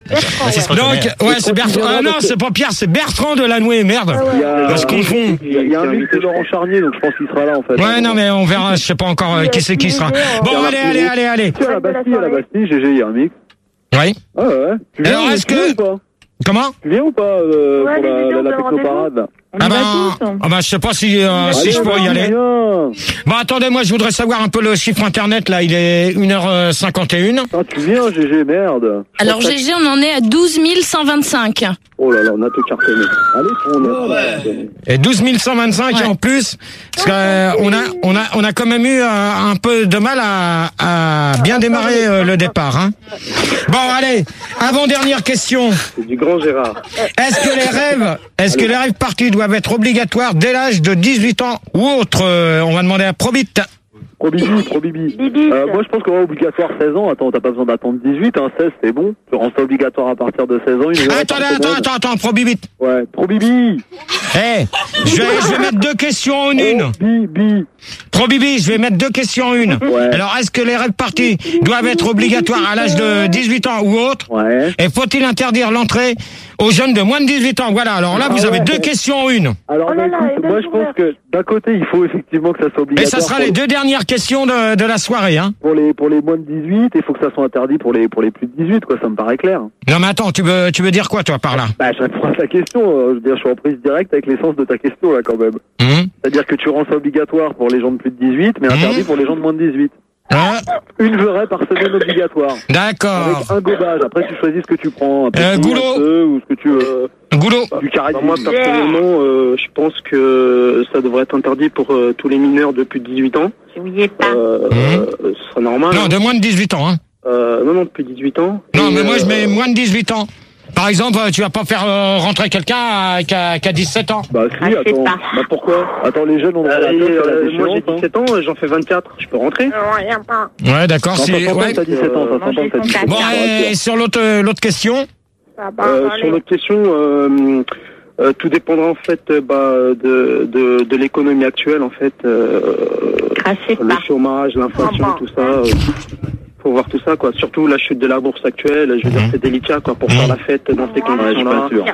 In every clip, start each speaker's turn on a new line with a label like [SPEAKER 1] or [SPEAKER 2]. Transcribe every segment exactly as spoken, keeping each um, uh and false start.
[SPEAKER 1] Bertrand.
[SPEAKER 2] Donc, ouais, c'est Bertrand. Ah non, c'est pas Pierre, c'est Bertrand de Lanoué, merde.
[SPEAKER 3] Il y a,
[SPEAKER 2] Je confonds.
[SPEAKER 3] il y a, il y a un mix de Laurent Charnier, donc je pense qu'il sera là en fait.
[SPEAKER 2] Ouais, non, mais on verra, je sais pas encore euh, qui c'est qui sera. Bon, allez, allez, allez, allez.
[SPEAKER 3] Tu à la Bastille, à la Bastille, G G, il y a un mix.
[SPEAKER 2] Oui.
[SPEAKER 3] Ah ouais. Tu viens,
[SPEAKER 2] Alors, est-ce
[SPEAKER 3] tu viens
[SPEAKER 2] que-
[SPEAKER 3] ou pas
[SPEAKER 2] Comment?
[SPEAKER 3] Tu viens ou pas euh,
[SPEAKER 4] Ouais,
[SPEAKER 3] pour
[SPEAKER 4] les
[SPEAKER 3] la,
[SPEAKER 4] vidéos
[SPEAKER 3] la, la
[SPEAKER 4] de
[SPEAKER 3] technoparade là?
[SPEAKER 4] On
[SPEAKER 2] Ah
[SPEAKER 4] y va
[SPEAKER 2] ben,
[SPEAKER 4] tous.
[SPEAKER 2] ah ben, je sais pas si, euh, si je pourrais y aller.
[SPEAKER 3] Viens.
[SPEAKER 2] Bon, attendez, moi, je voudrais savoir un peu le chiffre internet, là, il est une heure cinquante et une.
[SPEAKER 3] Ah, tu viens, G G, merde.
[SPEAKER 5] Alors G G, on en est à douze mille cent vingt-cinq.
[SPEAKER 3] Oh là là, on a tout cartonné. Allez, on a.
[SPEAKER 2] Et douze mille cent vingt-cinq
[SPEAKER 5] Ouais.
[SPEAKER 2] en plus, parce que, euh, on a, on a, on a quand même eu euh, un peu de mal à, à bien démarrer euh, le départ, hein. Bon, allez, avant-dernière question.
[SPEAKER 3] C'est du grand Gérard.
[SPEAKER 2] Est-ce que les rêves, est-ce que les rêves partis doivent être obligatoires dès l'âge de dix-huit ans ou autre? Euh, On va demander à Probit.
[SPEAKER 3] Pro Bibi, Pro Bibi.
[SPEAKER 4] Bibi.
[SPEAKER 3] Euh, moi, je pense qu'on va obligatoire seize ans. Attends, t'as pas besoin d'attendre dix-huit, hein. seize, c'est bon. Tu rends ça obligatoire à partir de seize ans. Une vraie
[SPEAKER 2] Attendez,
[SPEAKER 3] carte
[SPEAKER 2] attends,
[SPEAKER 3] mode.
[SPEAKER 2] attends, attends, Probit.
[SPEAKER 3] Ouais, Pro Bibi.
[SPEAKER 2] Eh, je vais, je vais mettre deux questions en une.
[SPEAKER 3] Oh, Bibi.
[SPEAKER 2] Probibi, je vais mettre deux questions en une.
[SPEAKER 3] Ouais.
[SPEAKER 2] Alors, est-ce que les rêves partis doivent être obligatoires à l'âge de dix-huit ans ou autre?
[SPEAKER 3] Ouais.
[SPEAKER 2] Et faut-il interdire l'entrée aux jeunes de moins de dix-huit ans? Voilà, alors là,
[SPEAKER 3] Ah
[SPEAKER 2] vous avez
[SPEAKER 3] ouais.
[SPEAKER 2] deux questions en une.
[SPEAKER 3] Alors,
[SPEAKER 4] Oh
[SPEAKER 3] bah,
[SPEAKER 4] là là,
[SPEAKER 3] écoute,
[SPEAKER 4] et
[SPEAKER 3] moi,
[SPEAKER 4] deux
[SPEAKER 3] je pense
[SPEAKER 4] joueurs.
[SPEAKER 3] que d'un côté, il faut effectivement que ça soit
[SPEAKER 2] Et
[SPEAKER 3] obligatoire.
[SPEAKER 2] ça sera
[SPEAKER 3] pour
[SPEAKER 2] les deux dernières questions de, de la soirée, hein.
[SPEAKER 3] Pour les, pour les moins de dix-huit, il faut que ça soit interdit pour les, pour les plus de dix-huit, quoi. Ça me paraît clair.
[SPEAKER 2] Non, mais attends, tu veux, tu veux dire quoi, toi, par là?
[SPEAKER 3] Bah, je réponds à ta question. euh, Je veux dire, je suis en prise directe avec l'essence de ta question, là, quand même.
[SPEAKER 2] Hum
[SPEAKER 3] C'est-à-dire que tu rends ça obligatoire pour les gens de plus de dix-huit, mais interdit
[SPEAKER 2] Mmh.
[SPEAKER 3] pour les gens de moins de dix-huit.
[SPEAKER 2] Hein?
[SPEAKER 3] Une vraie par semaine obligatoire.
[SPEAKER 2] D'accord.
[SPEAKER 3] Avec un gobage. Après, tu choisis ce que tu prends. Un petit,
[SPEAKER 2] Euh, goulot.
[SPEAKER 3] un peu, ou ce que tu veux.
[SPEAKER 2] Goulot.
[SPEAKER 3] Du caractère.
[SPEAKER 6] Moi, personnellement, euh, je pense que ça devrait être interdit pour euh, tous les mineurs de plus de dix-huit ans.
[SPEAKER 4] Je n'y ai pas.
[SPEAKER 6] Euh,
[SPEAKER 2] Mmh.
[SPEAKER 6] euh, ce serait normal.
[SPEAKER 2] Non, de moins de dix-huit ans, hein.
[SPEAKER 6] Euh, non, non, de plus de dix-huit ans.
[SPEAKER 2] Non,
[SPEAKER 6] Et,
[SPEAKER 2] mais moi, je
[SPEAKER 6] euh,
[SPEAKER 2] mets moins de dix-huit ans. Par exemple, tu vas pas faire euh, rentrer quelqu'un à- qui a, qui a dix-sept ans.
[SPEAKER 3] Bah, si,
[SPEAKER 4] Ah, je sais
[SPEAKER 3] attends.
[SPEAKER 4] pas.
[SPEAKER 3] Bah, pourquoi? Attends, les jeunes, on a
[SPEAKER 6] euh,
[SPEAKER 3] la
[SPEAKER 6] et,
[SPEAKER 3] tête, c'est la
[SPEAKER 6] euh, moi,
[SPEAKER 3] déchéance,
[SPEAKER 6] j'ai
[SPEAKER 3] hein.
[SPEAKER 6] dix-sept ans, j'en fais vingt-quatre. Je peux rentrer?
[SPEAKER 4] Rien pas.
[SPEAKER 2] Ouais, d'accord.
[SPEAKER 3] Non,
[SPEAKER 2] si-
[SPEAKER 3] ça s'entend
[SPEAKER 2] ouais.
[SPEAKER 3] que t'as dix-sept ans, ça
[SPEAKER 4] Non,
[SPEAKER 3] s'entend
[SPEAKER 4] j'ai
[SPEAKER 3] que t'as dix-sept ans.
[SPEAKER 2] Bon,
[SPEAKER 4] trente-quatre.
[SPEAKER 2] et sur l'autre, euh, l'autre question.
[SPEAKER 4] Ça va,
[SPEAKER 6] Euh,
[SPEAKER 4] allez.
[SPEAKER 6] sur notre question, euh, euh, tout dépendra en fait euh, bah, de, de, de l'économie actuelle en fait, euh,
[SPEAKER 4] Crachez
[SPEAKER 6] le
[SPEAKER 4] pas.
[SPEAKER 6] chômage, l'inflation,
[SPEAKER 4] Ah bon.
[SPEAKER 6] tout ça. Euh, faut voir tout ça quoi. Surtout la chute de la bourse actuelle. Je veux dire,
[SPEAKER 2] Mhm.
[SPEAKER 6] c'est délicat quoi pour faire la fête dans ces
[SPEAKER 3] Ouais, je suis
[SPEAKER 6] conditions-là.
[SPEAKER 3] pas sûr.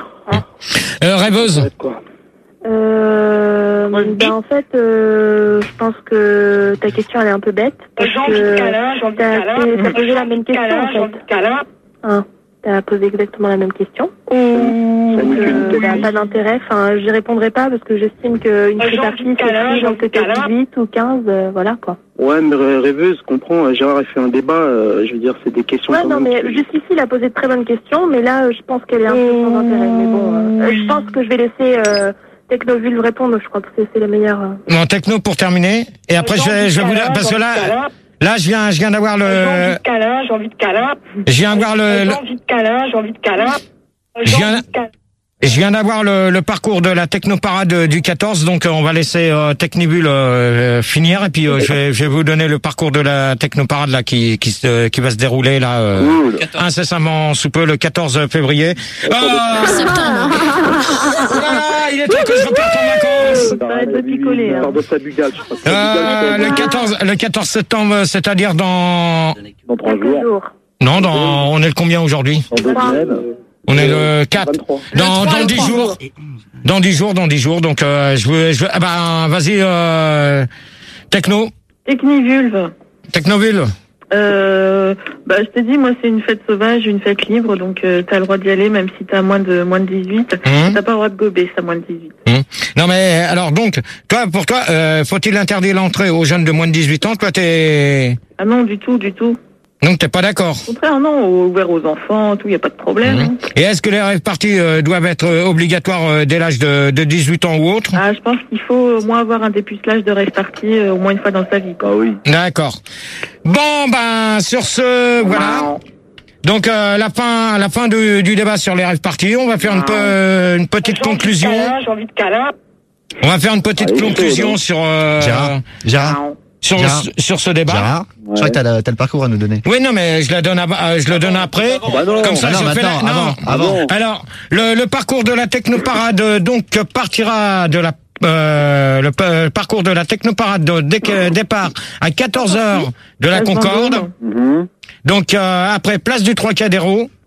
[SPEAKER 2] Euh, rêveuse.
[SPEAKER 6] Quoi.
[SPEAKER 4] Euh, ben en fait, euh, je pense que ta question elle est un peu bête. Parce
[SPEAKER 7] J'ai envie de
[SPEAKER 4] que
[SPEAKER 7] câlin, j'ai envie de
[SPEAKER 4] t'as
[SPEAKER 7] câlin.
[SPEAKER 4] fait- t'as posé la même question
[SPEAKER 7] Câlin,
[SPEAKER 4] en
[SPEAKER 7] j'ai envie
[SPEAKER 4] fait.
[SPEAKER 7] de câlin.
[SPEAKER 4] Hein, t'as posé exactement la même question.
[SPEAKER 6] Ça
[SPEAKER 4] Donc,
[SPEAKER 6] n'est qu'une
[SPEAKER 4] euh,
[SPEAKER 6] douille.
[SPEAKER 4] bah, pas d'intérêt. Enfin, j'y répondrai pas parce que j'estime qu'une
[SPEAKER 7] J'ai
[SPEAKER 4] free
[SPEAKER 7] envie de
[SPEAKER 4] party, c'est
[SPEAKER 7] câlin,
[SPEAKER 4] pris
[SPEAKER 7] j'ai
[SPEAKER 4] dans
[SPEAKER 7] envie de
[SPEAKER 4] que t'as
[SPEAKER 7] câlin.
[SPEAKER 4] dix-huit ou quinze, euh, voilà quoi.
[SPEAKER 6] Ouais, mais rê- rêveuse, comprends. Gérard a fait un débat. euh, je veux dire, c'est des questions.
[SPEAKER 4] Ouais,
[SPEAKER 6] quand
[SPEAKER 4] non,
[SPEAKER 6] même
[SPEAKER 4] mais
[SPEAKER 6] qui-
[SPEAKER 4] jusqu'ici, il a posé de très bonnes questions, mais là, euh, je pense qu'elle est un peu sans intérêt. Mais bon, euh, je pense que je vais laisser euh, Technoville répondre. Je crois que c'est c'est la meilleure. euh.
[SPEAKER 2] Bon, techno pour terminer. Et après, je vais, je vais vous dire, parce que là, là, je viens, je viens d'avoir
[SPEAKER 7] J'ai envie
[SPEAKER 2] le,
[SPEAKER 7] de câlin, j'ai envie de câlin.
[SPEAKER 2] je viens d'avoir le,
[SPEAKER 7] J'ai
[SPEAKER 2] le-
[SPEAKER 7] envie de câlin, j'ai envie de câlin.
[SPEAKER 2] Je
[SPEAKER 7] J'ai
[SPEAKER 2] viens-
[SPEAKER 7] envie de câlin.
[SPEAKER 2] je viens d'avoir le, le parcours de la technoparade du quatorze, donc euh, on va laisser euh, Technibule euh, finir, et puis euh, je, vais, je vais vous donner le parcours de la technoparade là qui qui, se- qui va se dérouler là euh,
[SPEAKER 3] Cool.
[SPEAKER 2] incessamment sous peu le quatorze février. Ah,
[SPEAKER 5] Septembre.
[SPEAKER 2] oh là là, il est temps que je reparte en vacances.
[SPEAKER 4] Arrête de picoler, hein.
[SPEAKER 3] Sors de sa bugale, je crois.
[SPEAKER 2] Euh, le quatorze, le quatorze septembre, c'est-à-dire dans,
[SPEAKER 3] Dans trois
[SPEAKER 4] Quelques
[SPEAKER 3] jours.
[SPEAKER 4] jours.
[SPEAKER 2] non, dans, on est le combien aujourd'hui?
[SPEAKER 3] Dans deux semaines.
[SPEAKER 2] On est le quatre.
[SPEAKER 3] vingt-trois.
[SPEAKER 2] Dans, dans dix jours. Dans dix jours, dans dix jours. Donc, euh, je veux, je veux, ah ben, vas-y, euh, Techno,
[SPEAKER 8] Technivulve.
[SPEAKER 2] Technoville.
[SPEAKER 8] Euh, bah, je t'ai dit, moi, c'est une fête sauvage, une fête libre, donc euh, t'as le droit d'y aller, même si t'as moins de moins de dix-huit.
[SPEAKER 2] Hum,
[SPEAKER 8] T'as pas le droit de gober, si t'as moins de dix-huit.
[SPEAKER 2] hum. Non mais alors donc, toi, pour toi, euh, faut-il interdire l'entrée aux jeunes de moins de dix-huit ans? Toi, t'es,
[SPEAKER 8] Ah non, du tout, du tout.
[SPEAKER 2] donc t'es pas d'accord.
[SPEAKER 8] Au contraire, non, ouvert aux enfants, tout, y a pas de problème.
[SPEAKER 2] Hum.
[SPEAKER 8] hein.
[SPEAKER 2] Et est-ce que les rêves parties euh, doivent être euh, obligatoires euh, dès l'âge de, de dix-huit ans ou autre?
[SPEAKER 8] Ah, je pense qu'il faut au moins avoir un dépucelage de rêve parti euh, au moins une fois dans sa vie, quoi.
[SPEAKER 3] Ah oui.
[SPEAKER 2] D'accord. Bon ben sur ce, voilà. Donc euh, la fin, la fin du, du débat sur les rêves partis. On va faire une, peu, une petite
[SPEAKER 7] J'ai envie de
[SPEAKER 2] conclusion.
[SPEAKER 7] câlin, j'ai envie de câlin.
[SPEAKER 2] On va faire une petite
[SPEAKER 3] Allez,
[SPEAKER 2] conclusion
[SPEAKER 3] chaud,
[SPEAKER 2] sur euh,
[SPEAKER 1] Gérard, Gérard,
[SPEAKER 2] sur
[SPEAKER 1] Gérard.
[SPEAKER 2] sur ce débat.
[SPEAKER 1] Gérard, je crois que t'as le, t'as le parcours à nous donner.
[SPEAKER 2] Oui non mais je la donne, à- euh, je le donne après.
[SPEAKER 3] Bah non.
[SPEAKER 2] Comme ça
[SPEAKER 1] Ah non,
[SPEAKER 2] je fais la...
[SPEAKER 1] maintenant,
[SPEAKER 2] non.
[SPEAKER 1] avant, avant.
[SPEAKER 2] Alors le, le parcours de la technoparade euh, donc partira de la euh, le pa- parcours de la technoparade de dé- départ à quatorze heures de la
[SPEAKER 8] Place
[SPEAKER 2] Concorde.
[SPEAKER 8] Vendôme.
[SPEAKER 3] Mhm.
[SPEAKER 2] Donc euh, après place du Trocadéro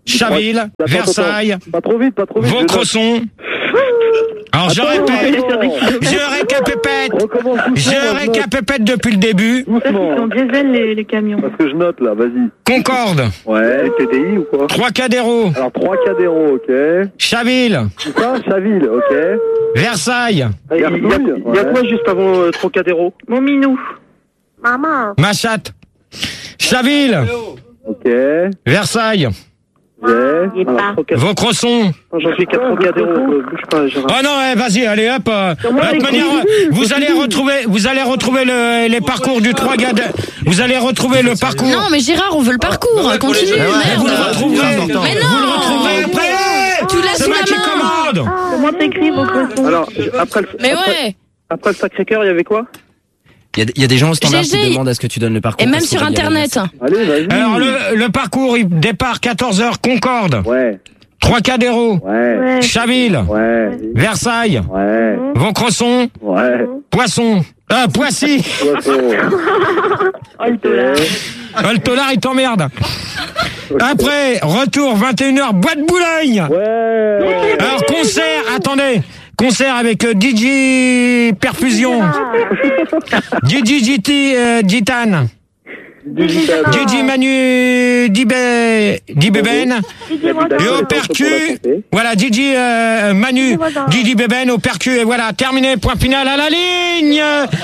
[SPEAKER 2] Chaville,
[SPEAKER 3] Attends,
[SPEAKER 2] Versailles,
[SPEAKER 3] attends. Pas trop vite, pas trop vite. je note.
[SPEAKER 2] Vaucresson. Alors je
[SPEAKER 3] Attends,
[SPEAKER 2] répète,
[SPEAKER 3] attends.
[SPEAKER 2] je récapépète,
[SPEAKER 3] Recommence doucement,
[SPEAKER 2] je
[SPEAKER 3] moi, note.
[SPEAKER 2] récapépète depuis le début.
[SPEAKER 8] Ça, c'est
[SPEAKER 3] Doucement.
[SPEAKER 8] en diesel, les, les camions.
[SPEAKER 3] Parce que je note là, vas-y.
[SPEAKER 2] Concorde,
[SPEAKER 3] Ouais, T D I ou quoi?
[SPEAKER 2] Trocadéro,
[SPEAKER 3] Alors trois Cadéro, ok.
[SPEAKER 2] Chaville,
[SPEAKER 3] C'est ça, Chaville, ok.
[SPEAKER 2] Versailles,
[SPEAKER 6] Il y, a- il y a- il y a quoi juste avant euh, Trocadéro?
[SPEAKER 8] Mon minou.
[SPEAKER 4] Maman.
[SPEAKER 2] Machat, Chaville,
[SPEAKER 3] Ok.
[SPEAKER 2] Versailles,
[SPEAKER 3] J'ai.
[SPEAKER 4] Il est
[SPEAKER 6] Alors,
[SPEAKER 4] pas.
[SPEAKER 6] Trocadéro.
[SPEAKER 2] Vaucresson.
[SPEAKER 6] J'en suis qu'à Trocadéro, euh, bouge pas, Gérard.
[SPEAKER 2] Oh non, eh, vas-y, allez hop. euh, de toute manière, vous allez retrouver, vous allez retrouver le, les parcours du trois gars. Vous allez retrouver le parcours.
[SPEAKER 5] Non, mais Gérard, on veut le parcours. Continue,
[SPEAKER 1] Ah ouais,
[SPEAKER 2] Et vous le
[SPEAKER 5] merde.
[SPEAKER 2] retrouverez.
[SPEAKER 1] C'est important.
[SPEAKER 5] Mais
[SPEAKER 2] Vous le
[SPEAKER 5] non.
[SPEAKER 2] retrouverez après.
[SPEAKER 5] Tu l'as
[SPEAKER 2] C'est
[SPEAKER 5] sous
[SPEAKER 2] moi
[SPEAKER 5] la
[SPEAKER 2] qui
[SPEAKER 5] main.
[SPEAKER 2] commande.
[SPEAKER 8] Comment t'écris vos cresson?
[SPEAKER 6] Alors, je- après le,
[SPEAKER 5] Mais
[SPEAKER 6] après,
[SPEAKER 5] ouais.
[SPEAKER 6] après le Sacré-Cœur, il y avait quoi?
[SPEAKER 9] Il y, a- il y a des gens au standard
[SPEAKER 5] G G.
[SPEAKER 9] qui demandent à ce que tu donnes le parcours.
[SPEAKER 5] Et même
[SPEAKER 9] parce
[SPEAKER 5] sur
[SPEAKER 9] qu'on va y aller.
[SPEAKER 5] Internet.
[SPEAKER 3] Allez, vas-y.
[SPEAKER 2] Alors le, le parcours, il départ quatorze heures, Concorde,
[SPEAKER 3] Ouais,
[SPEAKER 2] Trocadéro,
[SPEAKER 3] ouais,
[SPEAKER 8] Ouais.
[SPEAKER 2] Chaville,
[SPEAKER 3] ouais,
[SPEAKER 2] Versailles,
[SPEAKER 3] ouais,
[SPEAKER 2] Vaucresson,
[SPEAKER 3] ouais.
[SPEAKER 2] Poisson, euh, Poissy.
[SPEAKER 3] Poisson.
[SPEAKER 8] Oh, le dollar.
[SPEAKER 2] Oh, le tolard, il t'emmerde. Après, retour, vingt et une heures, Bois de Boulogne.
[SPEAKER 3] Ouais.
[SPEAKER 2] Alors, concert, attendez. Concert avec euh, D J Perfusion, D J G T euh, Gitan,
[SPEAKER 3] Digital.
[SPEAKER 2] D J Manu Dibé, Dibében, et au percu, voilà, D J euh, Manu, D J Bében au percu, et voilà, terminé, point final à la ligne.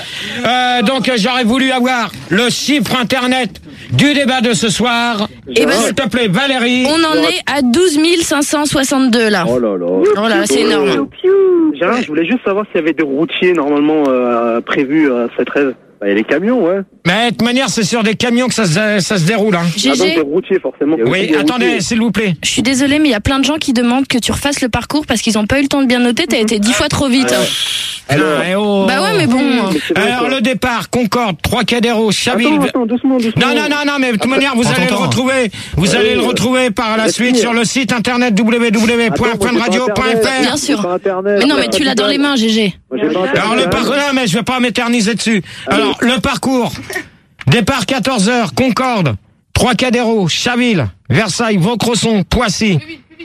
[SPEAKER 2] Euh, donc, euh, j'aurais voulu avoir le chiffre internet du débat de ce soir.
[SPEAKER 5] Eh ben,
[SPEAKER 2] S'il te plaît, Valérie.
[SPEAKER 5] On en est à douze mille cinq cent soixante-deux là.
[SPEAKER 3] Oh là là.
[SPEAKER 5] Oh là, c'est énorme.
[SPEAKER 6] Gérard, je voulais juste savoir s'il y avait des routiers normalement euh, prévus à cette rêve.
[SPEAKER 3] Bah, il y a les camions, ouais.
[SPEAKER 2] Mais de toute manière, c'est sur des camions que ça se, ça se déroule. Hein.
[SPEAKER 6] Ah, donc des
[SPEAKER 5] G G,
[SPEAKER 6] routiers, forcément.
[SPEAKER 2] Oui,
[SPEAKER 3] des
[SPEAKER 2] attendez,
[SPEAKER 3] routiers.
[SPEAKER 2] s'il vous plaît.
[SPEAKER 5] je suis désolée, mais il y a plein de gens qui demandent que tu refasses le parcours parce qu'ils n'ont pas eu le temps de bien noter. T'as été dix fois trop vite.
[SPEAKER 2] Alors, eh oh.
[SPEAKER 5] Bah ouais, mais bon.
[SPEAKER 6] Mais c'est vrai,
[SPEAKER 2] Alors,
[SPEAKER 6] quoi.
[SPEAKER 2] le départ, Concorde, Trocadéro, Chaville.
[SPEAKER 6] Attends, attends, doucement, doucement.
[SPEAKER 2] Non, non, non, non, mais de toute manière, vous
[SPEAKER 1] prends
[SPEAKER 2] allez
[SPEAKER 1] ton
[SPEAKER 2] le
[SPEAKER 1] temps.
[SPEAKER 2] retrouver. Vous allez le retrouver par la suite sur le site internet w w w point
[SPEAKER 3] Attends, moi,
[SPEAKER 2] fun radio point
[SPEAKER 3] j'ai pas
[SPEAKER 2] f
[SPEAKER 3] Internet.
[SPEAKER 2] r.
[SPEAKER 5] Bien sûr.
[SPEAKER 3] J'ai pas Internet.
[SPEAKER 5] Mais non, mais tu l'as dans les mains, G G.
[SPEAKER 3] Moi, j'ai pas Internet.
[SPEAKER 2] Alors, le parcours, non, mais je vais pas m'éterniser dessus. Alors, le parcours. Départ quatorze heures, Concorde, Trocadéro, Chaville, Versailles, Vaucresson, Poissy.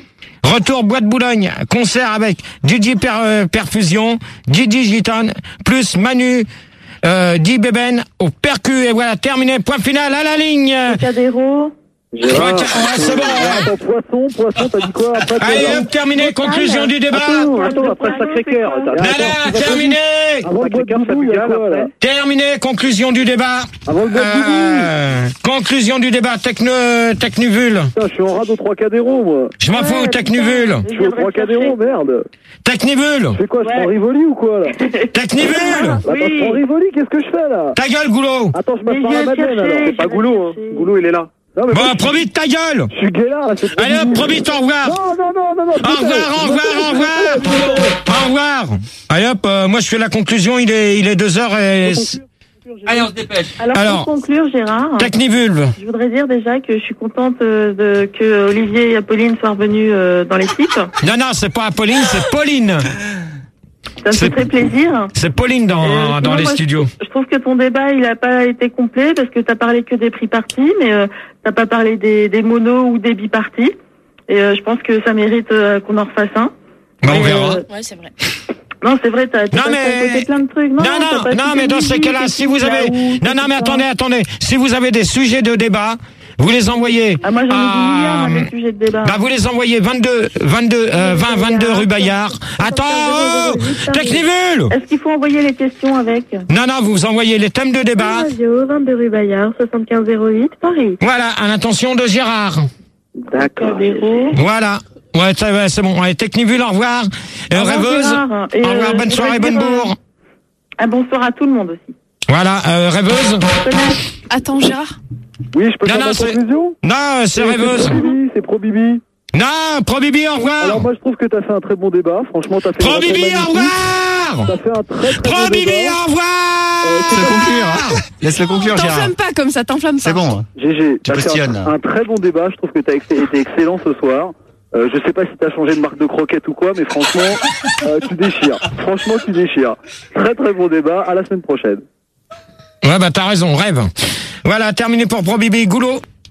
[SPEAKER 2] Retour Bois de Boulogne, concert avec D J Per, euh, Perfusion, D J Gitan, plus Manu, euh, D J Bében au percu, et voilà, terminé, point final à la ligne.
[SPEAKER 8] Cadéro.
[SPEAKER 3] Gérard.
[SPEAKER 2] Trois- ouais, c'est bon, ouais.
[SPEAKER 3] Attends, poisson, poisson, t'as dit quoi après?
[SPEAKER 2] Allez
[SPEAKER 3] Poisson.
[SPEAKER 2] hop, terminé, conclusion du débat.
[SPEAKER 6] Attends, attends, après le Sacré-Cœur. Attends,
[SPEAKER 2] Là,
[SPEAKER 6] attends,
[SPEAKER 2] là,
[SPEAKER 6] tu vas pas-
[SPEAKER 2] terminé.
[SPEAKER 3] Avant le bois de
[SPEAKER 6] Sacré-Cœur, ça
[SPEAKER 3] boubou, il y a
[SPEAKER 6] Pigalle,
[SPEAKER 3] quoi, là?
[SPEAKER 6] après.
[SPEAKER 2] Terminé, conclusion du débat.
[SPEAKER 3] Avant le bois de boubou.
[SPEAKER 2] Euh, conclusion du débat, Techno, Technuvule.
[SPEAKER 3] Putain, je suis en rade au trois Cadéro, moi.
[SPEAKER 2] Je m'en fous, Technuvule.
[SPEAKER 3] Je suis au trois Cadéro, merde.
[SPEAKER 2] Technivule.
[SPEAKER 3] Je fais quoi? Je prends Rivoli ou quoi, là?
[SPEAKER 2] Technivule.
[SPEAKER 3] Attends, je prends Rivoli, qu'est-ce que je fais, là?
[SPEAKER 2] Ta gueule, Goulot.
[SPEAKER 3] Attends, je
[SPEAKER 8] Mais
[SPEAKER 3] m'assois
[SPEAKER 8] je
[SPEAKER 3] à la
[SPEAKER 8] vais
[SPEAKER 3] Madeleine,
[SPEAKER 8] chercher.
[SPEAKER 3] alors.
[SPEAKER 6] C'est pas Goulot, hein. Goulot, il est là.
[SPEAKER 3] Non, mais
[SPEAKER 2] Bon,
[SPEAKER 3] moi,
[SPEAKER 2] promis de ta gueule.
[SPEAKER 3] je suis gay là, là, c'est trop
[SPEAKER 2] Allez hop,
[SPEAKER 3] bizarre.
[SPEAKER 2] promis, au revoir.
[SPEAKER 3] Non, non, non, non, non.
[SPEAKER 2] Au revoir, au revoir, au revoir. Au revoir. Allez hop, euh, moi je fais la conclusion, il est, il est deux heures et...
[SPEAKER 9] Allez, on se dépêche.
[SPEAKER 8] Alors,
[SPEAKER 2] Alors.
[SPEAKER 8] pour conclure, Gérard,
[SPEAKER 2] Technivulve.
[SPEAKER 8] je voudrais dire déjà que je suis contente euh, de, que Olivier et Apolline soient revenus euh, dans l'équipe.
[SPEAKER 2] Non, non, c'est pas Apolline, c'est Pauline.
[SPEAKER 8] Ça me
[SPEAKER 2] C'est-
[SPEAKER 8] fait très plaisir.
[SPEAKER 2] C'est Pauline dans,
[SPEAKER 8] Euh,
[SPEAKER 2] dans
[SPEAKER 8] sinon,
[SPEAKER 2] les
[SPEAKER 8] moi,
[SPEAKER 2] studios.
[SPEAKER 8] Je, je trouve que ton débat, il a pas été complet parce que t'as parlé que des prix partis, mais euh, t'as pas parlé des, des monos ou des bipartis. Et euh, je pense que ça mérite euh, qu'on en refasse un.
[SPEAKER 2] Bah, on
[SPEAKER 8] Et,
[SPEAKER 2] verra.
[SPEAKER 8] euh,
[SPEAKER 5] Ouais, c'est vrai.
[SPEAKER 8] non, c'est vrai, t'as t'as
[SPEAKER 2] Non,
[SPEAKER 8] passé
[SPEAKER 2] mais-
[SPEAKER 8] à côté plein de trucs. Non,
[SPEAKER 2] Non,
[SPEAKER 8] t'as
[SPEAKER 2] non,
[SPEAKER 8] pas
[SPEAKER 2] non,
[SPEAKER 8] cité
[SPEAKER 2] mais dans ces
[SPEAKER 8] musique,
[SPEAKER 2] cas-là,
[SPEAKER 8] et
[SPEAKER 2] si
[SPEAKER 8] tout,
[SPEAKER 2] vous avez...
[SPEAKER 8] Yahoo,
[SPEAKER 2] Non, non,
[SPEAKER 8] tout
[SPEAKER 2] mais
[SPEAKER 8] ça.
[SPEAKER 2] attendez, attendez. Si vous avez des sujets de débat, vous les envoyez
[SPEAKER 8] Ah, moi, j'en ai
[SPEAKER 2] à...
[SPEAKER 8] des milliards, hein, des sujets de débat.
[SPEAKER 2] Bah, vous les envoyez vingt-deux, vingt-deux, euh, vingt, vingt-deux rue Bayard. Attends, oh, Technivule.
[SPEAKER 8] Est-ce qu'il faut envoyer les questions avec?
[SPEAKER 2] Non, non, vous envoyez les thèmes de débat.
[SPEAKER 8] Radio, vingt-deux rue Bayard, soixante-quinze zéro huit, Paris.
[SPEAKER 2] Voilà, à l'intention de Gérard.
[SPEAKER 6] D'accord.
[SPEAKER 8] Cadéro.
[SPEAKER 2] Voilà. Ouais, ça va, c'est bon. Allez, Technivule, au revoir. Euh,
[SPEAKER 8] Au revoir,
[SPEAKER 2] rêveuse.
[SPEAKER 8] Gérard. Et,
[SPEAKER 2] Au revoir,
[SPEAKER 8] euh,
[SPEAKER 2] bonne
[SPEAKER 8] je
[SPEAKER 2] soirée,
[SPEAKER 8] voudrais
[SPEAKER 2] bonne
[SPEAKER 8] dire,
[SPEAKER 2] bourre.
[SPEAKER 8] Un bonsoir à tout le monde aussi.
[SPEAKER 2] Voilà, euh, rêveuse.
[SPEAKER 5] Attends, Gérard.
[SPEAKER 3] Oui, je peux
[SPEAKER 2] Non,
[SPEAKER 3] faire
[SPEAKER 2] non,
[SPEAKER 3] ma
[SPEAKER 2] c'est-
[SPEAKER 3] conclusion?
[SPEAKER 2] Non, c'est
[SPEAKER 3] C'est
[SPEAKER 2] rêveuse.
[SPEAKER 3] Pro Bibi, c'est Pro Bibi.
[SPEAKER 2] Non, Pro Bibi, au
[SPEAKER 3] Alors
[SPEAKER 2] revoir.
[SPEAKER 3] moi je trouve que t'as fait un très bon débat, franchement t'as fait
[SPEAKER 2] Pro
[SPEAKER 3] un
[SPEAKER 2] Bibi,
[SPEAKER 3] très
[SPEAKER 2] au revoir.
[SPEAKER 3] T'as fait un très très
[SPEAKER 2] Pro
[SPEAKER 3] bon
[SPEAKER 2] Bibi,
[SPEAKER 3] débat.
[SPEAKER 2] au revoir.
[SPEAKER 1] Laisse-le conclure. hein. Laisse-le conclure, Gérard.
[SPEAKER 5] T'enflamme pas comme ça, t'enflamme pas.
[SPEAKER 1] C'est bon.
[SPEAKER 3] G G,
[SPEAKER 1] Tu
[SPEAKER 3] t'as fait
[SPEAKER 1] postillonnes,
[SPEAKER 3] un,
[SPEAKER 1] là.
[SPEAKER 3] un très bon débat, je trouve que t'as ex- été excellent ce soir. Euh, je sais pas si t'as changé de marque de croquette ou quoi, mais franchement, euh, tu déchires. Franchement, tu déchires. Très très bon débat, à la semaine prochaine.
[SPEAKER 2] Ouais, bah, t'as raison, rêve. Voilà, terminé pour Pro Bibi. Goulot.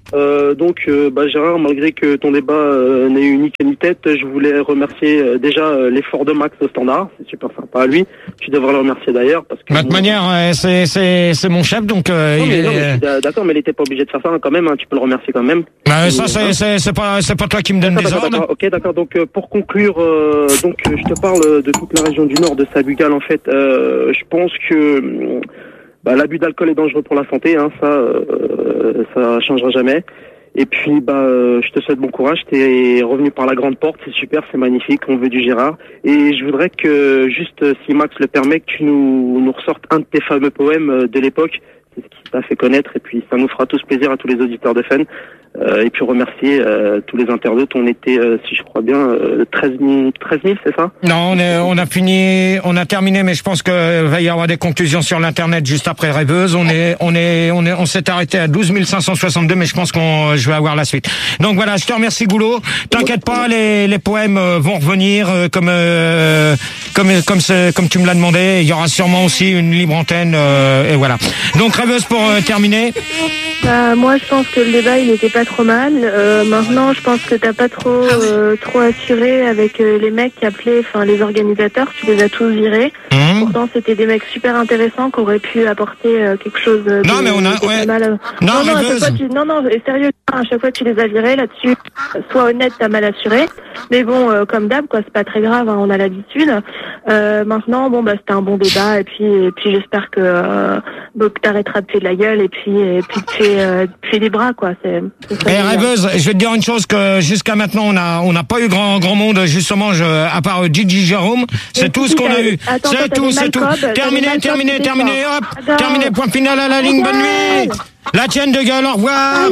[SPEAKER 6] Euh, donc, euh, bah, Gérard, malgré que ton débat euh, n'ait eu ni queue ni tête, je voulais remercier euh, déjà euh, l'effort de Max au standard. C'est super sympa à lui. Tu devrais le remercier d'ailleurs parce que.
[SPEAKER 2] De toute manière, euh, c'est c'est c'est mon chef, donc euh,
[SPEAKER 6] non,
[SPEAKER 2] il
[SPEAKER 6] mais, non, mais
[SPEAKER 2] est.
[SPEAKER 6] je suis d'accord, mais il était pas obligé de faire ça hein, quand même. Hein, tu peux le remercier quand même.
[SPEAKER 2] Bah, ça
[SPEAKER 6] Et,
[SPEAKER 2] c'est
[SPEAKER 6] hein.
[SPEAKER 2] c'est c'est pas c'est pas toi qui me donne
[SPEAKER 6] D'accord,
[SPEAKER 2] des
[SPEAKER 6] d'accord,
[SPEAKER 2] ordres.
[SPEAKER 6] d'accord. Ok, d'accord. Donc, euh, pour conclure, euh, donc euh, je te parle de toute la région du Nord, de Sabugal en fait. Euh, je pense que euh, bah, l'abus d'alcool est dangereux pour la santé. Hein, ça, euh, ça changera jamais. Et puis, bah, euh, je te souhaite bon courage. T'es revenu par la grande porte, c'est super, c'est magnifique. On veut du Gérard. Et je voudrais que, juste, si Max le permet, que tu nous, nous ressortes un de tes fameux poèmes de l'époque. C'est ce qui t'a fait connaître. Et puis, ça nous fera tous plaisir à tous les auditeurs de Fun. Euh, et puis remercier euh, tous les internautes. On était, euh, si je crois bien, euh, treize mille, c'est ça?
[SPEAKER 2] Non, on, est, on a fini, on a terminé, mais je pense que va y avoir des conclusions sur l'internet juste après Rêveuse. On est, on est, on est, on s'est arrêté à douze mille cinq cent soixante-deux, mais je pense qu'on, je vais avoir la suite. Donc voilà, je te remercie Goulot. T'inquiète pas, les, les poèmes vont revenir euh, comme, euh, comme, comme, ce, comme tu me l'as demandé. Il y aura sûrement aussi une libre antenne euh, et voilà. Donc Rêveuse pour euh, terminer.
[SPEAKER 4] Bah, moi, je pense que le débat, il était pas trop mal. Euh, maintenant, je pense que t'as pas trop, euh, trop assuré avec euh, les mecs qui appelaient, enfin, les organisateurs. Tu les as tous virés. Mmh. Pourtant, c'était des mecs super intéressants qui auraient pu apporter euh, quelque chose de,
[SPEAKER 2] non, mais on a,
[SPEAKER 4] de
[SPEAKER 2] ouais.
[SPEAKER 4] pas mal.
[SPEAKER 2] Non,
[SPEAKER 4] non,
[SPEAKER 2] mais
[SPEAKER 4] non, à chaque fois, tu, non, non, sérieux, à chaque fois, tu les as virés là-dessus. Sois honnête, t'as mal assuré. Mais bon, euh, comme d'hab, quoi, c'est pas très grave, hein, on a l'habitude. Euh, maintenant, bon, bah, c'était un bon débat, et puis, et puis, j'espère que, euh, donc, t'arrêteras de faire de la gueule, et puis, et puis, tu fais, euh, tu fais des bras, quoi. C'est, c'est
[SPEAKER 2] et Rêveuse, je vais te dire une chose que jusqu'à maintenant, on a, on n'a pas eu grand, grand monde, justement, je, à part Gigi Jérôme. C'est et tout ce qu'on a eu.
[SPEAKER 4] Attends,
[SPEAKER 2] c'est tout, c'est tout. Terminé, terminé, terminé, hop. Attends. Terminé, point final à la ligne, bonne nuit. La tienne de gueule, au revoir.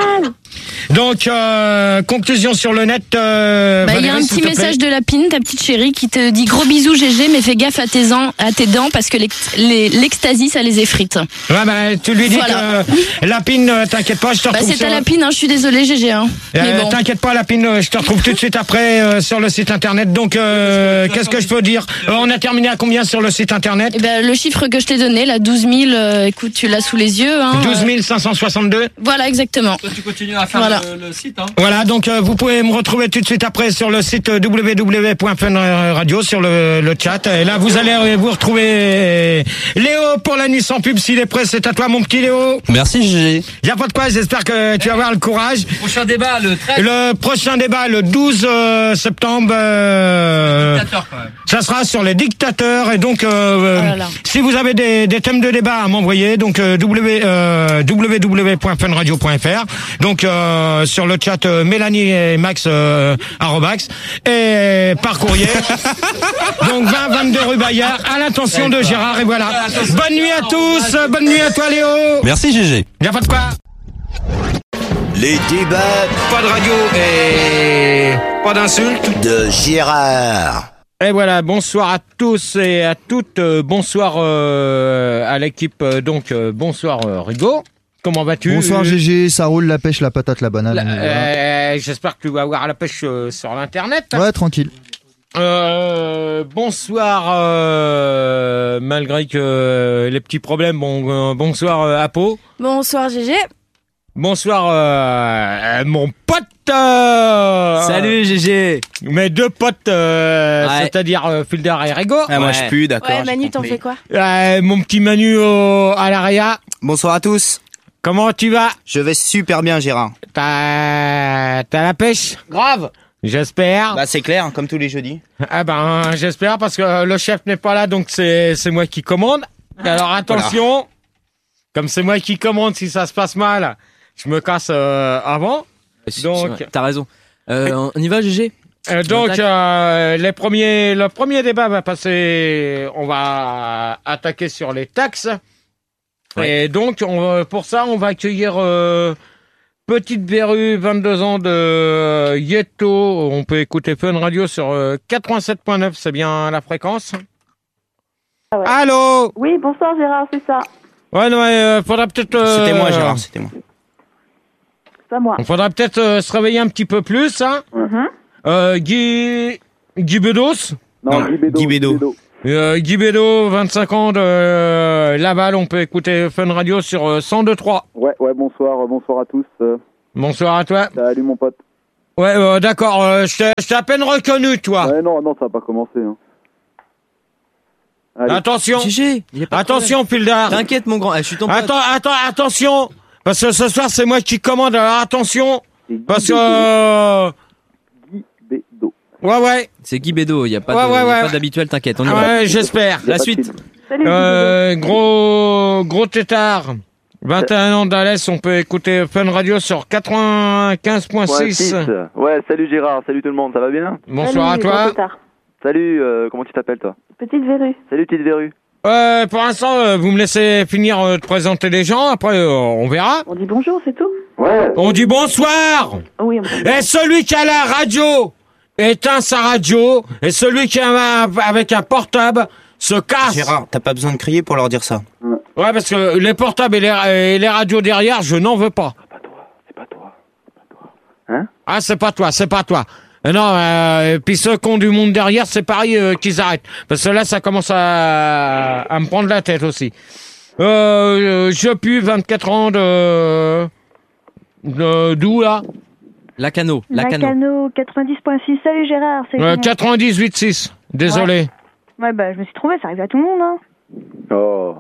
[SPEAKER 2] Donc, euh, conclusion sur le net. Euh,
[SPEAKER 5] bah, il y a un petit message de Lapine, ta petite chérie, qui te dit gros bisous G G, mais fais gaffe à tes, en, à tes dents parce que l'ecstasy, ça les effrite.
[SPEAKER 2] Ouais, bah, tu lui dis voilà. que Lapine, t'inquiète pas, je te
[SPEAKER 5] bah,
[SPEAKER 2] retrouve.
[SPEAKER 5] C'est ta Lapine, hein, je suis désolée G G. Hein.
[SPEAKER 2] Euh,
[SPEAKER 5] mais bon.
[SPEAKER 2] T'inquiète pas, Lapine, je te retrouve tout de suite après euh, sur le site internet. Donc, euh, qu'est-ce que je peux dire euh, On a terminé à combien sur le site internet?
[SPEAKER 5] Eh ben, le chiffre que je t'ai donné, là, douze mille, euh, écoute, tu l'as sous les yeux. Hein,
[SPEAKER 2] douze mille cinq cent soixante-deux.
[SPEAKER 5] Voilà, exactement.
[SPEAKER 9] Toi, tu continues à faire
[SPEAKER 5] voilà.
[SPEAKER 9] le, le site, hein.
[SPEAKER 2] Voilà, donc euh, vous pouvez me retrouver tout de suite après sur le site w w w point fun radio sur le, le chat. Et là, vous allez vous retrouver Léo pour la nuit sans pub. S'il est prêt, c'est à toi, mon petit Léo.
[SPEAKER 9] Merci, G G.
[SPEAKER 2] Y a pas de quoi, j'espère que tu vas avoir le courage.
[SPEAKER 9] Le prochain débat, le treize.
[SPEAKER 2] Le prochain débat, le douze septembre. Euh,
[SPEAKER 9] dictateur, quand même.
[SPEAKER 2] Ça sera sur les dictateurs. Et donc, euh, oh là là. si vous avez des, des thèmes de débat à m'envoyer, donc euh, w, euh, w w w point fun radio point f r. Donc, euh, sur le chat, euh, Mélanie et Max euh, Arrobax et par courrier. Donc vingt vingt-deux rue Bayard à l'intention de Gérard et voilà. Bonne nuit à tous, bonne nuit à toi Léo.
[SPEAKER 9] Merci G G.
[SPEAKER 2] Y'a pas de quoi.
[SPEAKER 10] Les débats.
[SPEAKER 2] Pas de radio et pas d'insultes.
[SPEAKER 10] De Gérard.
[SPEAKER 2] Et voilà, bonsoir à tous et à toutes. Euh, bonsoir euh, à l'équipe. Euh, donc euh, bonsoir euh, Rigo. Comment vas-tu?
[SPEAKER 1] Bonsoir G G, ça roule, la pêche, la patate, la banane.
[SPEAKER 2] La, euh, J'espère que tu vas avoir la pêche euh, sur l'internet.
[SPEAKER 1] Ouais, tranquille.
[SPEAKER 2] Euh, bonsoir, euh, malgré que euh, les petits problèmes. Bon, euh, bonsoir euh, Apo.
[SPEAKER 5] Bonsoir G G.
[SPEAKER 2] Bonsoir euh, mon pote. Euh,
[SPEAKER 9] Salut G G.
[SPEAKER 2] Mes deux potes, euh, ouais. c'est-à-dire euh, Filder et Rego.
[SPEAKER 9] Ah, ouais. Moi je pue, d'accord.
[SPEAKER 5] Ouais, Manu, t'en fais quoi?
[SPEAKER 2] euh, Mon petit Manu au, à l'Aria.
[SPEAKER 11] Bonsoir à tous.
[SPEAKER 2] Comment tu vas?
[SPEAKER 11] Je vais super bien, Gérard.
[SPEAKER 2] T'as t'as la pêche?
[SPEAKER 11] Grave.
[SPEAKER 2] J'espère.
[SPEAKER 11] Bah c'est clair, comme tous les jeudis.
[SPEAKER 2] Ah ben j'espère parce que le chef n'est pas là, donc c'est c'est moi qui commande. Alors attention, voilà. Comme c'est moi qui commande, si ça se passe mal, je me casse euh, avant. Donc
[SPEAKER 9] t'as raison. Euh, on y va G G.
[SPEAKER 2] Euh, donc euh, les premiers, le premier débat va passer. On va attaquer sur les taxes. Ouais. Et donc, on, pour ça, on va accueillir euh, Petite Verrue, vingt-deux ans de euh, Yeto. On peut écouter Fun Radio sur euh, quatre-vingt-sept point neuf, c'est bien la fréquence.
[SPEAKER 8] Ah ouais.
[SPEAKER 2] Allô?
[SPEAKER 8] Oui, bonsoir Gérard, c'est ça.
[SPEAKER 2] Ouais, non, euh, faudra peut-être... Euh,
[SPEAKER 11] c'était moi Gérard, c'était moi.
[SPEAKER 8] C'est pas moi.
[SPEAKER 2] Il faudra peut-être euh, se réveiller un petit peu plus, hein.
[SPEAKER 8] Mm-hmm.
[SPEAKER 2] euh, Guy... Guy Bedos?
[SPEAKER 3] Non, Guy Bédo.
[SPEAKER 11] Guy Bédo.
[SPEAKER 2] Euh, Guy Bédo, vingt-cinq ans de euh, Laval, on peut écouter Fun Radio sur euh, cent deux point trois.
[SPEAKER 3] Ouais, ouais, bonsoir, bonsoir à tous. Euh,
[SPEAKER 2] Bonsoir à toi.
[SPEAKER 3] Salut mon pote.
[SPEAKER 2] Ouais, euh, d'accord, euh, je t'ai- je t'ai à peine reconnu, toi.
[SPEAKER 3] Ouais, non, non, ça va pas commencer. Hein. Allez.
[SPEAKER 2] Attention.
[SPEAKER 9] G G, y a pas de
[SPEAKER 2] Attention, Pildar.
[SPEAKER 9] T'inquiète, mon grand. Eh, je suis ton pote.
[SPEAKER 2] Attends, attends, attention. Parce que ce soir, c'est moi qui commande, alors attention. Parce que... Euh...
[SPEAKER 3] Guy Bédo.
[SPEAKER 2] Ouais, ouais.
[SPEAKER 9] C'est Guy Bédo, y a pas
[SPEAKER 2] Ouais,
[SPEAKER 9] de-
[SPEAKER 2] ouais,
[SPEAKER 9] y a
[SPEAKER 2] ouais.
[SPEAKER 9] pas d'habituel, t'inquiète, on y
[SPEAKER 2] Ah
[SPEAKER 9] va.
[SPEAKER 2] ouais, j'espère.
[SPEAKER 9] La suite.
[SPEAKER 8] Salut.
[SPEAKER 2] Euh, gros, gros tétard. vingt et un ans d'Alès, on peut écouter Fun Radio sur quatre-vingt-quinze point six.
[SPEAKER 3] Ouais, salut Gérard, salut tout le monde, ça va bien?
[SPEAKER 2] Bonsoir à toi.
[SPEAKER 3] Salut, euh, comment tu t'appelles toi?
[SPEAKER 8] Petite verrue.
[SPEAKER 3] Salut petite verrue.
[SPEAKER 2] Euh, pour l'instant, euh, vous me laissez finir euh, de présenter les gens, après euh, on verra.
[SPEAKER 8] On dit bonjour, c'est tout?
[SPEAKER 3] Ouais.
[SPEAKER 2] On dit bonsoir.
[SPEAKER 8] Oui, on peut.
[SPEAKER 2] Et celui qui a la radio éteint sa radio, et celui qui a un- avec un portable se casse.
[SPEAKER 11] Gérard, t'as pas besoin de crier pour leur dire ça.
[SPEAKER 2] Ouais, parce que les portables et les, et les radios derrière, je n'en veux pas.
[SPEAKER 3] C'est pas toi, c'est pas toi, c'est pas toi. Hein?
[SPEAKER 2] Ah, c'est pas toi, c'est pas toi. Euh, non, euh, et puis ceux qui ont du monde derrière, c'est pareil euh, qu'ils arrêtent. Parce que là, ça commence à, à me prendre la tête aussi. Euh, je pue vingt-quatre ans de... de d'où, là?
[SPEAKER 9] Lacano, Lacano.
[SPEAKER 12] Lacano quatre-vingt-dix point six. Salut Gérard, c'est
[SPEAKER 2] euh,
[SPEAKER 12] comment?
[SPEAKER 2] quatre-vingt-dix-huit six. Désolé.
[SPEAKER 12] Ouais, bah je me suis trompé, ça arrive à tout le monde, hein.
[SPEAKER 3] Oh.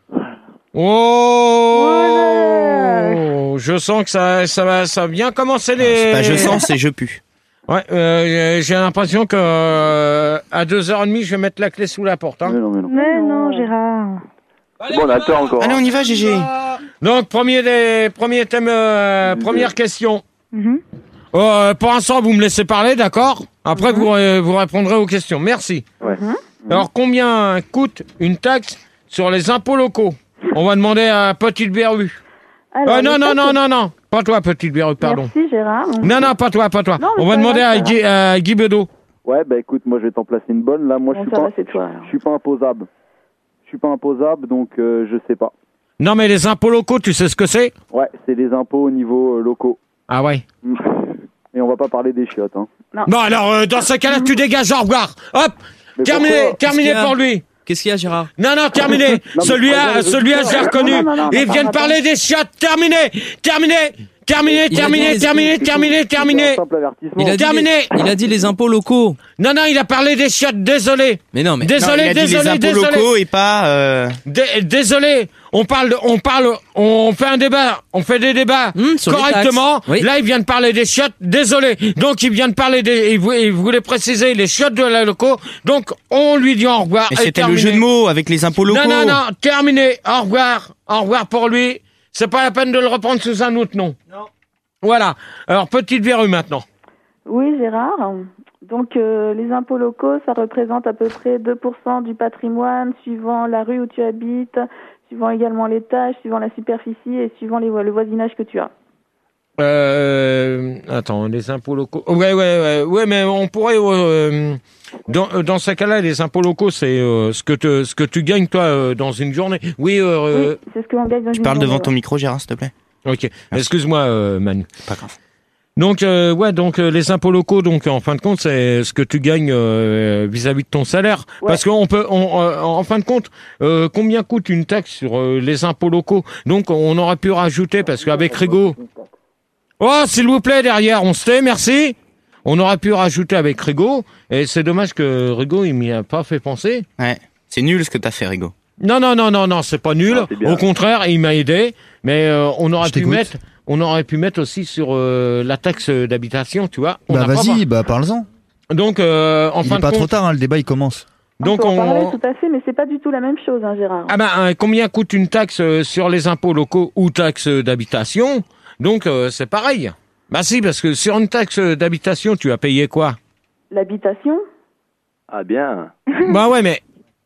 [SPEAKER 2] Oh, je sens que ça, ça va, ça va bien commencer les.
[SPEAKER 11] C'est pas je sens, c'est je pue.
[SPEAKER 2] Ouais, euh, j'ai l'impression que euh, à deux heures trente, je vais mettre la clé sous la porte. Hein.
[SPEAKER 3] Mais non, mais non.
[SPEAKER 12] Mais non, Gérard.
[SPEAKER 2] Allez,
[SPEAKER 3] Bon, on a le temps encore.
[SPEAKER 11] Allez, on y va, G G.
[SPEAKER 2] Donc premier des premier thème, euh, première question.
[SPEAKER 12] Mhm.
[SPEAKER 2] Euh, pour l'instant, vous me laissez parler, d'accord? Après, vous euh, vous répondrez aux questions. Merci.
[SPEAKER 3] Ouais.
[SPEAKER 2] Alors, combien coûte une taxe sur les impôts locaux? On va demander à Petite Verrue.
[SPEAKER 8] Alors,
[SPEAKER 2] Euh, non,
[SPEAKER 8] le
[SPEAKER 2] non,
[SPEAKER 8] fait
[SPEAKER 2] non,
[SPEAKER 8] que-
[SPEAKER 2] non, non, pas toi, Petite Verrue, pardon.
[SPEAKER 8] Merci Gérard.
[SPEAKER 2] Non, non, pas toi, pas toi.
[SPEAKER 8] Non, mais
[SPEAKER 2] On va
[SPEAKER 8] c'est pas
[SPEAKER 2] demander
[SPEAKER 8] grave,
[SPEAKER 2] à
[SPEAKER 8] c'est
[SPEAKER 2] Guy, à Guy Bedeau.
[SPEAKER 3] Ouais, bah écoute, moi je vais t'en placer une bonne. Là, moi je
[SPEAKER 8] Bon,
[SPEAKER 3] suis
[SPEAKER 8] ça
[SPEAKER 3] pas,
[SPEAKER 8] va, c'est toi, alors.
[SPEAKER 3] je suis pas imposable. Je suis pas imposable, donc euh, je sais pas.
[SPEAKER 2] Non, mais les impôts locaux, tu sais ce que c'est?
[SPEAKER 3] Ouais, c'est les impôts au niveau euh, locaux.
[SPEAKER 2] Ah ouais.
[SPEAKER 3] Mm. Et on va pas parler des chiottes, hein.
[SPEAKER 2] Bon, alors, euh, dans ce cas-là, tu dégages, au revoir. Hop,
[SPEAKER 3] Mais
[SPEAKER 2] terminé,
[SPEAKER 3] pourquoi
[SPEAKER 2] terminé
[SPEAKER 9] Qu'est-ce qu'il y a
[SPEAKER 2] pour lui.
[SPEAKER 9] Qu'est-ce qu'il y a, Gérard?
[SPEAKER 2] Non, non, terminé.
[SPEAKER 3] Non, mais
[SPEAKER 2] Celui-là,
[SPEAKER 3] prenez les
[SPEAKER 2] celui-là,
[SPEAKER 3] auditeurs.
[SPEAKER 2] j'ai reconnu.
[SPEAKER 8] Non, non, non,
[SPEAKER 2] Il
[SPEAKER 8] non,
[SPEAKER 2] vient de
[SPEAKER 8] attends,
[SPEAKER 2] parler des chiottes. Terminé, terminé, terminé,
[SPEAKER 9] Il a
[SPEAKER 2] terminé,
[SPEAKER 9] dit-
[SPEAKER 2] terminé, terminé,
[SPEAKER 3] C'est
[SPEAKER 2] terminé.
[SPEAKER 3] un simple avertissement.
[SPEAKER 9] Il a dit
[SPEAKER 2] Terminé.
[SPEAKER 9] les- Il a dit les impôts locaux.
[SPEAKER 2] Non, non, il a parlé des chiottes. Désolé.
[SPEAKER 9] Mais non, mais.
[SPEAKER 11] Non,
[SPEAKER 2] Désolé,
[SPEAKER 11] il a dit
[SPEAKER 2] désolé,
[SPEAKER 11] les impôts
[SPEAKER 2] désolé.
[SPEAKER 11] locaux et pas... Euh...
[SPEAKER 2] Dé- Désolé. On parle, de- on parle, on fait un débat, on fait des débats
[SPEAKER 9] Hum, sur les
[SPEAKER 2] correctement.
[SPEAKER 9] taxes. Oui.
[SPEAKER 2] Là, il vient de parler des chiottes. Désolé. Donc, il vient de parler des, il vou- il voulait préciser les chiottes de la locaux. Donc, on lui dit au revoir.
[SPEAKER 11] Mais
[SPEAKER 2] Et
[SPEAKER 11] c'était le
[SPEAKER 2] terminé.
[SPEAKER 11] jeu de mots avec les impôts locaux.
[SPEAKER 2] Non, non, non, terminé. Au revoir. Au revoir pour lui. C'est pas la peine de le reprendre sous un autre nom. Non. Voilà. Alors, Petite Verrue maintenant.
[SPEAKER 8] Oui Gérard. Donc euh, les impôts locaux, ça représente à peu près deux pour cent du patrimoine, suivant la rue où tu habites, suivant également l'étage, suivant la superficie et suivant les, vo- le voisinage que tu as.
[SPEAKER 2] Euh, attends, les impôts locaux. Ouais, ouais, ouais, ouais, mais on pourrait, euh, dans, dans ce cas-là, les impôts locaux, c'est euh, ce que te, ce que tu gagnes toi euh, dans une journée. Oui, euh,
[SPEAKER 8] Oui, c'est ce que l'on gagne dans
[SPEAKER 11] Tu
[SPEAKER 8] une
[SPEAKER 11] parles
[SPEAKER 8] journée,
[SPEAKER 11] devant
[SPEAKER 8] ouais.
[SPEAKER 11] ton micro, Gérard, s'il te plaît.
[SPEAKER 2] ok. Excuse-moi, euh, Manu.
[SPEAKER 11] Pas grave.
[SPEAKER 2] Donc, euh, ouais, donc euh, les impôts locaux, donc en fin de compte, c'est ce que tu gagnes euh, vis-à-vis de ton salaire.
[SPEAKER 8] Ouais.
[SPEAKER 2] Parce qu'on peut, on, euh, en fin de compte, euh, combien coûte une taxe sur euh, les impôts locaux? Donc, on aurait pu rajouter, parce qu'avec Rigaud... Oh, s'il vous plaît, derrière, on se tait, merci. On aurait pu rajouter avec Rigaud, et c'est dommage que Rigaud, il m'y a pas fait penser.
[SPEAKER 11] Ouais. C'est nul ce que t'as fait, Rigaud.
[SPEAKER 2] Non, non, non, non, non, c'est pas nul.
[SPEAKER 3] Ah, c'est bien.
[SPEAKER 2] Au contraire, il m'a aidé, mais euh, on aurait
[SPEAKER 1] Je
[SPEAKER 2] pu
[SPEAKER 1] t'écoute.
[SPEAKER 2] mettre, on aurait pu mettre aussi sur euh, la taxe d'habitation, tu vois. On
[SPEAKER 1] Bah
[SPEAKER 2] n'a pas
[SPEAKER 1] vas-y, bah parle-en.
[SPEAKER 2] par- Donc, euh, en
[SPEAKER 1] Il
[SPEAKER 2] fin
[SPEAKER 1] est
[SPEAKER 2] de
[SPEAKER 1] pas
[SPEAKER 2] compte,
[SPEAKER 1] trop tard, hein, le débat il commence.
[SPEAKER 2] donc
[SPEAKER 8] on peut en parler
[SPEAKER 2] on.
[SPEAKER 8] tout à fait, mais c'est pas du tout la même chose, hein, Gérard.
[SPEAKER 2] Ah ben, hein, combien coûte une taxe euh, sur les impôts locaux ou taxe d'habitation? Donc, euh, c'est pareil. Bah si, parce que sur une taxe d'habitation, tu as payé quoi?
[SPEAKER 8] L'habitation.
[SPEAKER 3] Ah bien.
[SPEAKER 2] Bah ouais, mais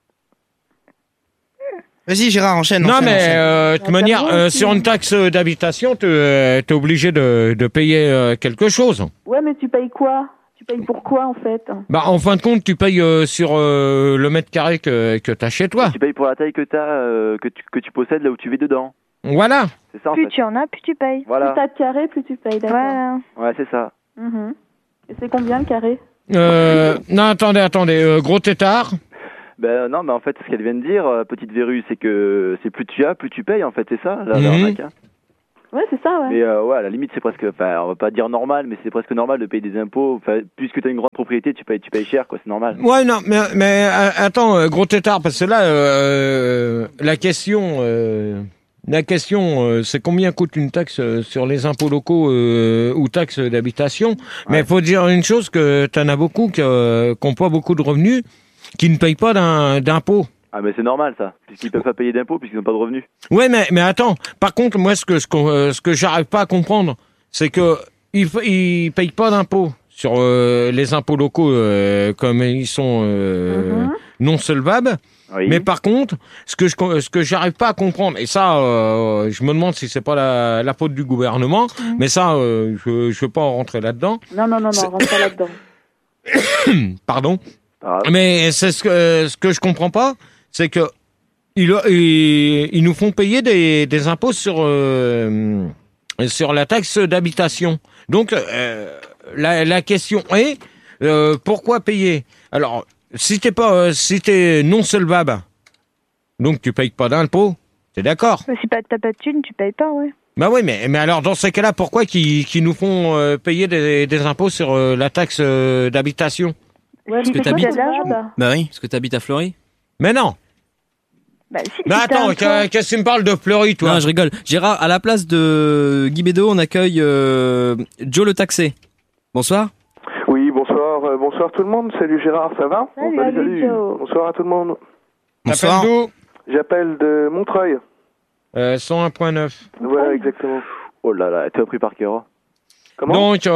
[SPEAKER 11] Vas-y, Gérard, enchaîne.
[SPEAKER 2] non,
[SPEAKER 11] enchaîne,
[SPEAKER 2] mais
[SPEAKER 11] enchaîne.
[SPEAKER 2] euh, de toute
[SPEAKER 8] Bah,
[SPEAKER 2] manière,
[SPEAKER 8] t'as
[SPEAKER 2] euh,
[SPEAKER 8] aussi,
[SPEAKER 2] sur
[SPEAKER 8] hein.
[SPEAKER 2] une taxe d'habitation, tu es obligé de, de payer euh, quelque chose.
[SPEAKER 8] Ouais, mais tu payes quoi? Tu payes pour quoi en fait?
[SPEAKER 2] Bah en fin de compte, tu payes euh, sur euh, le mètre carré que que t'as chez toi.
[SPEAKER 3] Tu payes pour la taille que t'as, euh, que tu que tu possèdes là où tu vis dedans.
[SPEAKER 2] Voilà.
[SPEAKER 3] C'est ça en
[SPEAKER 12] Plus
[SPEAKER 3] fait.
[SPEAKER 12] tu en as, plus tu payes.
[SPEAKER 3] Voilà.
[SPEAKER 8] Plus t'as de carré, plus tu payes, d'accord.
[SPEAKER 12] Voilà.
[SPEAKER 3] Ouais, c'est ça.
[SPEAKER 8] Mhm. Et c'est combien le carré?
[SPEAKER 2] Euh, non, attendez, attendez, euh, gros tétard.
[SPEAKER 3] Ben non, mais en fait, ce qu'elle vient de dire, euh, petite verrue, c'est que c'est plus tu as, plus tu payes en fait, c'est ça, la,
[SPEAKER 2] Mhm.
[SPEAKER 3] l'arnaque, hein.
[SPEAKER 8] Ouais, c'est ça, ouais.
[SPEAKER 13] Mais euh, ouais, à la limite, c'est presque, enfin, on va pas dire normal, mais c'est presque normal de payer des impôts. Enfin, puisque tu as une grande propriété, tu payes, tu payes cher, quoi, c'est normal.
[SPEAKER 2] Ouais, non, mais, mais euh, attends, euh, gros tétard, parce que là, euh, la question, euh, la question, euh, c'est combien coûte une taxe euh, sur les impôts locaux euh, ou taxes d'habitation. Ouais. Mais il faut dire une chose, que t'en as beaucoup qui euh, n'ont pas beaucoup de revenus, qui ne payent pas d'un, d'impôts.
[SPEAKER 13] Ah, mais c'est normal, ça, puisqu'ils peuvent pas payer d'impôts, puisqu'ils n'ont pas de revenus.
[SPEAKER 2] Ouais, mais, mais attends, par contre, moi, ce que, ce que, euh, ce que j'arrive pas à comprendre, c'est que ils, ils payent pas d'impôts sur euh, les impôts locaux, euh, comme ils sont euh, mm-hmm. non solvables. Oui. Mais par contre, ce que je, ce que j'arrive pas à comprendre, et ça, euh, je me demande si c'est pas la, la faute du gouvernement, mm. mais ça, euh, je, je veux pas en rentrer là-dedans.
[SPEAKER 8] Non, non, non, non, rentre pas là-dedans.
[SPEAKER 2] Pardon. Ah. Mais c'est ce que, ce que je comprends pas, c'est que ils, ils, ils nous font payer des, des impôts sur euh, sur la taxe d'habitation. Donc euh, la, la question est euh, pourquoi payer? Alors si t'es pas euh, si t'es non solvable, donc tu payes pas d'impôts, t'es d'accord?
[SPEAKER 12] Bah, si t'as pas de thunes, tu payes pas, ouais.
[SPEAKER 2] Bah oui, mais mais alors dans ces cas-là, pourquoi qu'ils qu'ils nous font euh, payer des, des impôts sur euh, la taxe euh, d'habitation?
[SPEAKER 12] Ouais,
[SPEAKER 9] parce que t'habites.
[SPEAKER 11] Bah oui.
[SPEAKER 9] Parce que t'habites à Fleury.
[SPEAKER 2] Mais non.
[SPEAKER 12] Bah, si,
[SPEAKER 2] mais
[SPEAKER 12] si
[SPEAKER 2] attends, qu'est-ce que tu me parles de Fleury, toi?
[SPEAKER 9] Non, je rigole. Gérard, à la place de Guy Bédot, on accueille euh, Joe le taxé. Bonsoir.
[SPEAKER 14] Oui, bonsoir, euh, bonsoir tout le monde. Salut Gérard, ça va?
[SPEAKER 8] Salut,
[SPEAKER 14] bon, salut,
[SPEAKER 8] salut.
[SPEAKER 14] salut. Bonsoir à tout le monde.
[SPEAKER 2] Bonsoir. D'où?
[SPEAKER 14] J'appelle de Montreuil.
[SPEAKER 2] Euh, cent un point neuf.
[SPEAKER 14] Ouais, exactement.
[SPEAKER 13] Oh là là, t'es pris par Kéra.
[SPEAKER 14] Comment?
[SPEAKER 2] Donc,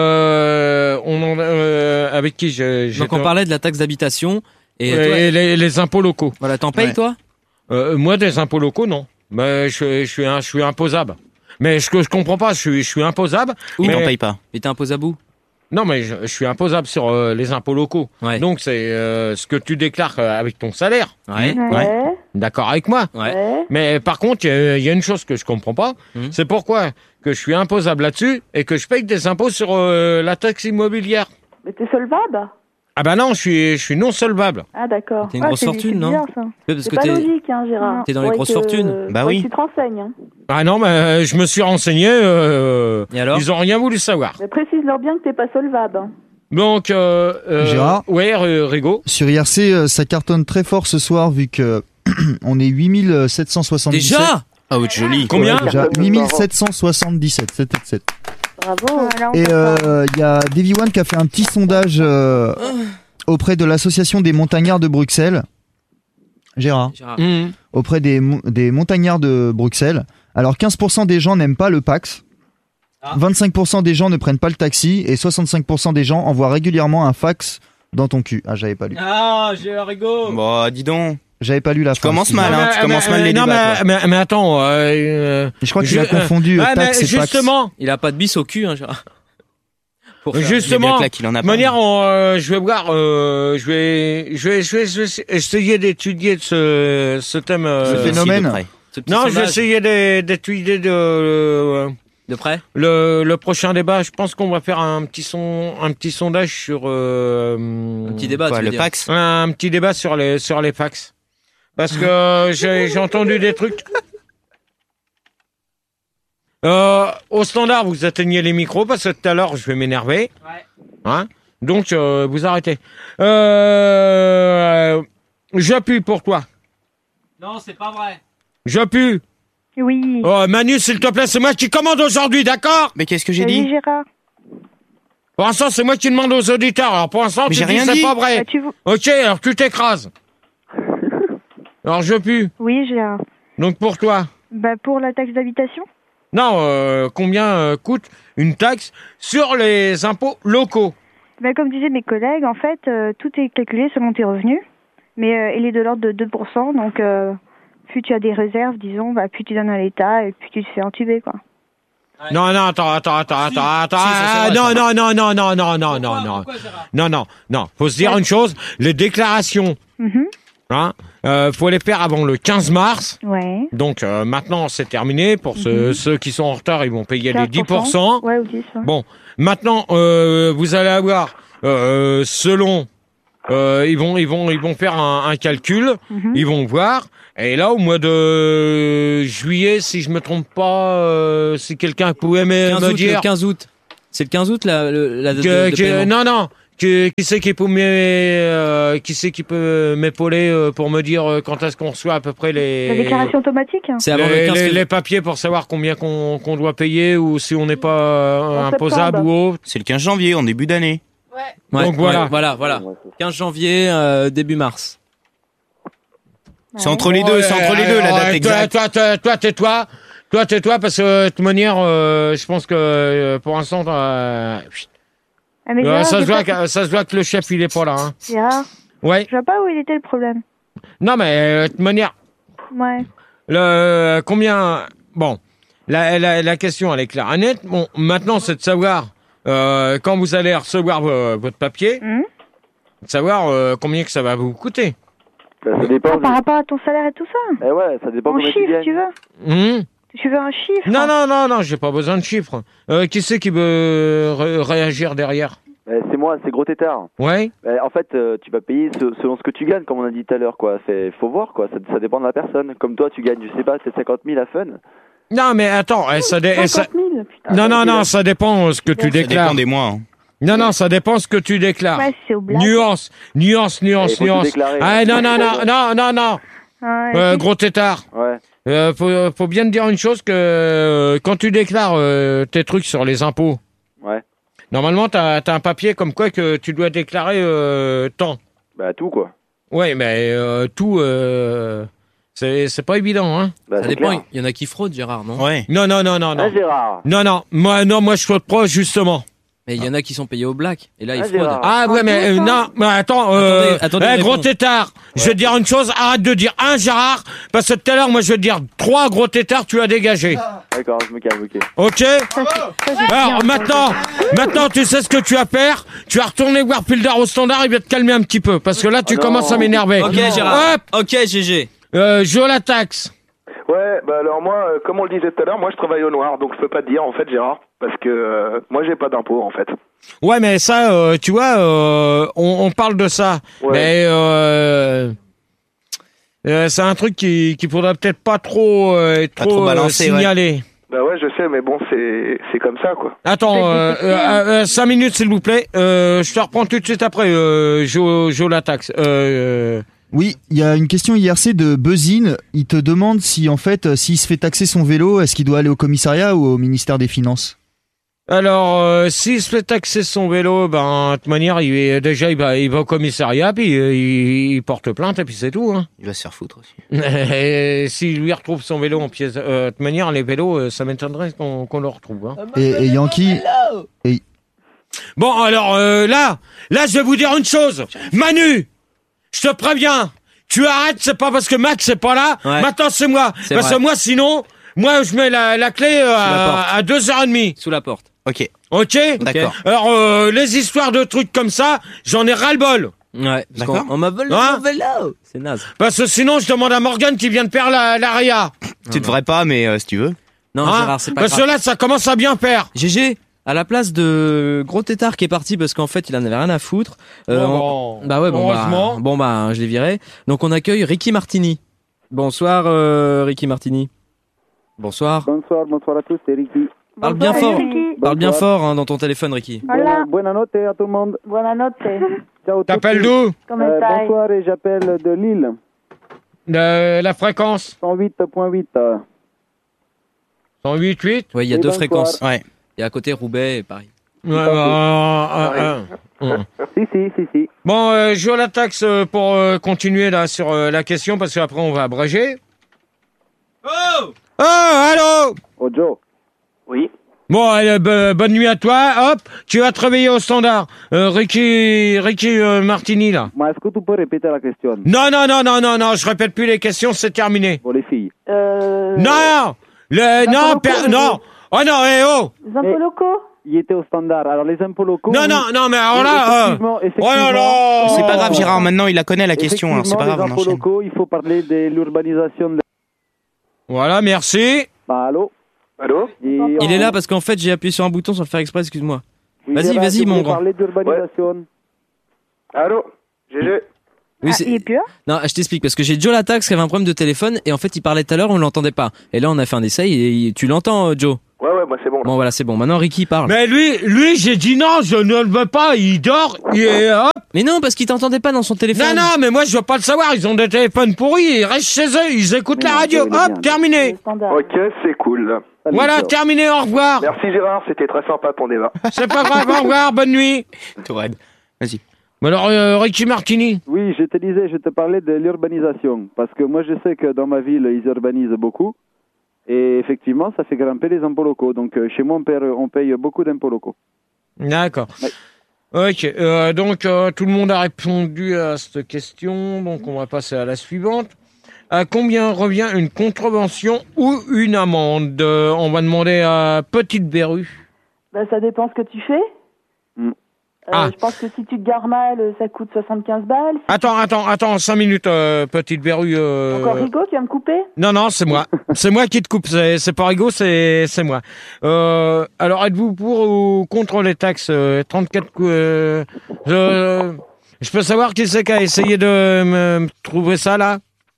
[SPEAKER 2] euh, on en, euh, avec qui j'ai, j'ai
[SPEAKER 9] Donc, on parlait de la taxe d'habitation et,
[SPEAKER 2] et,
[SPEAKER 9] toi,
[SPEAKER 2] et les, les impôts locaux.
[SPEAKER 9] Voilà, t'en payes, ouais. toi?
[SPEAKER 2] Euh, moi, des impôts locaux, non. Mais je, je suis, un, je suis imposable. Mais ce que je comprends pas, je suis, je suis imposable.
[SPEAKER 11] Ou
[SPEAKER 2] mais
[SPEAKER 11] t'en payes pas.
[SPEAKER 9] Et t'es imposable où?
[SPEAKER 2] Non, mais je, je suis imposable sur euh, les impôts locaux.
[SPEAKER 9] Ouais.
[SPEAKER 2] Donc, c'est euh, ce que tu déclares euh, avec ton salaire.
[SPEAKER 9] Ouais.
[SPEAKER 8] Ouais. ouais.
[SPEAKER 2] D'accord avec moi.
[SPEAKER 9] Ouais.
[SPEAKER 8] ouais.
[SPEAKER 2] Mais par contre, il y, y a une chose que je comprends pas. Mmh. C'est pourquoi que je suis imposable là-dessus et que je paye des impôts sur euh, la taxe immobilière.
[SPEAKER 8] Mais t'es solvable?
[SPEAKER 2] Ah bah non, je suis, je suis non solvable.
[SPEAKER 8] Ah d'accord.
[SPEAKER 9] T'es une
[SPEAKER 8] ah,
[SPEAKER 9] grosse fortune, non?
[SPEAKER 8] Bizarre, ça.
[SPEAKER 9] Parce
[SPEAKER 8] c'est
[SPEAKER 9] que
[SPEAKER 8] pas
[SPEAKER 9] t'es...
[SPEAKER 8] logique, hein, Gérard.
[SPEAKER 9] T'es dans les grosses
[SPEAKER 8] que...
[SPEAKER 9] fortunes.
[SPEAKER 11] Bah oui.
[SPEAKER 8] Tu te renseignes. Hein.
[SPEAKER 2] Ah non, mais euh, je me suis renseigné. Euh,
[SPEAKER 9] Et alors?
[SPEAKER 2] Ils ont rien voulu savoir.
[SPEAKER 8] Mais précise-leur bien que t'es pas solvable. Hein.
[SPEAKER 2] Donc, euh, euh,
[SPEAKER 1] Gérard?
[SPEAKER 2] Ouais, euh, Rigaud.
[SPEAKER 1] Sur I R C, euh, ça cartonne très fort ce soir vu que on est huit mille sept cent soixante-dix-sept.
[SPEAKER 9] Déjà?
[SPEAKER 11] Ah oui, joli.
[SPEAKER 2] Combien?
[SPEAKER 1] Ouais, déjà huit mille sept cent soixante-dix-sept. sept sept sept.
[SPEAKER 8] Bravo.
[SPEAKER 12] Alors,
[SPEAKER 1] Et il euh, y a Davy One qui a fait un petit sondage euh, auprès de l'association des montagnards de Bruxelles. Gérard.
[SPEAKER 9] Gérard.
[SPEAKER 2] Mmh.
[SPEAKER 1] Auprès des, des montagnards de Bruxelles. Alors quinze pour cent des gens n'aiment pas le Pax. Ah. vingt-cinq pour cent des gens ne prennent pas le taxi et soixante-cinq pour cent des gens envoient régulièrement un fax dans ton cul. Ah, j'avais pas lu.
[SPEAKER 9] Ah, Gérard Rigaud.
[SPEAKER 11] Bon, dis donc.
[SPEAKER 1] J'avais pas lu la
[SPEAKER 11] Tu
[SPEAKER 1] phrase.
[SPEAKER 11] commences mal, hein.
[SPEAKER 2] mais,
[SPEAKER 11] Tu commences
[SPEAKER 2] mais,
[SPEAKER 11] mal les
[SPEAKER 2] non,
[SPEAKER 11] débats.
[SPEAKER 2] mais, mais, mais attends. Euh, euh,
[SPEAKER 1] je crois qu'il
[SPEAKER 2] je,
[SPEAKER 1] a confondu
[SPEAKER 2] euh,
[SPEAKER 1] taxe
[SPEAKER 2] ah,
[SPEAKER 1] et Pax.
[SPEAKER 2] Justement.
[SPEAKER 9] Il a pas de bis au cul, hein, Gérard.
[SPEAKER 2] Pour justement,
[SPEAKER 11] de
[SPEAKER 2] manière, on, euh, je vais voir, euh, je vais, je vais, je vais, je vais essayer d'étudier ce, ce thème, euh,
[SPEAKER 1] ce phénomène.
[SPEAKER 9] Ce
[SPEAKER 2] non, je vais essayer d'étudier de, euh,
[SPEAKER 9] de près.
[SPEAKER 2] Le, le prochain débat. Je pense qu'on va faire un petit son, un petit sondage sur euh,
[SPEAKER 9] un petit débat,
[SPEAKER 11] quoi,
[SPEAKER 9] tu veux
[SPEAKER 11] le
[SPEAKER 9] dire.
[SPEAKER 11] Pax.
[SPEAKER 2] Un, un petit débat sur les, sur les fax. Parce que euh, j'ai, j'ai entendu des trucs. Euh, au standard, vous éteignez les micros parce que tout à l'heure, je vais m'énerver.
[SPEAKER 9] Ouais.
[SPEAKER 2] Hein? Donc, euh, vous arrêtez. Euh, j'appuie pour toi.
[SPEAKER 9] Non, c'est pas vrai.
[SPEAKER 2] J'appuie.
[SPEAKER 12] Oui.
[SPEAKER 2] Oh, Manu, s'il te plaît, c'est moi qui commande aujourd'hui, d'accord?
[SPEAKER 11] Mais qu'est-ce que j'ai
[SPEAKER 12] Salut,
[SPEAKER 11] dit?
[SPEAKER 12] Gérard.
[SPEAKER 2] Pour l'instant, c'est moi qui demande aux auditeurs. Alors, pour l'instant,
[SPEAKER 11] Mais
[SPEAKER 2] tu
[SPEAKER 11] j'ai
[SPEAKER 2] dis
[SPEAKER 11] rien
[SPEAKER 2] c'est
[SPEAKER 11] dit.
[SPEAKER 2] pas vrai.
[SPEAKER 12] Bah, tu...
[SPEAKER 2] Ok, alors tu t'écrases. Alors, je pue.
[SPEAKER 12] Oui, Gérard.
[SPEAKER 2] Donc, pour toi?
[SPEAKER 12] Bah, pour la taxe d'habitation?
[SPEAKER 2] Non, euh, combien euh, coûte une taxe sur les impôts locaux?
[SPEAKER 12] Bah, comme disaient mes collègues, en fait, euh, tout est calculé selon tes revenus, mais euh, il est de l'ordre de deux pour cent, donc euh, plus tu as des réserves, disons, bah, plus tu donnes à l'État et plus tu te fais entuber, quoi.
[SPEAKER 2] Ouais. Non, non, attends, attends, attends,
[SPEAKER 9] Si.
[SPEAKER 2] attends, attends,
[SPEAKER 9] Si, ça,
[SPEAKER 2] ah,
[SPEAKER 9] c'est
[SPEAKER 2] non,
[SPEAKER 9] vrai,
[SPEAKER 2] non, non, non, non, non, non,
[SPEAKER 9] Pourquoi,
[SPEAKER 2] non, non,
[SPEAKER 9] pourquoi, Gérard
[SPEAKER 2] non, non, non, faut se dire
[SPEAKER 12] Ouais.
[SPEAKER 2] une chose, les déclarations,
[SPEAKER 12] Mhm.
[SPEAKER 2] hein, euh, faut les faire avant le quinze mars.
[SPEAKER 12] Ouais.
[SPEAKER 2] Donc euh, maintenant c'est terminé. Pour ceux,
[SPEAKER 12] Mhm.
[SPEAKER 2] ceux qui sont en retard, ils vont payer les
[SPEAKER 12] quinze
[SPEAKER 2] dix pour cent.
[SPEAKER 12] Ouais, ou dix. Ouais.
[SPEAKER 2] Bon, maintenant euh, vous allez avoir euh, selon Euh, ils vont, ils vont, ils vont faire un, un calcul. Mm-hmm. Ils vont voir. Et là, au mois de juillet, si je me trompe pas, euh, si quelqu'un pouvait me, me
[SPEAKER 9] août,
[SPEAKER 2] dire.
[SPEAKER 9] Le quinze août. C'est le quinze août la, la date
[SPEAKER 2] que,
[SPEAKER 9] de, de
[SPEAKER 2] que,
[SPEAKER 9] paiement.
[SPEAKER 2] Non, non. Que, qui c'est qui peut m'é- euh, qui c'est qui peut m'épauler euh, pour me dire euh, quand est-ce qu'on reçoit à peu près les
[SPEAKER 12] La déclaration automatique.
[SPEAKER 9] C'est avant
[SPEAKER 2] les,
[SPEAKER 9] le quinze
[SPEAKER 2] les,
[SPEAKER 9] février.
[SPEAKER 2] les papiers pour savoir combien qu'on, qu'on doit payer ou si on n'est pas euh,
[SPEAKER 12] En
[SPEAKER 2] imposable
[SPEAKER 12] septembre.
[SPEAKER 2] ou autre.
[SPEAKER 11] C'est le quinze janvier, en début d'année.
[SPEAKER 9] Ouais,
[SPEAKER 2] Donc voilà.
[SPEAKER 9] ouais, voilà, voilà. quinze janvier, euh, début mars.
[SPEAKER 11] C'est entre les deux, c'est entre les deux la date
[SPEAKER 2] Ouais,
[SPEAKER 11] exacte.
[SPEAKER 2] Toi, toi, toi, tais-toi. Toi, tais-toi, parce que de toute manière, euh, je pense que euh, pour l'instant, euh,
[SPEAKER 12] Ah, mais
[SPEAKER 2] euh,
[SPEAKER 12] Gérard,
[SPEAKER 2] ça, se
[SPEAKER 12] j'ai
[SPEAKER 2] voit
[SPEAKER 12] pas-
[SPEAKER 2] que, ça se voit que le chef, il est pas là. Hein.
[SPEAKER 12] Gérard,
[SPEAKER 2] Ouais.
[SPEAKER 12] je vois pas où il était le problème.
[SPEAKER 2] Non, mais euh, de toute manière,
[SPEAKER 12] Ouais.
[SPEAKER 2] le combien. Bon, la, la, la question, elle est claire et nette. Bon, maintenant, c'est de savoir, euh, quand vous allez recevoir vo- votre papier,
[SPEAKER 12] Hum.
[SPEAKER 2] de savoir euh, combien que ça va vous coûter.
[SPEAKER 13] Bah, ça dépend.
[SPEAKER 12] Ah,
[SPEAKER 13] de-
[SPEAKER 12] par rapport à ton salaire et tout ça.
[SPEAKER 13] Eh ouais, ça dépend
[SPEAKER 12] En
[SPEAKER 13] combien tu
[SPEAKER 12] chiffres,
[SPEAKER 13] gagnes.
[SPEAKER 12] tu veux
[SPEAKER 2] Hum
[SPEAKER 12] Tu veux un chiffre
[SPEAKER 2] Non, non, non, non, j'ai pas besoin de chiffres. Euh, qui c'est qui veut ré- réagir derrière?
[SPEAKER 13] Eh, c'est moi, c'est Gros Tétard.
[SPEAKER 2] Ouais.
[SPEAKER 13] Eh, en fait, euh, tu vas payer se- selon ce que tu gagnes, comme on a dit tout à l'heure, quoi. C'est, faut voir, quoi. Ça, ça dépend de la personne. Comme toi, tu gagnes, je sais pas, c'est cinquante mille à fun.
[SPEAKER 2] Non, mais attends, eh, ça, dé- eh, ça-
[SPEAKER 12] cinquante mille, putain.
[SPEAKER 2] non, non, non, ça dépend euh, ce que tu
[SPEAKER 11] Ça
[SPEAKER 2] déclares.
[SPEAKER 11] dépend des mois. hein.
[SPEAKER 2] Non, non, ça dépend ce que tu déclares.
[SPEAKER 12] Ouais, c'est au blague.
[SPEAKER 2] Nuance, nuance,
[SPEAKER 13] Eh,
[SPEAKER 2] nuance,
[SPEAKER 13] faut tout
[SPEAKER 2] nuance.
[SPEAKER 13] déclarer.
[SPEAKER 2] Ah, non, non, non, non, non, non.
[SPEAKER 12] Ouais,
[SPEAKER 2] Euh,
[SPEAKER 12] si.
[SPEAKER 2] gros tétard.
[SPEAKER 13] Ouais.
[SPEAKER 2] Euh, faut, faut bien te dire une chose que euh, quand tu déclares euh, tes trucs sur les impôts,
[SPEAKER 13] Ouais.
[SPEAKER 2] normalement, t'as, t'as un papier comme quoi que tu dois déclarer euh, tant.
[SPEAKER 13] Bah, tout, quoi.
[SPEAKER 2] Ouais, mais euh, tout, euh, c'est, c'est pas évident, hein.
[SPEAKER 13] Bah,
[SPEAKER 9] Ça
[SPEAKER 13] c'est
[SPEAKER 9] dépend,
[SPEAKER 13] clair.
[SPEAKER 9] il y en a qui fraudent, Gérard, non?
[SPEAKER 11] Ouais.
[SPEAKER 2] Non, non, non, non, non.
[SPEAKER 13] Hein, Gérard?
[SPEAKER 2] Non, non, moi, non, moi, je fraude pas, justement.
[SPEAKER 9] Mais il y en a qui sont payés au black. Et là, ils
[SPEAKER 13] Ah,
[SPEAKER 9] fraudent.
[SPEAKER 13] Gérard.
[SPEAKER 2] Ah, ouais, mais, euh, non, mais attends, euh,
[SPEAKER 9] Attendez, attendez,
[SPEAKER 2] eh, gros
[SPEAKER 9] réponse.
[SPEAKER 2] tétard, je vais te dire une chose, arrête de dire un, Gérard, parce que tout à l'heure, moi, je vais te dire trois gros tétards, tu as dégagé.
[SPEAKER 13] D'accord, je me calme, ok.
[SPEAKER 2] Ok?
[SPEAKER 12] Ça, c'est- ça, c'est
[SPEAKER 2] Alors,
[SPEAKER 12] bien,
[SPEAKER 2] maintenant, maintenant, tu sais ce que tu vas faire. Tu vas retourner voir Pilder au standard, il va te calmer un petit peu, parce que là, tu
[SPEAKER 13] Ah non.
[SPEAKER 2] commences à m'énerver.
[SPEAKER 9] Ok, Gérard.
[SPEAKER 2] Hop,
[SPEAKER 9] Ok, G G.
[SPEAKER 2] euh, je la taxe.
[SPEAKER 14] Ouais, bah alors moi, euh, comme on le disait tout à l'heure, moi je travaille au noir, donc je peux pas te dire en fait, Gérard, parce que euh, moi j'ai pas d'impôt en fait.
[SPEAKER 2] Ouais, mais ça, euh, tu vois, euh, on, on parle de ça,
[SPEAKER 14] Ouais.
[SPEAKER 2] mais euh, euh, c'est un truc qui qui faudrait peut-être pas trop euh,
[SPEAKER 11] Pas
[SPEAKER 2] trop,
[SPEAKER 11] trop
[SPEAKER 2] euh,
[SPEAKER 11] balancer,
[SPEAKER 2] signaler.
[SPEAKER 14] Bah ouais, je sais, mais bon, c'est c'est comme ça quoi.
[SPEAKER 2] Attends, euh, euh, euh, cinq minutes s'il vous plaît. Euh, je te reprends tout de suite après. Euh, Jo, Jo la taxe. Euh, euh,
[SPEAKER 1] Oui, il y a une question I R C de Buzzin. Il te demande si, en fait, euh, s'il se fait taxer son vélo, est-ce qu'il doit aller au commissariat ou au ministère des Finances?
[SPEAKER 2] Alors, euh, s'il se fait taxer son vélo, ben, de toute manière, il est, déjà, il va, il va au commissariat, puis euh, il, il porte plainte, et puis c'est tout. Hein.
[SPEAKER 11] Il va se faire foutre aussi.
[SPEAKER 2] Et s'il lui retrouve son vélo en pièces, euh, de toute manière, les vélos, euh, ça m'étonnerait qu'on, qu'on le retrouve. Hein.
[SPEAKER 1] Et, et Yankee, et,
[SPEAKER 2] Bon, alors euh, là, là, je vais vous dire une chose. Manu, je te préviens, tu arrêtes, c'est pas parce que Max c'est pas là.
[SPEAKER 9] Ouais.
[SPEAKER 2] Maintenant, c'est moi.
[SPEAKER 9] C'est
[SPEAKER 2] Parce
[SPEAKER 9] vrai.
[SPEAKER 2] que moi, sinon, moi, je mets la, la clé euh,
[SPEAKER 9] la porte.
[SPEAKER 2] à, à deux heures trente.
[SPEAKER 9] Sous la porte.
[SPEAKER 11] Ok.
[SPEAKER 2] Ok?
[SPEAKER 11] D'accord.
[SPEAKER 2] Alors, euh, les histoires de trucs comme ça, j'en ai ras-le-bol.
[SPEAKER 9] Ouais. parce
[SPEAKER 11] D'accord.
[SPEAKER 9] qu'on- On m'a volé
[SPEAKER 2] Hein
[SPEAKER 9] mon vélo. C'est naze.
[SPEAKER 2] Parce que sinon, je demande à Morgane qui vient de perdre la, la Ria.
[SPEAKER 11] Tu devrais pas, mais euh, si tu veux.
[SPEAKER 9] Non,
[SPEAKER 2] Hein
[SPEAKER 9] Gérard, c'est pas
[SPEAKER 2] Parce
[SPEAKER 9] grave.
[SPEAKER 2] que là, ça commence à bien faire.
[SPEAKER 9] G G, à la place de Gros Tétard qui est parti parce qu'en fait il en avait rien à foutre. euh,
[SPEAKER 2] Bon,
[SPEAKER 9] on- Bah ouais, bon bah,
[SPEAKER 2] heureusement.
[SPEAKER 9] bon bah je l'ai viré. Donc on accueille Ricky Martini. Bonsoir euh, Ricky Martini. Bonsoir.
[SPEAKER 6] Bonsoir, bonsoir à tous, c'est Ricky.
[SPEAKER 9] Parle bien
[SPEAKER 12] Bonsoir,
[SPEAKER 9] fort.
[SPEAKER 12] Ricky.
[SPEAKER 9] Parle bien
[SPEAKER 6] Bonsoir.
[SPEAKER 9] fort hein, dans ton téléphone Ricky.
[SPEAKER 12] Hola.
[SPEAKER 6] Buona notte à tout le monde.
[SPEAKER 12] Buonanotte.
[SPEAKER 6] Ciao.
[SPEAKER 2] T'appelles
[SPEAKER 6] tutti.
[SPEAKER 2] d'où?
[SPEAKER 12] Come
[SPEAKER 6] Euh,
[SPEAKER 12] stai?
[SPEAKER 6] Bonsoir et j'appelle de Lille,
[SPEAKER 2] De la fréquence
[SPEAKER 6] cent huit point huit.
[SPEAKER 2] cent huit huit.
[SPEAKER 9] Ouais, il y a
[SPEAKER 6] Et
[SPEAKER 9] deux
[SPEAKER 6] bonsoir.
[SPEAKER 9] fréquences.
[SPEAKER 11] Ouais.
[SPEAKER 9] Il y a à côté Roubaix et Paris.
[SPEAKER 2] Ouais, euh, euh, euh, euh.
[SPEAKER 6] Si, si, si, si.
[SPEAKER 2] Bon, euh, je joue à la taxe euh, pour euh, continuer là sur euh, la question parce qu'après on va abréger. Oh Oh, allô
[SPEAKER 6] Oh Joe.
[SPEAKER 14] Oui.
[SPEAKER 2] Bon, allez, b- bonne nuit à toi. Hop, tu vas te réveiller au standard. Euh, Ricky, Ricky euh, Martini là.
[SPEAKER 6] Mais est-ce que tu peux répéter la question?
[SPEAKER 2] Non, non, non, non, non, non, je répète plus les questions, c'est terminé.
[SPEAKER 6] Pour les filles.
[SPEAKER 12] Euh...
[SPEAKER 2] Non, le,
[SPEAKER 12] impôts
[SPEAKER 2] non,
[SPEAKER 12] locaux,
[SPEAKER 2] per-
[SPEAKER 12] oui.
[SPEAKER 2] non. Oh non, eh oh.
[SPEAKER 12] Les impôts locaux?
[SPEAKER 6] Il était au standard. Alors les impôts locaux.
[SPEAKER 2] Non,
[SPEAKER 6] oui.
[SPEAKER 2] non, non, mais alors là, euh,
[SPEAKER 6] Effectivement,
[SPEAKER 2] oh là
[SPEAKER 6] effectivement.
[SPEAKER 2] là.
[SPEAKER 11] C'est pas grave, Gérard, maintenant il la connaît la question, alors c'est pas grave,
[SPEAKER 6] les
[SPEAKER 11] on
[SPEAKER 6] impôts
[SPEAKER 11] enchaîne.
[SPEAKER 6] locaux, il faut parler de l'urbanisation. De...
[SPEAKER 2] Voilà, merci.
[SPEAKER 6] Bah, allô?
[SPEAKER 14] Allô?
[SPEAKER 6] Et
[SPEAKER 9] Il est là parce qu'en fait j'ai appuyé sur un bouton sans le faire exprès, excuse-moi.
[SPEAKER 6] Oui,
[SPEAKER 9] Vas-y,
[SPEAKER 6] Gérard,
[SPEAKER 9] vas-y,
[SPEAKER 6] tu
[SPEAKER 9] mon
[SPEAKER 6] voulais
[SPEAKER 9] grand.
[SPEAKER 6] parler d'urbanisation.
[SPEAKER 14] Allô? G G.
[SPEAKER 9] Oui,
[SPEAKER 12] Ah,
[SPEAKER 9] c'est-
[SPEAKER 12] il est plus là?
[SPEAKER 9] Non, je t'explique parce que j'ai Joe Latax qui avait un problème de téléphone et en fait il parlait tout à l'heure, on l'entendait pas. Et là on a fait un essai et il- tu l'entends, euh, Joe?
[SPEAKER 14] Ouais, ouais, moi c'est bon. Là.
[SPEAKER 9] Bon voilà, c'est bon. Maintenant Ricky parle.
[SPEAKER 2] Mais lui, lui, j'ai dit non, je ne le veux pas, il dort, il est hop.
[SPEAKER 9] Mais non, parce qu'il t'entendait pas dans son téléphone.
[SPEAKER 2] Non, non, mais moi je veux pas le savoir, ils ont des téléphones pourris, ils restent chez eux, ils écoutent la radio, hop, terminé.
[SPEAKER 14] Ok, c'est cool.
[SPEAKER 2] Voilà, terminé, au revoir.
[SPEAKER 14] Merci Gérard, c'était très sympa ton débat.
[SPEAKER 2] C'est pas grave, au revoir, bonne nuit.
[SPEAKER 11] Tourette. Vas-y.
[SPEAKER 2] Mais alors, euh, Ricky Martini.
[SPEAKER 15] Oui, je te disais, je te parlais de l'urbanisation. Parce que moi, je sais que dans ma ville, ils urbanisent beaucoup. Et effectivement, ça fait grimper les impôts locaux. Donc, euh, chez moi, on paye, on paye beaucoup d'impôts locaux.
[SPEAKER 2] D'accord. Ok, euh, donc euh, tout le monde a répondu à cette question, donc on va passer à la suivante. À combien revient une contravention ou une amende? Euh, On va demander à Petite Berru.
[SPEAKER 8] Bah, ça dépend ce que tu fais.
[SPEAKER 15] Mm.
[SPEAKER 8] Euh,
[SPEAKER 2] Ah.
[SPEAKER 8] Je pense que si tu te gares mal, ça coûte soixante-quinze balles.
[SPEAKER 2] Attends, attends, attends, cinq minutes, euh, Petite Berru. Euh...
[SPEAKER 8] Encore Rigaud qui va me couper?
[SPEAKER 2] Non, non, c'est moi. C'est moi qui te coupe. C'est, c'est pas Rigaud, c'est, c'est moi. Euh, alors, êtes-vous pour ou contre les taxes euh, trente-quatre cou- euh, je, je peux savoir qui c'est qui a essayé de me trouver ça, là?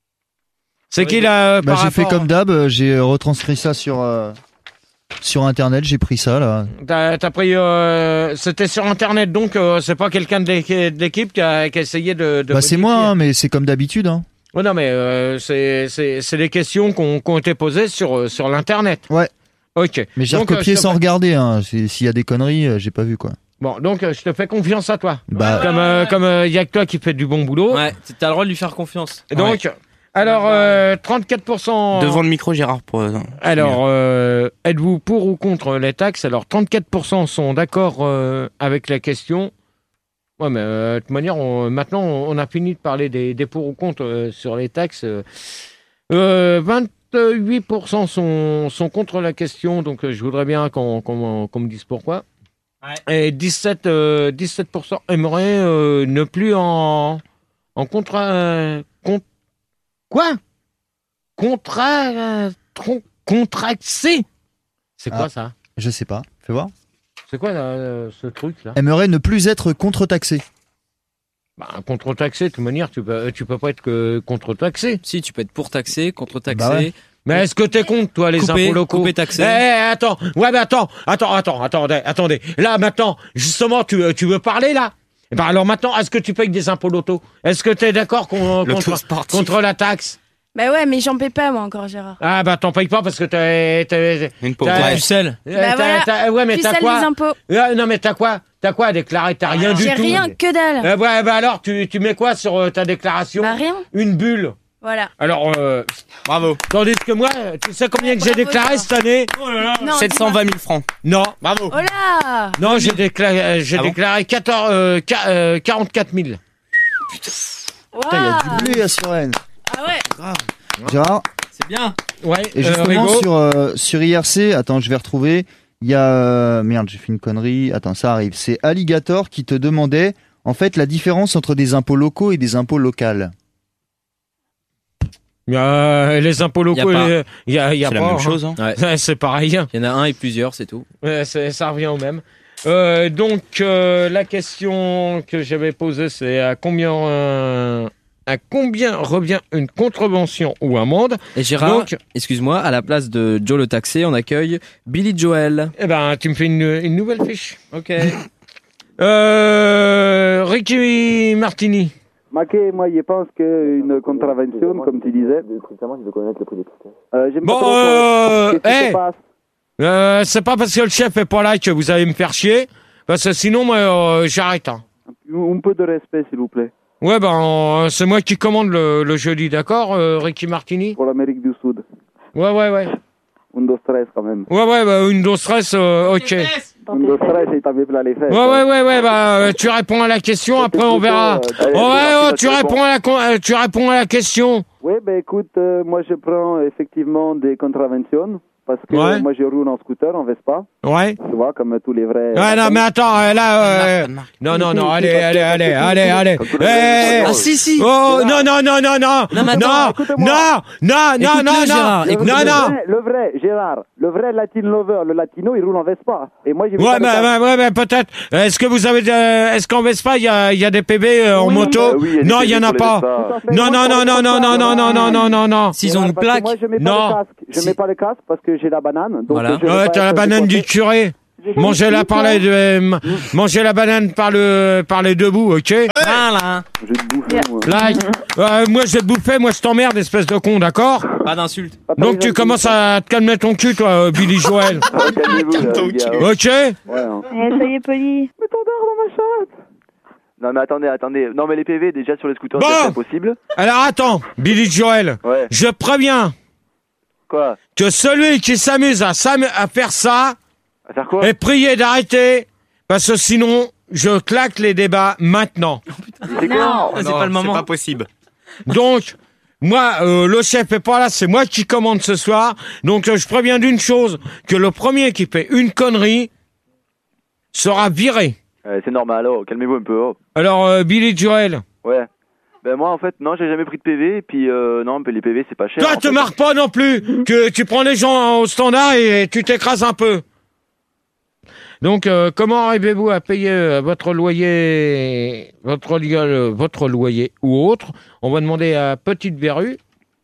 [SPEAKER 2] C'est qui, là,
[SPEAKER 1] Bah,
[SPEAKER 2] par
[SPEAKER 1] j'ai fait
[SPEAKER 2] rapport-
[SPEAKER 1] comme d'hab, euh, j'ai retranscrit ça sur, euh, sur internet, j'ai pris ça là.
[SPEAKER 2] T'as, t'as pris... Euh, c'était sur Internet, donc euh, c'est pas quelqu'un de l'équi- de l'équipe qui a, qui a essayé de... de
[SPEAKER 1] Bah c'est
[SPEAKER 2] modifier.
[SPEAKER 1] moi, hein, mais c'est comme d'habitude. Hein.
[SPEAKER 2] Ouais, non, mais euh, c'est, c'est, c'est des questions qui ont, qui ont été posées sur, euh, sur l'Internet.
[SPEAKER 1] Ouais.
[SPEAKER 2] Ok.
[SPEAKER 1] Mais j'ai
[SPEAKER 2] Donc, euh,
[SPEAKER 1] recopié
[SPEAKER 2] je te
[SPEAKER 1] sans
[SPEAKER 2] fais-
[SPEAKER 1] regarder. Hein. C'est- S'il y a des conneries, euh, j'ai pas vu quoi.
[SPEAKER 2] Bon, donc euh, je te fais confiance à toi.
[SPEAKER 1] Bah-
[SPEAKER 2] comme euh, comme euh, y a que toi qui fais du bon boulot.
[SPEAKER 9] Ouais, t'as le droit de lui faire confiance.
[SPEAKER 2] Et donc, alors euh, trente-quatre pour cent.
[SPEAKER 11] Devant le micro, Gérard. Pour...
[SPEAKER 2] Alors, euh, êtes-vous pour ou contre les taxes? Alors, trente-quatre pour cent sont d'accord euh, avec la question. Ouais, mais euh, de toute manière, on- maintenant, on a fini de parler des, des pour ou contre euh, sur les taxes. Euh, vingt-huit pour cent sont, sont contre la question, donc euh, je voudrais bien qu'on qu'on- qu'on me dise pourquoi. Et dix-sept, euh, dix-sept pour cent aimeraient euh, ne plus en, en contrat... euh, con- quoi Contrat... euh, tron- contracté. C'est quoi
[SPEAKER 1] Ah,
[SPEAKER 2] ça?
[SPEAKER 1] Je sais pas. Fais voir.
[SPEAKER 2] C'est quoi euh, ce truc-là?
[SPEAKER 1] Aimerait ne plus être contre-taxé.
[SPEAKER 2] Bah, contre-taxé, de toute manière, tu peux, tu peux pas être que contre-taxé.
[SPEAKER 9] Si, tu peux être pour taxer, contre taxer.
[SPEAKER 2] Bah ouais. Mais est-ce que t'es contre, toi, les
[SPEAKER 9] Couper,
[SPEAKER 2] impôts locaux?
[SPEAKER 9] couper, taxer.
[SPEAKER 2] Eh, eh, attends, ouais, mais attends, attends, attends, attendez, attendez. Là, maintenant, justement, tu, tu veux parler, là? Eh ben, alors maintenant, est-ce que tu payes des impôts loto? Est-ce que t'es d'accord qu'on-
[SPEAKER 11] Loto
[SPEAKER 2] contre,
[SPEAKER 11] sportif.
[SPEAKER 2] contre la taxe?
[SPEAKER 5] Bah ouais, mais j'en paie pas, moi, encore, Gérard.
[SPEAKER 2] Ah, bah, t'en payes pas parce que t'as, t'as,
[SPEAKER 11] Une
[SPEAKER 2] pauvre.
[SPEAKER 9] T'as pucelle.
[SPEAKER 2] Euh,
[SPEAKER 5] Bah
[SPEAKER 2] t'as-
[SPEAKER 5] voilà,
[SPEAKER 2] t'as- ouais, mais t'as
[SPEAKER 5] pucelle
[SPEAKER 2] quoi?
[SPEAKER 5] des impôts.
[SPEAKER 2] Euh, non, mais t'as quoi? T'as quoi à déclarer? T'as rien du
[SPEAKER 5] J'ai
[SPEAKER 2] tout.
[SPEAKER 5] rien, que dalle.
[SPEAKER 2] Euh, ouais, bah alors, tu, tu mets quoi sur euh, ta déclaration?
[SPEAKER 5] Bah rien.
[SPEAKER 2] Une bulle.
[SPEAKER 5] Voilà.
[SPEAKER 2] Alors, euh,
[SPEAKER 11] Bravo.
[SPEAKER 2] tandis que moi, tu sais combien que j'ai
[SPEAKER 5] Bravo,
[SPEAKER 2] déclaré
[SPEAKER 5] Gérard.
[SPEAKER 2] cette année?
[SPEAKER 5] Non,
[SPEAKER 11] sept cent vingt mille francs.
[SPEAKER 2] Non, bravo.
[SPEAKER 5] Oh là.
[SPEAKER 2] Non, j'ai déclaré, euh, j'ai
[SPEAKER 11] Ah bon
[SPEAKER 2] déclaré quatorze, euh, qua- euh, quarante-quatre mille.
[SPEAKER 1] Putain, il y a du blé à Suresnes.
[SPEAKER 5] Ah ouais.
[SPEAKER 1] Gérard.
[SPEAKER 9] C'est bien.
[SPEAKER 2] Ouais,
[SPEAKER 1] Et
[SPEAKER 2] euh,
[SPEAKER 1] justement,
[SPEAKER 2] Rigaud.
[SPEAKER 1] sur, euh, sur I R C, attends, je vais retrouver. Il y a. euh, merde, j'ai fait une connerie. Attends, ça arrive. C'est Alligator qui te demandait, en fait, la différence entre des impôts locaux et des impôts locaux.
[SPEAKER 2] Euh, les impôts locaux,
[SPEAKER 9] Y a pas.
[SPEAKER 2] les- y a, y a
[SPEAKER 11] C'est
[SPEAKER 2] pas.
[SPEAKER 11] la même chose. Hein.
[SPEAKER 9] Ouais.
[SPEAKER 2] Ouais, c'est pareil. hein.
[SPEAKER 9] Il y en a un et plusieurs, c'est tout.
[SPEAKER 2] Ouais, c'est- ça revient au même. Euh, donc, euh, la question que j'avais posée, c'est à combien, euh, à combien revient une contravention ou amende?
[SPEAKER 9] Et Gérard,
[SPEAKER 2] Donc-
[SPEAKER 9] excuse-moi, à la place de Joe le taxé, on accueille Billy Joel.
[SPEAKER 2] Eh ben, tu me fais une, une nouvelle fiche.
[SPEAKER 9] Ok.
[SPEAKER 2] Euh, Ricky Martini.
[SPEAKER 15] Maquet, moi, je pense qu'une contravention, comme tu disais. Euh, j'aime pas
[SPEAKER 2] Bon,
[SPEAKER 15] trop,
[SPEAKER 2] euh,
[SPEAKER 15] qu'est-ce qui se
[SPEAKER 2] hey.
[SPEAKER 15] passe
[SPEAKER 2] Euh, c'est pas parce que le chef est pas là que vous allez me faire chier. Parce que sinon, moi, euh, j'arrête. hein.
[SPEAKER 15] Un peu de respect, s'il vous plaît.
[SPEAKER 2] Ouais, ben, euh, c'est moi qui commande le, le jeudi, d'accord, euh, Ricky Martini?
[SPEAKER 15] Pour l'Amérique du Sud.
[SPEAKER 2] Ouais, ouais, ouais.
[SPEAKER 15] Un dos stress, quand même.
[SPEAKER 2] Ouais, ouais, bah, une dose stress, euh, ok.
[SPEAKER 15] Un dos stress, il t'avait plein les fesses.
[SPEAKER 2] Ouais, ouais, ouais, ouais, bah, euh, tu réponds à la question, après on verra.
[SPEAKER 15] euh,
[SPEAKER 2] Oh, ouais,
[SPEAKER 15] euh,
[SPEAKER 2] oh, tu réponds à la, con- euh, tu réponds à la question.
[SPEAKER 15] Oui, ben écoute, euh, moi je prends effectivement des contraventions. parce que
[SPEAKER 2] Ouais.
[SPEAKER 15] moi je roule en scooter, en Vespa.
[SPEAKER 2] Ouais.
[SPEAKER 15] Tu vois, comme tous les vrais.
[SPEAKER 2] Ouais, non, mais attends, euh, là, euh, non, non, non, allez, allez, allez, allez, allez. Eh,
[SPEAKER 9] Ah, si, si.
[SPEAKER 2] Oh, non, non, non, non, non.
[SPEAKER 9] Non, mais attends,
[SPEAKER 2] non,
[SPEAKER 15] écoute-moi.
[SPEAKER 2] non, non, non,
[SPEAKER 9] Écoute-le,
[SPEAKER 2] non,
[SPEAKER 9] Gérard,
[SPEAKER 2] non,
[SPEAKER 9] écoute-le.
[SPEAKER 2] non,
[SPEAKER 15] Le
[SPEAKER 2] non.
[SPEAKER 15] vrai, le vrai, Gérard, le vrai Latin lover, le latino, il roule en Vespa. Et moi j'ai vu
[SPEAKER 2] Ouais,
[SPEAKER 15] pas le
[SPEAKER 2] mais,
[SPEAKER 15] cas.
[SPEAKER 2] ouais, ouais, mais peut-être. Est-ce que vous avez, euh, est-ce qu'en Vespa, il y a, il y a des P B euh, en
[SPEAKER 15] Oui,
[SPEAKER 2] moto?
[SPEAKER 15] bah oui, il y a des
[SPEAKER 2] Non,
[SPEAKER 15] P B
[SPEAKER 2] il y en a
[SPEAKER 15] pour les
[SPEAKER 2] pas.
[SPEAKER 15] Vespa. Tout à fait.
[SPEAKER 2] Non,
[SPEAKER 15] Moi,
[SPEAKER 2] non,
[SPEAKER 15] je
[SPEAKER 2] non, non,
[SPEAKER 15] parle
[SPEAKER 2] non,
[SPEAKER 15] de
[SPEAKER 2] non,
[SPEAKER 15] ça.
[SPEAKER 2] non, non, non, non, non, non.
[SPEAKER 9] S'ils ont une
[SPEAKER 15] Parce que
[SPEAKER 9] plaque.
[SPEAKER 15] Moi je mets pas
[SPEAKER 2] Non.
[SPEAKER 15] le casque. Je
[SPEAKER 9] Si.
[SPEAKER 15] mets pas le casque parce que j'ai la banane. Donc
[SPEAKER 9] Voilà.
[SPEAKER 15] je vais
[SPEAKER 2] Ouais,
[SPEAKER 15] pas
[SPEAKER 2] t'as la
[SPEAKER 15] être
[SPEAKER 2] banane du
[SPEAKER 15] décoiffé.
[SPEAKER 2] curé.
[SPEAKER 15] J'ai
[SPEAKER 2] Mangez la
[SPEAKER 15] compris,
[SPEAKER 2] par
[SPEAKER 15] toi.
[SPEAKER 2] les deux, euh, mangez la banane par le, par les deux bouts, ok?
[SPEAKER 9] Voilà.
[SPEAKER 15] Je vais te bouffer, moi.
[SPEAKER 2] Like. Euh, moi, je vais te bouffer, moi, je t'emmerde, espèce de con, d'accord?
[SPEAKER 9] Pas d'insulte.
[SPEAKER 2] Donc, tu commences à te calmer ton cul, toi, euh, Billy Joel.
[SPEAKER 15] Ah, calmez-vous, là, les gars.
[SPEAKER 2] Ok?
[SPEAKER 15] Ouais, hein.
[SPEAKER 12] Eh, soyez poli.
[SPEAKER 15] Mais ton dard dans ma chatte.
[SPEAKER 13] Non mais attendez, attendez. Non mais les P V déjà sur les scooters
[SPEAKER 2] Bon.
[SPEAKER 13] c'est impossible.
[SPEAKER 2] Alors, attends, Billy Joel.
[SPEAKER 13] Ouais.
[SPEAKER 2] Je préviens
[SPEAKER 13] Quoi?
[SPEAKER 2] que celui qui s'amuse à, s'am- à faire ça
[SPEAKER 13] À faire quoi?
[SPEAKER 2] est prié d'arrêter, parce que sinon, je claque les débats maintenant.
[SPEAKER 13] C'est quoi?
[SPEAKER 9] c'est pas le moment.
[SPEAKER 11] C'est pas possible.
[SPEAKER 2] Donc, moi, euh, le chef est pas là, c'est moi qui commande ce soir. Donc, euh, je préviens d'une chose, que le premier qui fait une connerie sera viré.
[SPEAKER 13] Euh, c'est normal, oh, calmez-vous un peu. Oh.
[SPEAKER 2] Alors, euh, Billy Joel,
[SPEAKER 13] Ouais. Ben moi en fait non, j'ai jamais pris de P V et puis euh, non, mais les P V c'est pas cher.
[SPEAKER 2] toi,
[SPEAKER 13] en
[SPEAKER 2] te
[SPEAKER 13] fait.
[SPEAKER 2] marre pas non plus, que tu prends les gens au standard et tu t'écrases un peu. Donc, euh, comment arrivez-vous à payer euh, votre loyer, votre, li- euh, votre loyer ou autre? On va demander à Petite Verrue.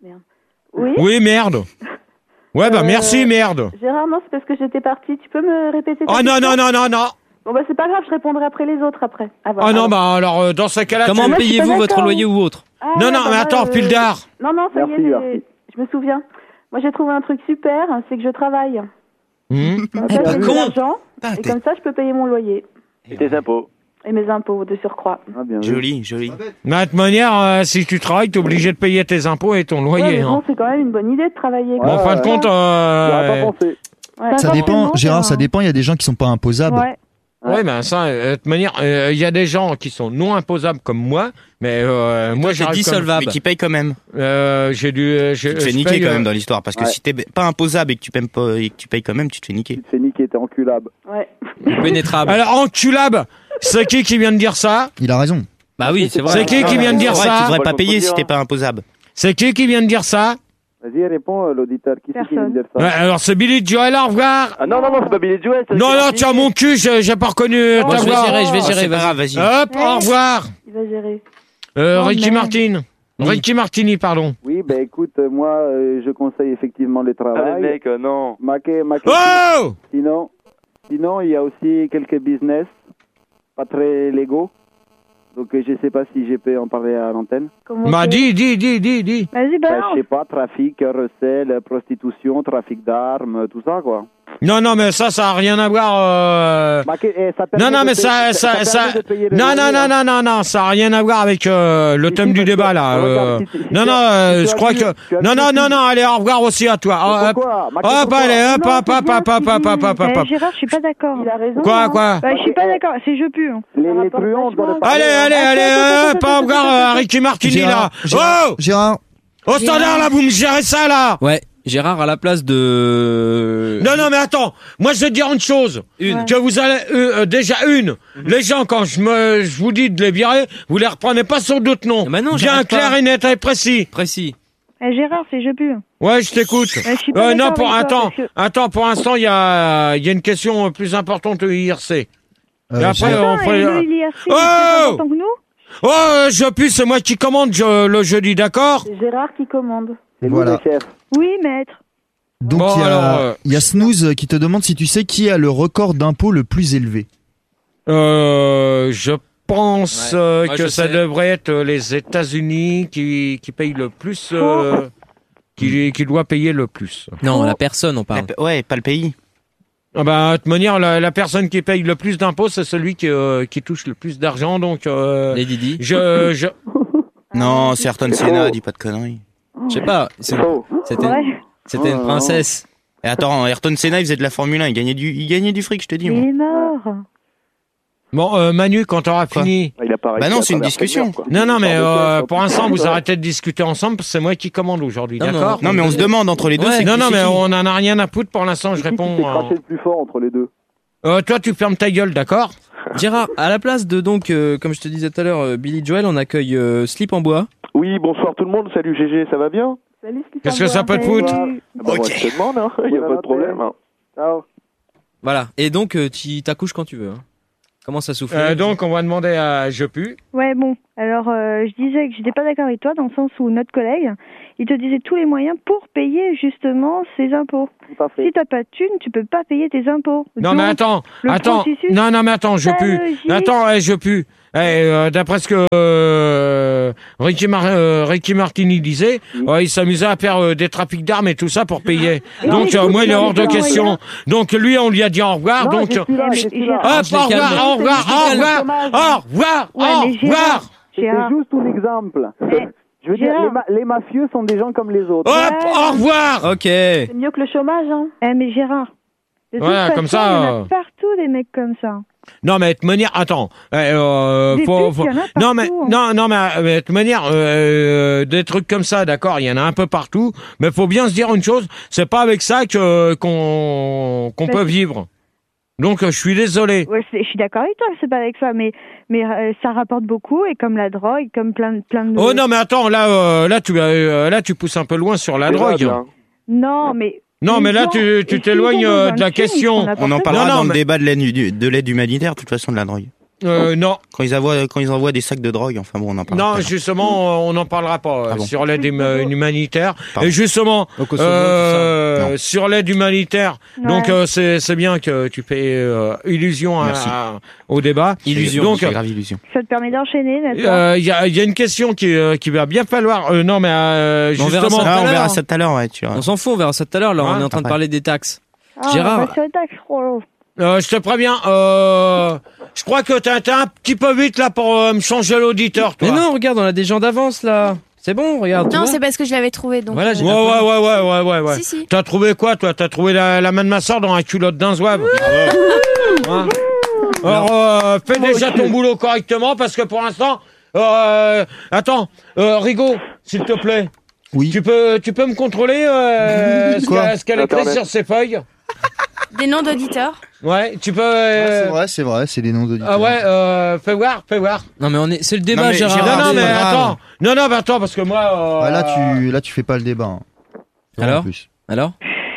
[SPEAKER 8] Oui.
[SPEAKER 2] Oui, merde. Ouais, bah
[SPEAKER 8] Euh,
[SPEAKER 2] merci, merde.
[SPEAKER 8] Gérard, non, c'est parce que j'étais partie. Tu peux me répéter ta
[SPEAKER 2] Oh non,
[SPEAKER 8] question
[SPEAKER 2] non, non, non, non.
[SPEAKER 8] Bon, bah, c'est pas grave, je répondrai après les autres après. Ah, bah,
[SPEAKER 2] Oh non,
[SPEAKER 8] pardon.
[SPEAKER 2] bah alors, euh, dans ce cas-là...
[SPEAKER 9] Comment
[SPEAKER 2] tu-
[SPEAKER 8] moi, je suis pas
[SPEAKER 9] payez-vous votre
[SPEAKER 8] d'accord.
[SPEAKER 9] loyer ou autre?
[SPEAKER 8] Ah,
[SPEAKER 2] Non,
[SPEAKER 8] ouais,
[SPEAKER 2] non,
[SPEAKER 8] bah,
[SPEAKER 2] mais
[SPEAKER 8] moi,
[SPEAKER 2] attends,
[SPEAKER 8] euh,
[SPEAKER 2] Pildar.
[SPEAKER 8] Non, non, ça y
[SPEAKER 15] Merci,
[SPEAKER 8] est,
[SPEAKER 15] merci.
[SPEAKER 8] j'ai- je me souviens. Moi, j'ai trouvé un truc super, c'est que je travaille.
[SPEAKER 2] Hum.
[SPEAKER 8] Comme ça,
[SPEAKER 9] bah,
[SPEAKER 8] j'ai de
[SPEAKER 9] con.
[SPEAKER 8] l'argent,
[SPEAKER 11] Ah,
[SPEAKER 8] et
[SPEAKER 11] t'es-
[SPEAKER 8] comme ça, je peux payer mon loyer.
[SPEAKER 13] Et tes impôts.
[SPEAKER 8] Et mes impôts de surcroît.
[SPEAKER 15] Ah, bien vu.
[SPEAKER 11] Joli, joli.
[SPEAKER 2] Mais de toute manière, euh, si tu travailles, t'es obligé de payer tes impôts et ton
[SPEAKER 8] Ouais,
[SPEAKER 2] loyer.
[SPEAKER 8] mais
[SPEAKER 2] hein.
[SPEAKER 8] bon, c'est quand même une bonne idée de travailler.
[SPEAKER 2] Bon, en fin de compte,
[SPEAKER 15] J'aurais
[SPEAKER 2] euh...
[SPEAKER 15] pas pensé.
[SPEAKER 8] Ouais.
[SPEAKER 1] Ça
[SPEAKER 8] Pas
[SPEAKER 1] dépend,
[SPEAKER 8] forcément,
[SPEAKER 1] Gérard, ça
[SPEAKER 8] Gérard.
[SPEAKER 1] dépend. Il y a des gens qui sont pas imposables.
[SPEAKER 12] Ouais.
[SPEAKER 2] ouais, ben ça, euh, de toute manière, il y a des gens qui sont non imposables comme moi, mais euh, moi,
[SPEAKER 11] Toi, t'es
[SPEAKER 2] j'arrive comme-
[SPEAKER 11] Mais
[SPEAKER 9] dissolvable.
[SPEAKER 11] qui paye quand même.
[SPEAKER 2] Euh, j'ai dû... euh, j'ai-
[SPEAKER 11] Tu te fais
[SPEAKER 2] je
[SPEAKER 11] niquer
[SPEAKER 2] paye,
[SPEAKER 11] quand
[SPEAKER 2] euh,
[SPEAKER 11] même dans l'histoire. Parce que
[SPEAKER 15] Ouais.
[SPEAKER 11] si t'es pas imposable et que tu payes pas, et que tu payes quand même, tu te fais niquer.
[SPEAKER 15] Tu te fais niquer, t'es enculable.
[SPEAKER 8] Ouais.
[SPEAKER 9] Pénétrable.
[SPEAKER 2] Alors, enculable, c'est qui qui vient de dire ça?
[SPEAKER 1] Il a raison.
[SPEAKER 9] Bah oui, c'est vrai.
[SPEAKER 2] C'est qui qui vient de dire
[SPEAKER 11] Ouais,
[SPEAKER 2] ça?
[SPEAKER 11] tu devrais
[SPEAKER 13] Moi,
[SPEAKER 11] pas
[SPEAKER 13] je
[SPEAKER 11] payer
[SPEAKER 13] peux
[SPEAKER 11] si
[SPEAKER 13] dire,
[SPEAKER 11] t'es
[SPEAKER 13] hein.
[SPEAKER 11] pas imposable.
[SPEAKER 2] C'est qui qui vient de dire ça?
[SPEAKER 15] Vas-y, réponds, euh, l'auditeur. Qui c'est qui vient de dire ça?
[SPEAKER 2] Ouais, alors, c'est Billy Joel, au revoir.
[SPEAKER 13] Ah non non non, c'est pas Billy Joel. c'est
[SPEAKER 2] Non, non,
[SPEAKER 13] gentil.
[SPEAKER 2] tiens, mon cul, j'ai j'ai pas reconnu
[SPEAKER 9] Moi,
[SPEAKER 2] ta
[SPEAKER 9] je vais
[SPEAKER 2] voix.
[SPEAKER 9] gérer, je vais
[SPEAKER 11] Oh,
[SPEAKER 9] gérer.
[SPEAKER 11] c'est pas
[SPEAKER 9] vas-y.
[SPEAKER 11] grave, vas-y.
[SPEAKER 2] Hop, au revoir.
[SPEAKER 8] Il va gérer.
[SPEAKER 2] Euh,
[SPEAKER 8] Oh,
[SPEAKER 2] Ricky
[SPEAKER 8] merde.
[SPEAKER 2] Martin.
[SPEAKER 9] Oui.
[SPEAKER 2] Ricky Martini, pardon.
[SPEAKER 15] Oui, ben écoute, euh, moi, euh, je conseille effectivement le
[SPEAKER 13] Ah les
[SPEAKER 15] travail.
[SPEAKER 13] mecs, euh, non.
[SPEAKER 15] Maquet, maquet.
[SPEAKER 2] Oh!
[SPEAKER 15] Sinon, sinon, il y a aussi quelques business pas très légaux. Donc, euh, je sais pas si je peux en parler à l'antenne.
[SPEAKER 8] Comment
[SPEAKER 2] Bah,
[SPEAKER 8] c'est
[SPEAKER 2] dis, dis, dis, dis, dis.
[SPEAKER 12] Vas-y,
[SPEAKER 15] Ben,
[SPEAKER 12] balance.
[SPEAKER 15] je sais pas, trafic, recel, prostitution, trafic d'armes, tout ça, quoi.
[SPEAKER 2] Non, non, mais ça, ça a rien à voir. Euh...
[SPEAKER 15] Maquet, eh, ça permet
[SPEAKER 2] Non, non,
[SPEAKER 15] de
[SPEAKER 2] mais
[SPEAKER 15] payer-
[SPEAKER 2] ça, ça,
[SPEAKER 15] permet
[SPEAKER 2] ça.
[SPEAKER 15] de payer le
[SPEAKER 2] Non, non,
[SPEAKER 15] loyer,
[SPEAKER 2] non,
[SPEAKER 15] hein.
[SPEAKER 2] non, non, non, ça a rien à voir avec euh, le
[SPEAKER 15] Si,
[SPEAKER 2] thème
[SPEAKER 15] si,
[SPEAKER 2] du
[SPEAKER 15] parce
[SPEAKER 2] débat
[SPEAKER 15] que-
[SPEAKER 2] là.
[SPEAKER 15] regarde,
[SPEAKER 2] euh.
[SPEAKER 15] si- si- si
[SPEAKER 2] Non,
[SPEAKER 15] tu
[SPEAKER 2] non,
[SPEAKER 15] as-
[SPEAKER 2] euh,
[SPEAKER 15] si tu
[SPEAKER 2] je
[SPEAKER 15] as
[SPEAKER 2] crois
[SPEAKER 15] vu-
[SPEAKER 2] que.
[SPEAKER 15] tu as
[SPEAKER 2] Non,
[SPEAKER 15] vu
[SPEAKER 2] non,
[SPEAKER 15] que-
[SPEAKER 2] non, non, allez, au revoir aussi à toi.
[SPEAKER 15] Mais
[SPEAKER 2] Hop,
[SPEAKER 15] pourquoi Maquet,
[SPEAKER 2] hop,
[SPEAKER 15] pourquoi
[SPEAKER 2] allez, hop,
[SPEAKER 8] Non,
[SPEAKER 2] hop,
[SPEAKER 8] c'est
[SPEAKER 2] hop,
[SPEAKER 8] bien
[SPEAKER 2] hop,
[SPEAKER 8] ce
[SPEAKER 2] hop,
[SPEAKER 8] qu'il
[SPEAKER 2] hop, hop,
[SPEAKER 8] dit.
[SPEAKER 2] hop,
[SPEAKER 12] Eh,
[SPEAKER 2] hop.
[SPEAKER 12] Gérard, je suis pas d'accord.
[SPEAKER 8] Il a raison.
[SPEAKER 2] Quoi,
[SPEAKER 8] hein.
[SPEAKER 2] quoi?
[SPEAKER 12] Bah, je suis pas d'accord, c'est je pue. hein.
[SPEAKER 15] Les,
[SPEAKER 8] Ça
[SPEAKER 15] les
[SPEAKER 8] rapporte
[SPEAKER 15] truands
[SPEAKER 8] vachement.
[SPEAKER 15] doivent parler.
[SPEAKER 2] Allez, allez, allez, hop, au revoir à Ricky Martini là.
[SPEAKER 1] Gérard,
[SPEAKER 2] Oh!
[SPEAKER 1] Gérard,
[SPEAKER 2] Au standard là, vous me gérez ça là.
[SPEAKER 9] Ouais, Gérard à la place de.
[SPEAKER 2] Non, non, mais attends, moi je vais te dire une chose.
[SPEAKER 9] Une.
[SPEAKER 2] Que vous allez, euh, euh, déjà une, les gens, quand je me, je vous dis de les virer, vous les reprenez pas sur d'autres noms.
[SPEAKER 9] Bah non,
[SPEAKER 2] Bien
[SPEAKER 9] j'arrête
[SPEAKER 2] clair
[SPEAKER 9] pas.
[SPEAKER 2] et net et précis.
[SPEAKER 9] Précis.
[SPEAKER 12] Eh, Gérard, c'est je pue.
[SPEAKER 2] Ouais, je t'écoute.
[SPEAKER 12] Ouais, je suis pas
[SPEAKER 2] Euh, non,
[SPEAKER 12] d'accord
[SPEAKER 2] pour,
[SPEAKER 12] avec toi,
[SPEAKER 2] attends,
[SPEAKER 12] parce que-
[SPEAKER 2] attends, pour l'instant, il y a, il y a une question plus importante au I R C.
[SPEAKER 1] euh,
[SPEAKER 2] Et après,
[SPEAKER 1] Gérard-
[SPEAKER 2] on
[SPEAKER 12] Attends,
[SPEAKER 2] ferait-
[SPEAKER 12] et le I R C,
[SPEAKER 2] Oh
[SPEAKER 12] c'est plus important que nous.
[SPEAKER 2] Oh, euh, je pue, c'est moi qui commande je- le jeudi, d'accord?
[SPEAKER 8] C'est Gérard qui commande.
[SPEAKER 15] C'est
[SPEAKER 1] Voilà.
[SPEAKER 15] nous les chefs.
[SPEAKER 12] Oui, maître.
[SPEAKER 1] Donc
[SPEAKER 2] Bon,
[SPEAKER 1] il y, a-
[SPEAKER 2] alors, euh,
[SPEAKER 1] il y a Snooze qui te demande si tu sais qui a le record d'impôt le plus élevé.
[SPEAKER 2] Euh, je pense
[SPEAKER 9] Ouais.
[SPEAKER 2] euh,
[SPEAKER 9] Moi,
[SPEAKER 2] que
[SPEAKER 9] je
[SPEAKER 2] ça
[SPEAKER 9] sais.
[SPEAKER 2] devrait être les États-Unis qui, qui payent le plus, euh, qui, qui doit payer le plus.
[SPEAKER 9] Non, la personne, on parle.
[SPEAKER 11] La- Ouais, pas le pays.
[SPEAKER 2] Ah bah, de toute manière, la, la personne qui paye le plus d'impôts, c'est celui qui, euh, qui touche le plus d'argent, donc euh,
[SPEAKER 9] Les Didi.
[SPEAKER 2] je, je...
[SPEAKER 11] Non, c'est Ayrton
[SPEAKER 15] C'est
[SPEAKER 11] Senna,
[SPEAKER 15] faux.
[SPEAKER 11] dis pas de conneries.
[SPEAKER 9] Je sais pas. c'est-
[SPEAKER 15] Faux.
[SPEAKER 9] C'était
[SPEAKER 12] Ouais.
[SPEAKER 9] c'était une
[SPEAKER 15] Oh,
[SPEAKER 9] princesse.
[SPEAKER 11] Et attends, Ayrton Senna, il faisait de la Formule un, il gagnait du, il gagnait du fric, je te dis.
[SPEAKER 12] Il
[SPEAKER 11] Moi.
[SPEAKER 12] est mort.
[SPEAKER 2] Bon, euh, Manu, quand t'auras fini...
[SPEAKER 13] Il a pas
[SPEAKER 11] Bah non, c'est une discussion.
[SPEAKER 2] Non, non, mais euh, pour l'instant, vous arrêtez de discuter ensemble, parce que c'est moi qui commande aujourd'hui,
[SPEAKER 11] Non, mais
[SPEAKER 2] d'accord
[SPEAKER 11] on- non, mais on se demande entre les deux, c'est
[SPEAKER 2] Non,
[SPEAKER 11] qui,
[SPEAKER 2] non,
[SPEAKER 11] c'est
[SPEAKER 2] mais
[SPEAKER 11] qui
[SPEAKER 2] on en a rien à foutre pour l'instant, je réponds...
[SPEAKER 13] C'est
[SPEAKER 2] euh,
[SPEAKER 13] craché le plus fort entre les deux.
[SPEAKER 2] euh, toi, tu fermes ta gueule, d'accord?
[SPEAKER 9] Gérard, à la place de donc, euh, comme je te disais tout à l'heure, euh, Billy Joel, on accueille euh, Slip en bois.
[SPEAKER 14] Oui, bonsoir tout le monde. Salut G G, ça va bien?
[SPEAKER 8] Salut,
[SPEAKER 2] Qu'est-ce que ça peut te foutre?
[SPEAKER 14] Bah, moi, je te demande, hein. Il n'y a pas de problème. hein.
[SPEAKER 8] Ciao.
[SPEAKER 9] Voilà. Et donc, euh, tu t'accouches quand tu veux. Hein. Comment ça souffle
[SPEAKER 2] Euh, donc, on va demander à Je Pue.
[SPEAKER 12] Ouais, bon. Alors, euh, je disais que j'étais pas d'accord avec toi dans le sens où notre collègue, il te disait tous les moyens pour payer justement ses impôts. Si t'as pas de thunes, tu peux pas payer tes impôts.
[SPEAKER 2] Non,
[SPEAKER 12] Donc,
[SPEAKER 2] mais attends,
[SPEAKER 12] le
[SPEAKER 2] attends.
[SPEAKER 12] processus,
[SPEAKER 2] Non, non, mais attends, Je
[SPEAKER 12] pas
[SPEAKER 2] Pue.
[SPEAKER 12] logique.
[SPEAKER 2] Attends, eh, Je Pue. Eh, euh, d'après ce que euh, Ricky, Mar- euh, Ricky Martini disait, ouais, il s'amusait à faire euh, des trafics d'armes et tout ça pour payer. Donc, euh, moi, il est hors de question. Donc, lui, on lui a dit au revoir.
[SPEAKER 8] Non,
[SPEAKER 2] donc,
[SPEAKER 8] je suis là, je suis là.
[SPEAKER 2] hop,
[SPEAKER 8] Ah, je
[SPEAKER 2] au
[SPEAKER 8] l'ai
[SPEAKER 2] revoir,
[SPEAKER 8] calmé.
[SPEAKER 2] au revoir, au revoir, au revoir,
[SPEAKER 12] Ouais,
[SPEAKER 2] au
[SPEAKER 12] mais Gérard,
[SPEAKER 2] revoir.
[SPEAKER 15] C'était
[SPEAKER 12] Gérard.
[SPEAKER 15] juste un exemple. Je veux dire,
[SPEAKER 12] Gérard.
[SPEAKER 15] les, ma- les mafieux sont des gens comme les autres.
[SPEAKER 2] Hop, au revoir.
[SPEAKER 9] Ok.
[SPEAKER 8] C'est mieux que le chômage, hein.
[SPEAKER 12] Eh, mais Gérard. De toute
[SPEAKER 2] Voilà,
[SPEAKER 12] façon,
[SPEAKER 2] comme ça,
[SPEAKER 12] il y en a
[SPEAKER 2] euh,
[SPEAKER 12] partout des mecs comme ça.
[SPEAKER 2] Non, mais de toute manière, attends. Eh, euh,
[SPEAKER 12] Des
[SPEAKER 2] faut,
[SPEAKER 12] putes,
[SPEAKER 2] faut-
[SPEAKER 12] il y en a
[SPEAKER 2] Non, mais,
[SPEAKER 12] partout, hein.
[SPEAKER 2] non, non, mais, mais de toute manière, euh, des trucs comme ça, d'accord, il y en a un peu partout. Mais faut bien se dire une chose, c'est pas avec ça que qu'on qu'on
[SPEAKER 12] Bah,
[SPEAKER 2] peut
[SPEAKER 12] c'est-
[SPEAKER 2] vivre. Donc, je suis désolé.
[SPEAKER 12] Ouais, c'est- je suis d'accord avec toi, c'est pas avec ça, mais mais euh, ça rapporte beaucoup et comme la drogue, comme plein de plein de.
[SPEAKER 2] Oh non, mais attends, là, euh, là, tu, euh, là, tu pousses un peu loin sur la
[SPEAKER 14] C'est
[SPEAKER 2] drogue.
[SPEAKER 14] vrai, bien.
[SPEAKER 12] Non, mais.
[SPEAKER 2] Non, mais là, tu, tu t'éloignes euh, de la question.
[SPEAKER 11] On en parlera
[SPEAKER 2] Non, non,
[SPEAKER 11] dans le
[SPEAKER 2] mais-
[SPEAKER 11] débat de l'aide, du- de l'aide humanitaire, de toute façon, de la drogue.
[SPEAKER 2] Euh, non.
[SPEAKER 11] Quand ils envoient, quand ils envoient des sacs de drogue, enfin bon, on en parle.
[SPEAKER 2] Non, justement, euh, on n'en parlera pas euh,
[SPEAKER 11] Ah bon.
[SPEAKER 2] sur l'aide hum- humanitaire.
[SPEAKER 11] Pardon.
[SPEAKER 2] Et justement,
[SPEAKER 9] Au Kosovo,
[SPEAKER 2] euh,
[SPEAKER 11] tout ça. Non.
[SPEAKER 2] sur l'aide humanitaire,
[SPEAKER 12] Ouais.
[SPEAKER 2] donc euh, c'est c'est bien que tu fais euh, illusion à-
[SPEAKER 11] Merci.
[SPEAKER 2] à- au débat.
[SPEAKER 11] Illusion,
[SPEAKER 2] Donc,
[SPEAKER 11] c'est grave illusion.
[SPEAKER 12] Ça te permet d'enchaîner,
[SPEAKER 2] il
[SPEAKER 12] n'est-ce pas
[SPEAKER 2] y, a, y a une question qui, euh, qui va bien falloir. euh, non, mais euh,
[SPEAKER 9] On verra
[SPEAKER 2] justement.
[SPEAKER 9] ça.
[SPEAKER 11] Ah, on
[SPEAKER 9] l'heure.
[SPEAKER 11] verra ça tout à l'heure, ouais, tu vois.
[SPEAKER 9] On s'en fout, on verra ça tout à l'heure. Là,
[SPEAKER 2] Ouais,
[SPEAKER 9] on est en train de
[SPEAKER 11] après.
[SPEAKER 9] parler des taxes.
[SPEAKER 12] Ah,
[SPEAKER 9] Gérard.
[SPEAKER 12] on va sur les taxes, oh.
[SPEAKER 2] Euh, je te préviens, euh, je crois que t'as été un petit peu vite là pour euh, me changer l'auditeur, toi.
[SPEAKER 9] Mais non, regarde, on a des gens d'avance là. C'est bon, regarde. tu
[SPEAKER 5] Non,
[SPEAKER 9] vois.
[SPEAKER 5] c'est parce que je l'avais trouvé. Donc,
[SPEAKER 9] Voilà,
[SPEAKER 5] euh,
[SPEAKER 9] j'ai
[SPEAKER 2] Ouais, ouais, ouais, ouais, ouais, ouais, ouais.
[SPEAKER 5] Si, si.
[SPEAKER 2] T'as trouvé quoi, toi? T'as trouvé la, la main de ma soeur dans la culotte d'un zouave. Hein. Alors, euh, fais déjà ton boulot correctement parce que pour l'instant, euh, attends, euh, Rigaud, s'il te plaît.
[SPEAKER 1] Oui.
[SPEAKER 2] Tu peux, tu peux me contrôler euh, ce
[SPEAKER 1] Quoi
[SPEAKER 2] qu'elle ce qu'elle écrit
[SPEAKER 14] Internet.
[SPEAKER 2] sur ses feuilles?
[SPEAKER 5] Des noms d'auditeurs.
[SPEAKER 2] Ouais, tu peux.
[SPEAKER 1] Ouais,
[SPEAKER 2] euh,
[SPEAKER 1] c'est vrai, c'est vrai, c'est des noms d'auditeurs.
[SPEAKER 2] Ah ouais, euh, fais voir, fais voir.
[SPEAKER 9] Non, mais on est, c'est le débat,
[SPEAKER 11] Non, mais
[SPEAKER 9] Gérard.
[SPEAKER 11] Gérard,
[SPEAKER 2] non, non,
[SPEAKER 11] c'est
[SPEAKER 2] mais
[SPEAKER 11] pas grave.
[SPEAKER 2] attends. Non, non, mais attends, parce que moi. euh,
[SPEAKER 1] Ah, là, tu, là, tu fais pas le débat. hein. En
[SPEAKER 9] Alors
[SPEAKER 1] plus.
[SPEAKER 9] Alors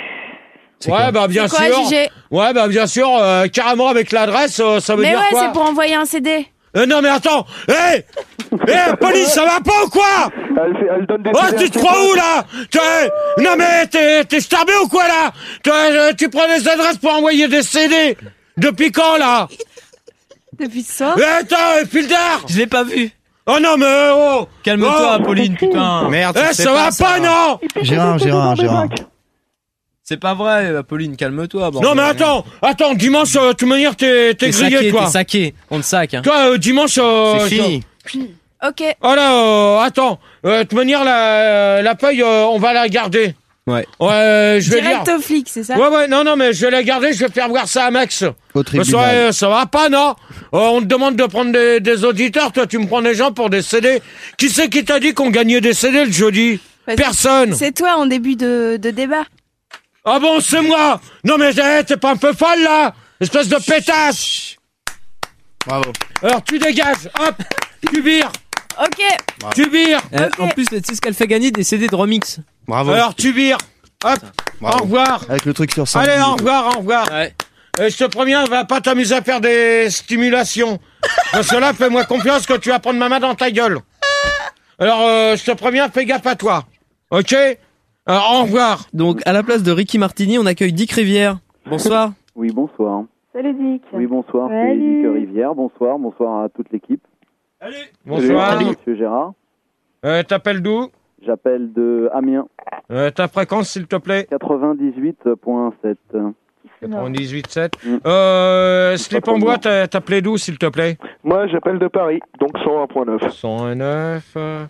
[SPEAKER 1] C'est
[SPEAKER 2] Ouais,
[SPEAKER 1] quoi
[SPEAKER 2] bah bien
[SPEAKER 5] C'est quoi,
[SPEAKER 2] sûr.
[SPEAKER 5] J G?
[SPEAKER 2] Ouais, bah bien sûr, euh, carrément avec l'adresse, euh, ça veut
[SPEAKER 5] Mais
[SPEAKER 2] dire
[SPEAKER 5] ouais,
[SPEAKER 2] quoi?
[SPEAKER 5] c'est pour envoyer un C D.
[SPEAKER 2] Euh, non mais attends, hé, hé, police, ça va pas ou quoi?
[SPEAKER 14] Elle, fait- elle donne des
[SPEAKER 2] Oh,
[SPEAKER 14] C D
[SPEAKER 2] tu
[SPEAKER 14] à
[SPEAKER 2] te
[SPEAKER 14] ses
[SPEAKER 2] crois
[SPEAKER 14] potes.
[SPEAKER 2] où là? T'es- Non mais t'es, t'es starbé ou quoi là? T'es- euh, Tu prends des adresses pour envoyer des C D? Depuis quand là?
[SPEAKER 5] Depuis ce soir.
[SPEAKER 2] Eh, attends, Filder!
[SPEAKER 9] Je l'ai pas vu.
[SPEAKER 2] Oh non mais oh!
[SPEAKER 9] Calme-toi,
[SPEAKER 2] Oh.
[SPEAKER 9] Apolline, putain.
[SPEAKER 11] Merde,
[SPEAKER 2] Eh,
[SPEAKER 11] c'est
[SPEAKER 2] ça va
[SPEAKER 11] ça.
[SPEAKER 2] pas, non?
[SPEAKER 1] Gérard, Gérard, Gérard.
[SPEAKER 9] C'est pas vrai, Apolline, calme-toi.
[SPEAKER 2] Non mais attends, attends, dimanche, euh, de toute manière, t'es, t'es
[SPEAKER 9] T'es
[SPEAKER 2] grillé,
[SPEAKER 9] saqué,
[SPEAKER 2] toi.
[SPEAKER 9] t'es saqué. On te sac, hein.
[SPEAKER 2] Toi, euh, dimanche, euh,
[SPEAKER 11] C'est fini.
[SPEAKER 5] Ok.
[SPEAKER 2] Oh là, euh, attends, euh, de toute manière, la, la feuille, euh, on va la garder.
[SPEAKER 9] Ouais.
[SPEAKER 2] Ouais, je vais
[SPEAKER 5] Direct
[SPEAKER 2] dire.
[SPEAKER 5] au flic, c'est ça?
[SPEAKER 2] Ouais, ouais, non, non, mais je vais la garder, je vais faire voir ça à Max.
[SPEAKER 1] Au
[SPEAKER 2] Parce que,
[SPEAKER 1] tribunal.
[SPEAKER 2] ouais, ça va pas, non? Euh, on te demande de prendre des, des auditeurs, toi, tu me prends des gens pour des C D. Qui c'est qui t'a dit qu'on gagnait des C D le jeudi?
[SPEAKER 5] Parce que
[SPEAKER 2] Personne.
[SPEAKER 5] C'est toi en début de, de débat.
[SPEAKER 2] Ah bon, c'est moi? Non, mais eh, t'es pas un peu folle, là? Espèce de pétasse.
[SPEAKER 11] Bravo.
[SPEAKER 2] Alors, tu dégages, hop, tu vires,
[SPEAKER 5] Ok.
[SPEAKER 2] tu vires.
[SPEAKER 9] Euh,
[SPEAKER 5] Ok.
[SPEAKER 9] En plus, tu sais ce qu'elle fait gagner des C D de remix.
[SPEAKER 11] Bravo.
[SPEAKER 2] Alors, tu vires, hop,
[SPEAKER 11] Bravo.
[SPEAKER 2] au revoir.
[SPEAKER 1] Avec le truc sur ça.
[SPEAKER 2] Allez, au revoir, au revoir.
[SPEAKER 9] Ouais.
[SPEAKER 2] Et je te préviens, va pas t'amuser à faire des stimulations. Parce que là, fais-moi confiance que tu vas prendre ma main dans ta gueule. Alors, euh, je te préviens, fais gaffe à toi. Ok? Alors, au revoir.
[SPEAKER 9] Donc, à la place de Ricky Martini, on accueille Dick Rivière. Bonsoir.
[SPEAKER 15] Oui, bonsoir.
[SPEAKER 8] Salut Dick.
[SPEAKER 15] Oui, bonsoir. C'est
[SPEAKER 8] Salut.
[SPEAKER 15] Dick Rivière. Bonsoir. Bonsoir à toute l'équipe.
[SPEAKER 2] Bonsoir.
[SPEAKER 15] Salut, Monsieur Gérard.
[SPEAKER 2] Euh, t'appelles d'où?
[SPEAKER 15] J'appelle de Amiens.
[SPEAKER 2] Euh, ta fréquence, s'il te plaît?
[SPEAKER 15] quatre-vingt-dix-huit virgule sept.
[SPEAKER 2] quatre-vingt-dix-huit virgule sept. Euh, slip en bois, t'as- t'appelais d'où, s'il te plaît?
[SPEAKER 14] Moi, j'appelle de Paris, donc cent un virgule neuf.
[SPEAKER 2] cent un virgule neuf. euh,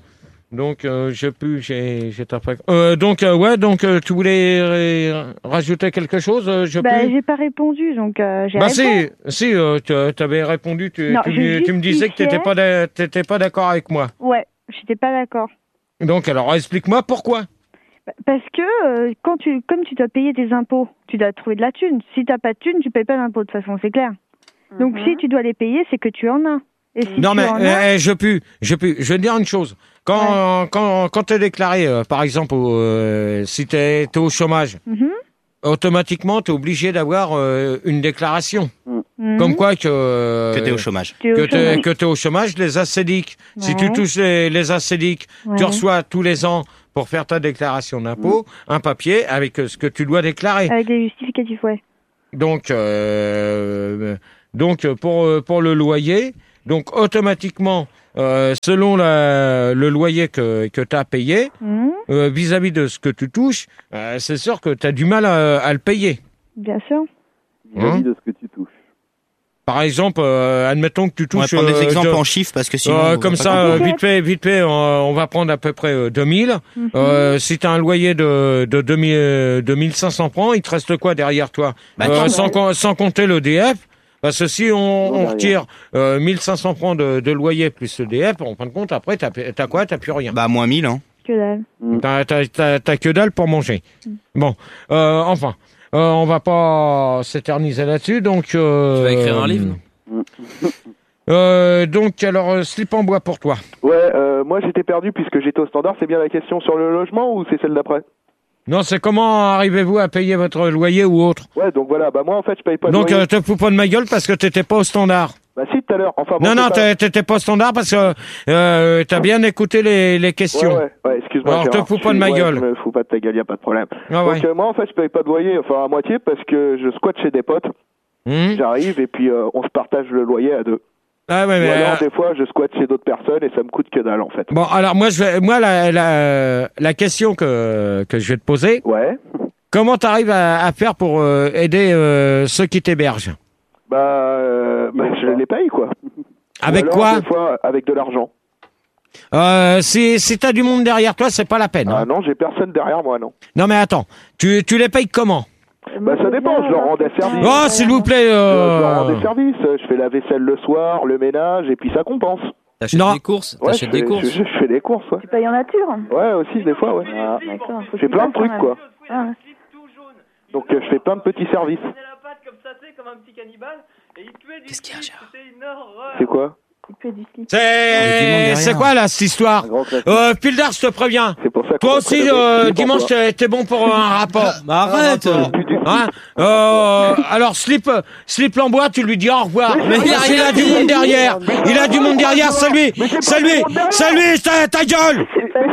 [SPEAKER 2] Donc, euh, je plus, j'ai, j'ai tapé. Euh, donc, euh, ouais, donc, euh, tu voulais euh, rajouter quelque chose, euh, je
[SPEAKER 12] Bah,
[SPEAKER 2] plus.
[SPEAKER 12] j'ai pas répondu, donc euh, j'ai
[SPEAKER 2] Bah
[SPEAKER 12] répondu.
[SPEAKER 2] si, si, euh, tu avais répondu, tu,
[SPEAKER 12] Non,
[SPEAKER 2] tu,
[SPEAKER 12] je
[SPEAKER 2] me- tu me disais que t'étais pas, d'a- t'étais pas d'accord avec moi.
[SPEAKER 12] Ouais, j'étais pas d'accord.
[SPEAKER 2] Donc, alors, explique-moi pourquoi.
[SPEAKER 12] Bah, Parce que euh, quand tu, comme tu dois payer tes impôts, tu dois trouver de la thune. Si t'as pas de thune, tu payes pas d'impôts, de toute façon, c'est clair. Donc si tu dois les payer, c'est que tu en as. Et si
[SPEAKER 2] Non,
[SPEAKER 12] tu
[SPEAKER 2] mais
[SPEAKER 12] en as,
[SPEAKER 2] euh, je peux, je peux. Je vais te dire une chose. Quand, quand, quand t'es déclaré, euh, par exemple, au, euh, si t'es, t'es au chômage,
[SPEAKER 12] Mhm.
[SPEAKER 2] automatiquement, t'es obligé d'avoir euh, une déclaration.
[SPEAKER 12] Mhm.
[SPEAKER 2] Comme quoi que... euh,
[SPEAKER 11] Que t'es au chômage.
[SPEAKER 12] Tu es au
[SPEAKER 2] Que t'es,
[SPEAKER 12] chômage.
[SPEAKER 2] que t'es au chômage, les acédiques. Si
[SPEAKER 12] Ouais.
[SPEAKER 2] tu touches les, les acédiques,
[SPEAKER 12] Ouais.
[SPEAKER 2] tu reçois tous les ans, pour faire ta déclaration d'impôt, un papier avec euh, ce que tu dois déclarer.
[SPEAKER 12] Avec les justificatifs, ouais.
[SPEAKER 2] Donc, euh, donc pour, euh, pour le loyer, donc automatiquement, euh, selon la, le loyer que, que tu as payé,
[SPEAKER 12] Mhm.
[SPEAKER 2] euh, vis-à-vis de ce que tu touches, euh, c'est sûr que tu as du mal à, à le payer.
[SPEAKER 12] Bien sûr.
[SPEAKER 2] Hein
[SPEAKER 15] de ce que tu touches.
[SPEAKER 2] Par exemple, euh, admettons que tu
[SPEAKER 11] On va
[SPEAKER 2] touches...
[SPEAKER 11] prendre des
[SPEAKER 2] euh,
[SPEAKER 11] exemples
[SPEAKER 2] de-
[SPEAKER 11] en chiffres parce que sinon.
[SPEAKER 2] Euh,
[SPEAKER 11] on va
[SPEAKER 2] comme
[SPEAKER 11] pas
[SPEAKER 2] ça, euh,
[SPEAKER 11] comprendre.
[SPEAKER 2] vite fait, vite fait, on, on va prendre à peu près euh, deux mille.
[SPEAKER 12] Mhm.
[SPEAKER 2] Euh, si tu as un loyer de, de deux mille, euh, deux mille cinq cents francs, il te reste quoi derrière toi
[SPEAKER 11] Bah,
[SPEAKER 2] Euh,
[SPEAKER 11] tiens,
[SPEAKER 2] sans,
[SPEAKER 11] ouais.
[SPEAKER 2] com- sans compter l'E D F. Parce que si on, on
[SPEAKER 15] derrière.
[SPEAKER 2] retire euh, mille cinq cents francs de, de loyer plus l'E D F, en fin de compte, après, t'as, t'as quoi? T'as plus rien.
[SPEAKER 11] Bah, moins mille, hein.
[SPEAKER 12] Que dalle.
[SPEAKER 2] T'as, t'as, t'as, t'as que dalle pour manger. Bon, euh, enfin, euh, on va pas s'éterniser là-dessus, donc... Euh,
[SPEAKER 9] Tu vas écrire un livre, non
[SPEAKER 2] euh, Donc, alors, euh, slip en bois pour toi.
[SPEAKER 14] Ouais, euh, moi j'étais perdu puisque j'étais au standard. C'est bien la question sur le logement ou c'est celle d'après?
[SPEAKER 2] Non, c'est comment arrivez-vous à payer votre loyer ou autre?
[SPEAKER 14] Ouais, donc voilà. Bah moi en fait je paye pas de
[SPEAKER 2] Donc,
[SPEAKER 14] loyer.
[SPEAKER 2] euh, te fous pas de ma gueule parce que t'étais pas au standard.
[SPEAKER 14] Bah si tout à l'heure. Enfin bon,
[SPEAKER 2] non,
[SPEAKER 14] c'est
[SPEAKER 2] non,
[SPEAKER 14] pas-
[SPEAKER 2] t'es- t'étais pas au standard parce que euh, t'as bien écouté les, les questions.
[SPEAKER 14] Ouais, ouais, ouais, excuse-moi.
[SPEAKER 2] Alors, te
[SPEAKER 14] Gérard.
[SPEAKER 2] fous pas de
[SPEAKER 14] Je-
[SPEAKER 2] ma
[SPEAKER 14] ouais,
[SPEAKER 2] gueule.
[SPEAKER 14] Je me fous pas de ta gueule, y a pas de problème.
[SPEAKER 2] Ah
[SPEAKER 14] Donc
[SPEAKER 2] ouais.
[SPEAKER 14] euh, moi en fait je paye pas de loyer, enfin à moitié parce que je squatte chez des potes.
[SPEAKER 2] Hum.
[SPEAKER 14] J'arrive et puis euh, on se partage le loyer à deux.
[SPEAKER 2] Ah ouais,
[SPEAKER 14] Ou
[SPEAKER 2] mais,
[SPEAKER 14] alors
[SPEAKER 2] euh,
[SPEAKER 14] des fois je squatte chez d'autres personnes et ça me coûte que dalle en fait.
[SPEAKER 2] bon, alors moi, je vais, moi, la, la, la question que que je vais te poser.
[SPEAKER 14] Ouais.
[SPEAKER 2] Comment t'arrives à, à faire pour euh, aider euh, ceux qui t'hébergent?
[SPEAKER 14] Bah, euh, bah je les paye quoi.
[SPEAKER 2] Avec
[SPEAKER 14] Ou alors,
[SPEAKER 2] quoi?
[SPEAKER 14] Des fois avec de l'argent.
[SPEAKER 2] Euh, si si t'as du monde derrière toi, c'est pas la peine.
[SPEAKER 14] Ah
[SPEAKER 2] hein.
[SPEAKER 14] non, j'ai personne derrière moi non.
[SPEAKER 2] Non, mais attends, tu tu les payes comment?
[SPEAKER 14] Bah ça dépend, je leur rends des services.
[SPEAKER 2] Oh, s'il vous plaît.
[SPEAKER 14] Je leur rends
[SPEAKER 2] Euh...
[SPEAKER 14] des services, je fais la vaisselle le soir, le ménage et puis ça compense.
[SPEAKER 9] T'achètes
[SPEAKER 2] Non.
[SPEAKER 9] des courses
[SPEAKER 14] Ouais,
[SPEAKER 9] T'achètes
[SPEAKER 14] je
[SPEAKER 9] des
[SPEAKER 14] fais-
[SPEAKER 9] courses
[SPEAKER 14] je, je fais des courses, ouais.
[SPEAKER 8] Tu payes en nature.
[SPEAKER 14] Ouais, aussi des fois, ouais.
[SPEAKER 8] Ah, d'accord. Faut
[SPEAKER 14] J'ai
[SPEAKER 8] que
[SPEAKER 14] plein
[SPEAKER 8] tu
[SPEAKER 14] de trucs
[SPEAKER 8] fasses
[SPEAKER 14] quoi.
[SPEAKER 8] quand même.
[SPEAKER 14] Donc euh, je fais plein de petits services.
[SPEAKER 9] Qu'est-ce qu'il y a, Gérard?
[SPEAKER 14] C'est quoi?
[SPEAKER 8] Tu peux du slip.
[SPEAKER 2] C'est c'est quoi là cette histoire?
[SPEAKER 14] Un grand classique.
[SPEAKER 2] Euh, Pildar, je te préviens.
[SPEAKER 14] C'est pour ça qu'on
[SPEAKER 2] Toi
[SPEAKER 14] a
[SPEAKER 2] aussi,
[SPEAKER 14] prélevé
[SPEAKER 2] euh,
[SPEAKER 14] le slip en
[SPEAKER 2] dimanche,
[SPEAKER 14] bois.
[SPEAKER 2] t'es t'es bon pour un rapport.
[SPEAKER 9] Bah arrête
[SPEAKER 2] Hein euh, alors, slip, slip l'embois, tu lui dis au revoir.
[SPEAKER 9] Mais il y a
[SPEAKER 2] Parce qu'il
[SPEAKER 9] rien
[SPEAKER 2] a du
[SPEAKER 9] dit.
[SPEAKER 2] monde derrière. Il a du monde derrière, c'est lui. C'est lui. C'est lui, ta, ta gueule.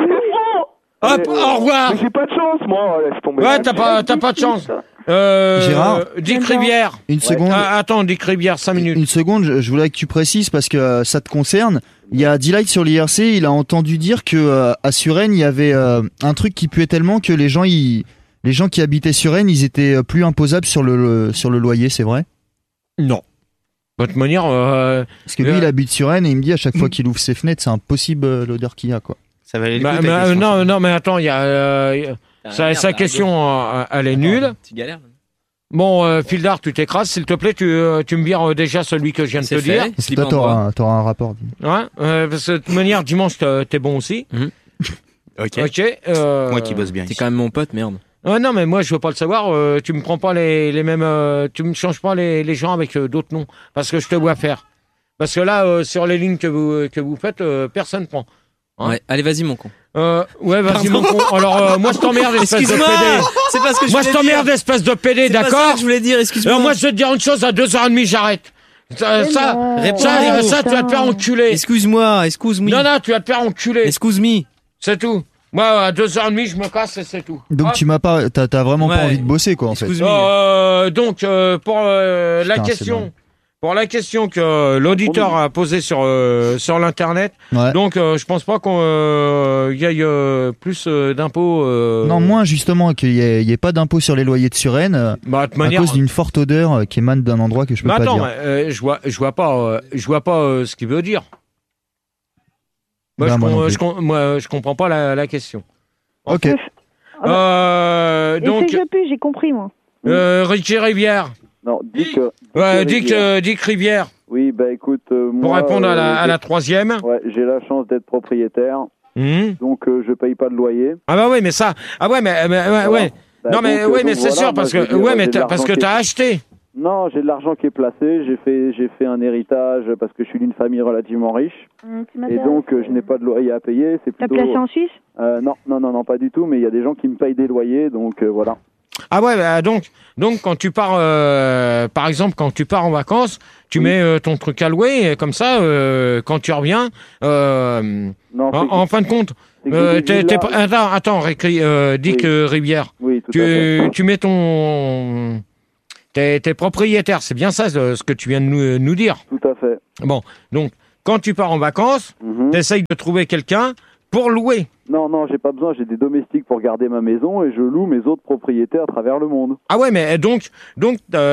[SPEAKER 2] Hop,
[SPEAKER 14] Mais-
[SPEAKER 2] au revoir.
[SPEAKER 14] Mais j'ai pas de chance, moi, laisse tomber.
[SPEAKER 2] Ouais, t'as pas, t'as pas de chance. Euh,
[SPEAKER 1] Gérard
[SPEAKER 2] Dick Rivière.
[SPEAKER 1] Une seconde.
[SPEAKER 2] Ah, attends, Dick Rivière, cinq minutes.
[SPEAKER 1] Une seconde, je, je voulais que tu précises parce que euh, ça te concerne. Il y a D-Light sur l'I R C, il a entendu dire que euh, à Suresnes, il y avait euh, un truc qui puait tellement que les gens, ils, les gens qui habitaient Suresnes, ils étaient euh, plus imposables sur le, le- sur le loyer, c'est vrai?
[SPEAKER 2] Non. De toute manière, euh,
[SPEAKER 1] Parce que lui,
[SPEAKER 2] euh,
[SPEAKER 1] il habite Suresnes et il me dit à chaque fois qu'il ouvre ses fenêtres, c'est impossible euh, l'odeur qu'il y a, quoi.
[SPEAKER 11] Ça valait le
[SPEAKER 2] bah,
[SPEAKER 11] coup. ta
[SPEAKER 2] bah,
[SPEAKER 11] question,
[SPEAKER 2] non,
[SPEAKER 11] ça.
[SPEAKER 2] non, mais attends, il y a, euh, y a-
[SPEAKER 9] Ah,
[SPEAKER 2] sa,
[SPEAKER 9] merde,
[SPEAKER 2] sa
[SPEAKER 9] là,
[SPEAKER 2] question, euh, elle est nulle.
[SPEAKER 9] Tu galères.
[SPEAKER 2] Bon, euh, Fildar, tu t'écrases, s'il te plaît, tu, euh, tu me vires euh, déjà celui que je viens de te
[SPEAKER 9] C'est
[SPEAKER 2] dire.
[SPEAKER 9] fait.
[SPEAKER 1] Parce que
[SPEAKER 9] Slip
[SPEAKER 1] toi,
[SPEAKER 9] en
[SPEAKER 1] t'auras
[SPEAKER 9] bois.
[SPEAKER 1] un, t'auras un rapport. dis.
[SPEAKER 2] Ouais, euh, parce que de toute manière, dimanche, t'es t'es bon aussi.
[SPEAKER 11] Ok.
[SPEAKER 2] Ok. Euh,
[SPEAKER 11] Moi qui bosse bien
[SPEAKER 9] T'es
[SPEAKER 11] ici.
[SPEAKER 9] quand même mon pote, merde.
[SPEAKER 2] Ouais, non, mais moi, je veux pas le savoir. euh, tu me prends pas les, les mêmes. euh, tu me changes pas les, les gens avec euh, d'autres noms. Parce que je te vois faire. Parce que là, euh, sur les lignes que vous, que vous faites, euh, personne prend. Hein
[SPEAKER 9] Ouais. Allez, vas-y, mon con.
[SPEAKER 2] Euh, ouais, vas-y,
[SPEAKER 9] Pardon.
[SPEAKER 2] mon con. Alors, euh, moi, je t'emmerde, espèce de
[SPEAKER 9] Excuse-moi.
[SPEAKER 2] pédé.
[SPEAKER 9] C'est pas ce que je
[SPEAKER 2] Moi, je
[SPEAKER 9] voulais
[SPEAKER 2] t'emmerde,
[SPEAKER 9] dire.
[SPEAKER 2] espèce de pédé,
[SPEAKER 9] C'est pas ça
[SPEAKER 2] d'accord?
[SPEAKER 9] que je voulais dire, excuse-moi.
[SPEAKER 2] Alors, moi, je vais te dire une chose, à deux heures trente, j'arrête. Ça,
[SPEAKER 8] Mais
[SPEAKER 2] ça,
[SPEAKER 8] non.
[SPEAKER 9] Réponds.
[SPEAKER 2] ça, ça, tu vas te faire enculer.
[SPEAKER 9] Excuse-moi, excuse-moi.
[SPEAKER 2] Non, non, tu vas te faire enculer.
[SPEAKER 9] Excuse-me.
[SPEAKER 2] C'est tout. Moi, à deux heures trente, je me casse et c'est tout.
[SPEAKER 1] Donc
[SPEAKER 2] Hop.
[SPEAKER 1] tu m'as pas, t'as, t'as vraiment pas
[SPEAKER 9] Ouais.
[SPEAKER 1] envie de bosser, quoi, en fait.
[SPEAKER 9] Excuse-moi.
[SPEAKER 2] Euh, donc, euh, pour euh, la
[SPEAKER 1] Putain, c'est
[SPEAKER 2] question,
[SPEAKER 1] dingue.
[SPEAKER 2] pour la question que l'auditeur a posée sur euh, sur l'internet,
[SPEAKER 1] Ouais.
[SPEAKER 2] donc euh, je pense pas qu'on euh, y aille euh, plus euh, d'impôts. Euh,
[SPEAKER 1] Non, moins justement qu'il y ait, il y ait pas d'impôt sur les loyers de Suresnes euh,
[SPEAKER 2] bah, de toute
[SPEAKER 1] à
[SPEAKER 2] manière.
[SPEAKER 1] cause d'une forte odeur euh, qui émane d'un endroit que je peux
[SPEAKER 2] Mais
[SPEAKER 1] pas
[SPEAKER 2] attends,
[SPEAKER 1] dire.
[SPEAKER 2] mais, euh, je vois, je vois pas, euh, je vois pas euh, ce qu'il veut dire. Moi,
[SPEAKER 1] Bah,
[SPEAKER 2] je,
[SPEAKER 1] moi
[SPEAKER 2] com-
[SPEAKER 1] non plus.
[SPEAKER 2] je, com- moi, je comprends pas la, la question.
[SPEAKER 1] Ok.
[SPEAKER 2] Euh,
[SPEAKER 12] Et
[SPEAKER 2] donc,
[SPEAKER 12] c'est que je pue, j'ai compris, moi.
[SPEAKER 2] euh, Ricky Rivière.
[SPEAKER 15] Non, Dick. euh,
[SPEAKER 2] Ouais,
[SPEAKER 15] Dick
[SPEAKER 2] Dick, euh, Dick Rivière.
[SPEAKER 15] Oui, bah écoute, euh,
[SPEAKER 2] Pour
[SPEAKER 15] moi,
[SPEAKER 2] répondre à
[SPEAKER 15] euh,
[SPEAKER 2] la, à
[SPEAKER 15] j'ai-
[SPEAKER 2] la troisième.
[SPEAKER 15] Ouais, j'ai la chance d'être propriétaire,
[SPEAKER 2] Mhm.
[SPEAKER 15] donc euh, je paye pas de loyer.
[SPEAKER 2] Ah bah oui, mais ça. Ah ouais, mais, mais- ouais, ouais.
[SPEAKER 15] Bah,
[SPEAKER 2] non mais
[SPEAKER 15] donc,
[SPEAKER 2] ouais,
[SPEAKER 15] euh,
[SPEAKER 2] mais
[SPEAKER 15] donc
[SPEAKER 2] c'est
[SPEAKER 15] voilà,
[SPEAKER 2] sûr
[SPEAKER 15] moi,
[SPEAKER 2] parce
[SPEAKER 15] je veux
[SPEAKER 2] que
[SPEAKER 15] dire,
[SPEAKER 2] ouais, mais
[SPEAKER 15] j'ai de
[SPEAKER 2] t'as- parce
[SPEAKER 15] l'argent
[SPEAKER 2] que
[SPEAKER 15] qui est-
[SPEAKER 2] t'as acheté.
[SPEAKER 15] Non, j'ai de l'argent qui est placé. J'ai fait, j'ai fait un héritage parce que je suis d'une famille relativement riche.
[SPEAKER 8] Hum, tu
[SPEAKER 15] Et
[SPEAKER 8] m'intéresses.
[SPEAKER 15] donc, euh, je n'ai pas de loyer à payer. C'est
[SPEAKER 12] T'as
[SPEAKER 15] plutôt.
[SPEAKER 12] placé en Suisse
[SPEAKER 15] Euh, non, non, non, non, pas du tout. Mais il y a des gens qui me payent des loyers, donc euh, voilà.
[SPEAKER 2] Ah ouais, bah donc, donc quand tu pars, euh, par exemple, quand tu pars en vacances, tu mets euh, ton truc à louer, et comme ça, euh, quand tu reviens, euh,
[SPEAKER 15] Non,
[SPEAKER 2] en,
[SPEAKER 15] c'est que-
[SPEAKER 2] en fin de compte,
[SPEAKER 15] c'est que
[SPEAKER 2] euh,
[SPEAKER 15] j'ai-
[SPEAKER 2] t'es,
[SPEAKER 15] j'ai
[SPEAKER 2] t'es
[SPEAKER 15] là-
[SPEAKER 2] pas- attends, attends, Ricky, euh, Dick
[SPEAKER 15] Oui.
[SPEAKER 2] euh, Rivière,
[SPEAKER 15] Oui, tout
[SPEAKER 2] tu,
[SPEAKER 15] à fait.
[SPEAKER 2] tu mets ton, t'es, t'es propriétaire, c'est bien ça ce ce que tu viens de nous, nous dire.
[SPEAKER 15] Tout à fait.
[SPEAKER 2] Bon, donc quand tu pars en vacances,
[SPEAKER 15] Mhm.
[SPEAKER 2] t'essayes de trouver quelqu'un pour louer.
[SPEAKER 15] Non, non, j'ai pas besoin. J'ai des domestiques pour garder ma maison et je loue mes autres propriétaires à travers le monde.
[SPEAKER 2] Ah ouais, mais donc, donc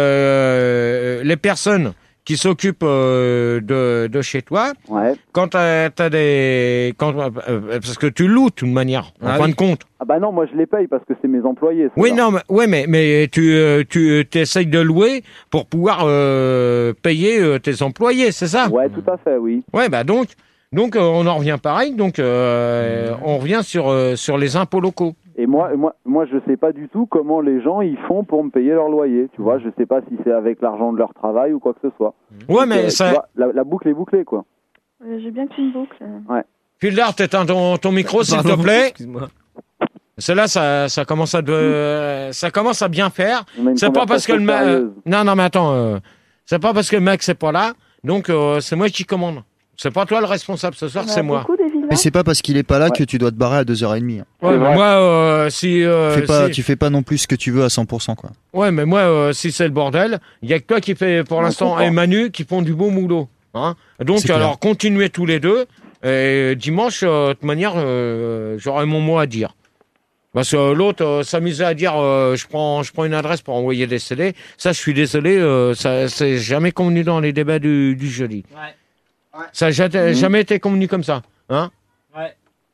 [SPEAKER 2] euh, les personnes qui s'occupent euh, de, de chez toi,
[SPEAKER 15] Ouais.
[SPEAKER 2] quand t'as, t'as des, quand, euh, parce que tu loues de toute manière, en
[SPEAKER 9] Ah
[SPEAKER 2] fin
[SPEAKER 9] oui.
[SPEAKER 2] de compte.
[SPEAKER 15] Ah bah non, moi je les paye parce que c'est mes employés.
[SPEAKER 2] Oui,
[SPEAKER 15] ceux-là.
[SPEAKER 2] non, mais, ouais, mais, mais tu, euh, tu essayes de louer pour pouvoir euh, payer euh, tes employés, c'est ça?
[SPEAKER 15] Ouais, tout à fait, oui.
[SPEAKER 2] Ouais, bah donc, donc euh, on en revient pareil, donc euh, on revient sur euh, sur les impôts locaux.
[SPEAKER 15] Et moi, moi, moi, je sais pas du tout comment les gens ils font pour me payer leur loyer. Tu vois, je sais pas si c'est avec l'argent de leur travail ou quoi que ce soit.
[SPEAKER 2] Ouais,
[SPEAKER 15] Donc,
[SPEAKER 2] mais
[SPEAKER 15] euh,
[SPEAKER 2] ça-
[SPEAKER 15] tu vois, la, la boucle est bouclée, quoi.
[SPEAKER 8] Euh, J'ai bien que une boucle.
[SPEAKER 15] Ouais.
[SPEAKER 2] Filder, t'éteins ton, ton micro, s'il te
[SPEAKER 9] Pardon,
[SPEAKER 2] plaît.
[SPEAKER 9] Excuse-moi.
[SPEAKER 2] Celle-là, ça, ça commence à de, ça commence à bien faire.
[SPEAKER 15] On a une
[SPEAKER 2] C'est pas parce que le mec,
[SPEAKER 15] conversation
[SPEAKER 2] non, non, mais attends, euh, c'est pas parce que le mec c'est pas là, donc euh, c'est moi qui commande. C'est pas toi le responsable ce soir,
[SPEAKER 8] Il y en a
[SPEAKER 2] c'est moi.
[SPEAKER 8] beaucoup des villas.
[SPEAKER 1] Mais c'est pas parce qu'il est pas là
[SPEAKER 15] Ouais.
[SPEAKER 1] que tu dois te barrer à deux heures trente. Hein.
[SPEAKER 2] Ouais, mais moi, euh, si, euh,
[SPEAKER 1] Fais pas,
[SPEAKER 2] si-
[SPEAKER 1] Tu fais pas non plus ce que tu veux à cent pour cent, quoi.
[SPEAKER 2] ouais, mais moi, euh, si c'est le bordel, il y a que toi qui fais pour
[SPEAKER 15] Ouais,
[SPEAKER 2] l'instant
[SPEAKER 15] je comprends.
[SPEAKER 2] et Manu qui font du beau moulot, hein. Donc
[SPEAKER 1] C'est clair.
[SPEAKER 2] alors continuez tous les deux. Et dimanche, euh, de toute manière, euh, j'aurai mon mot à dire. Parce que l'autre euh, s'amusait à dire euh, je prends je prends une adresse pour envoyer des C D. Ça, je suis désolé, euh, ça c'est jamais convenu dans les débats du, du jeudi. Ça n'a jamais, jamais été convenu comme ça, hein.
[SPEAKER 9] Ouais.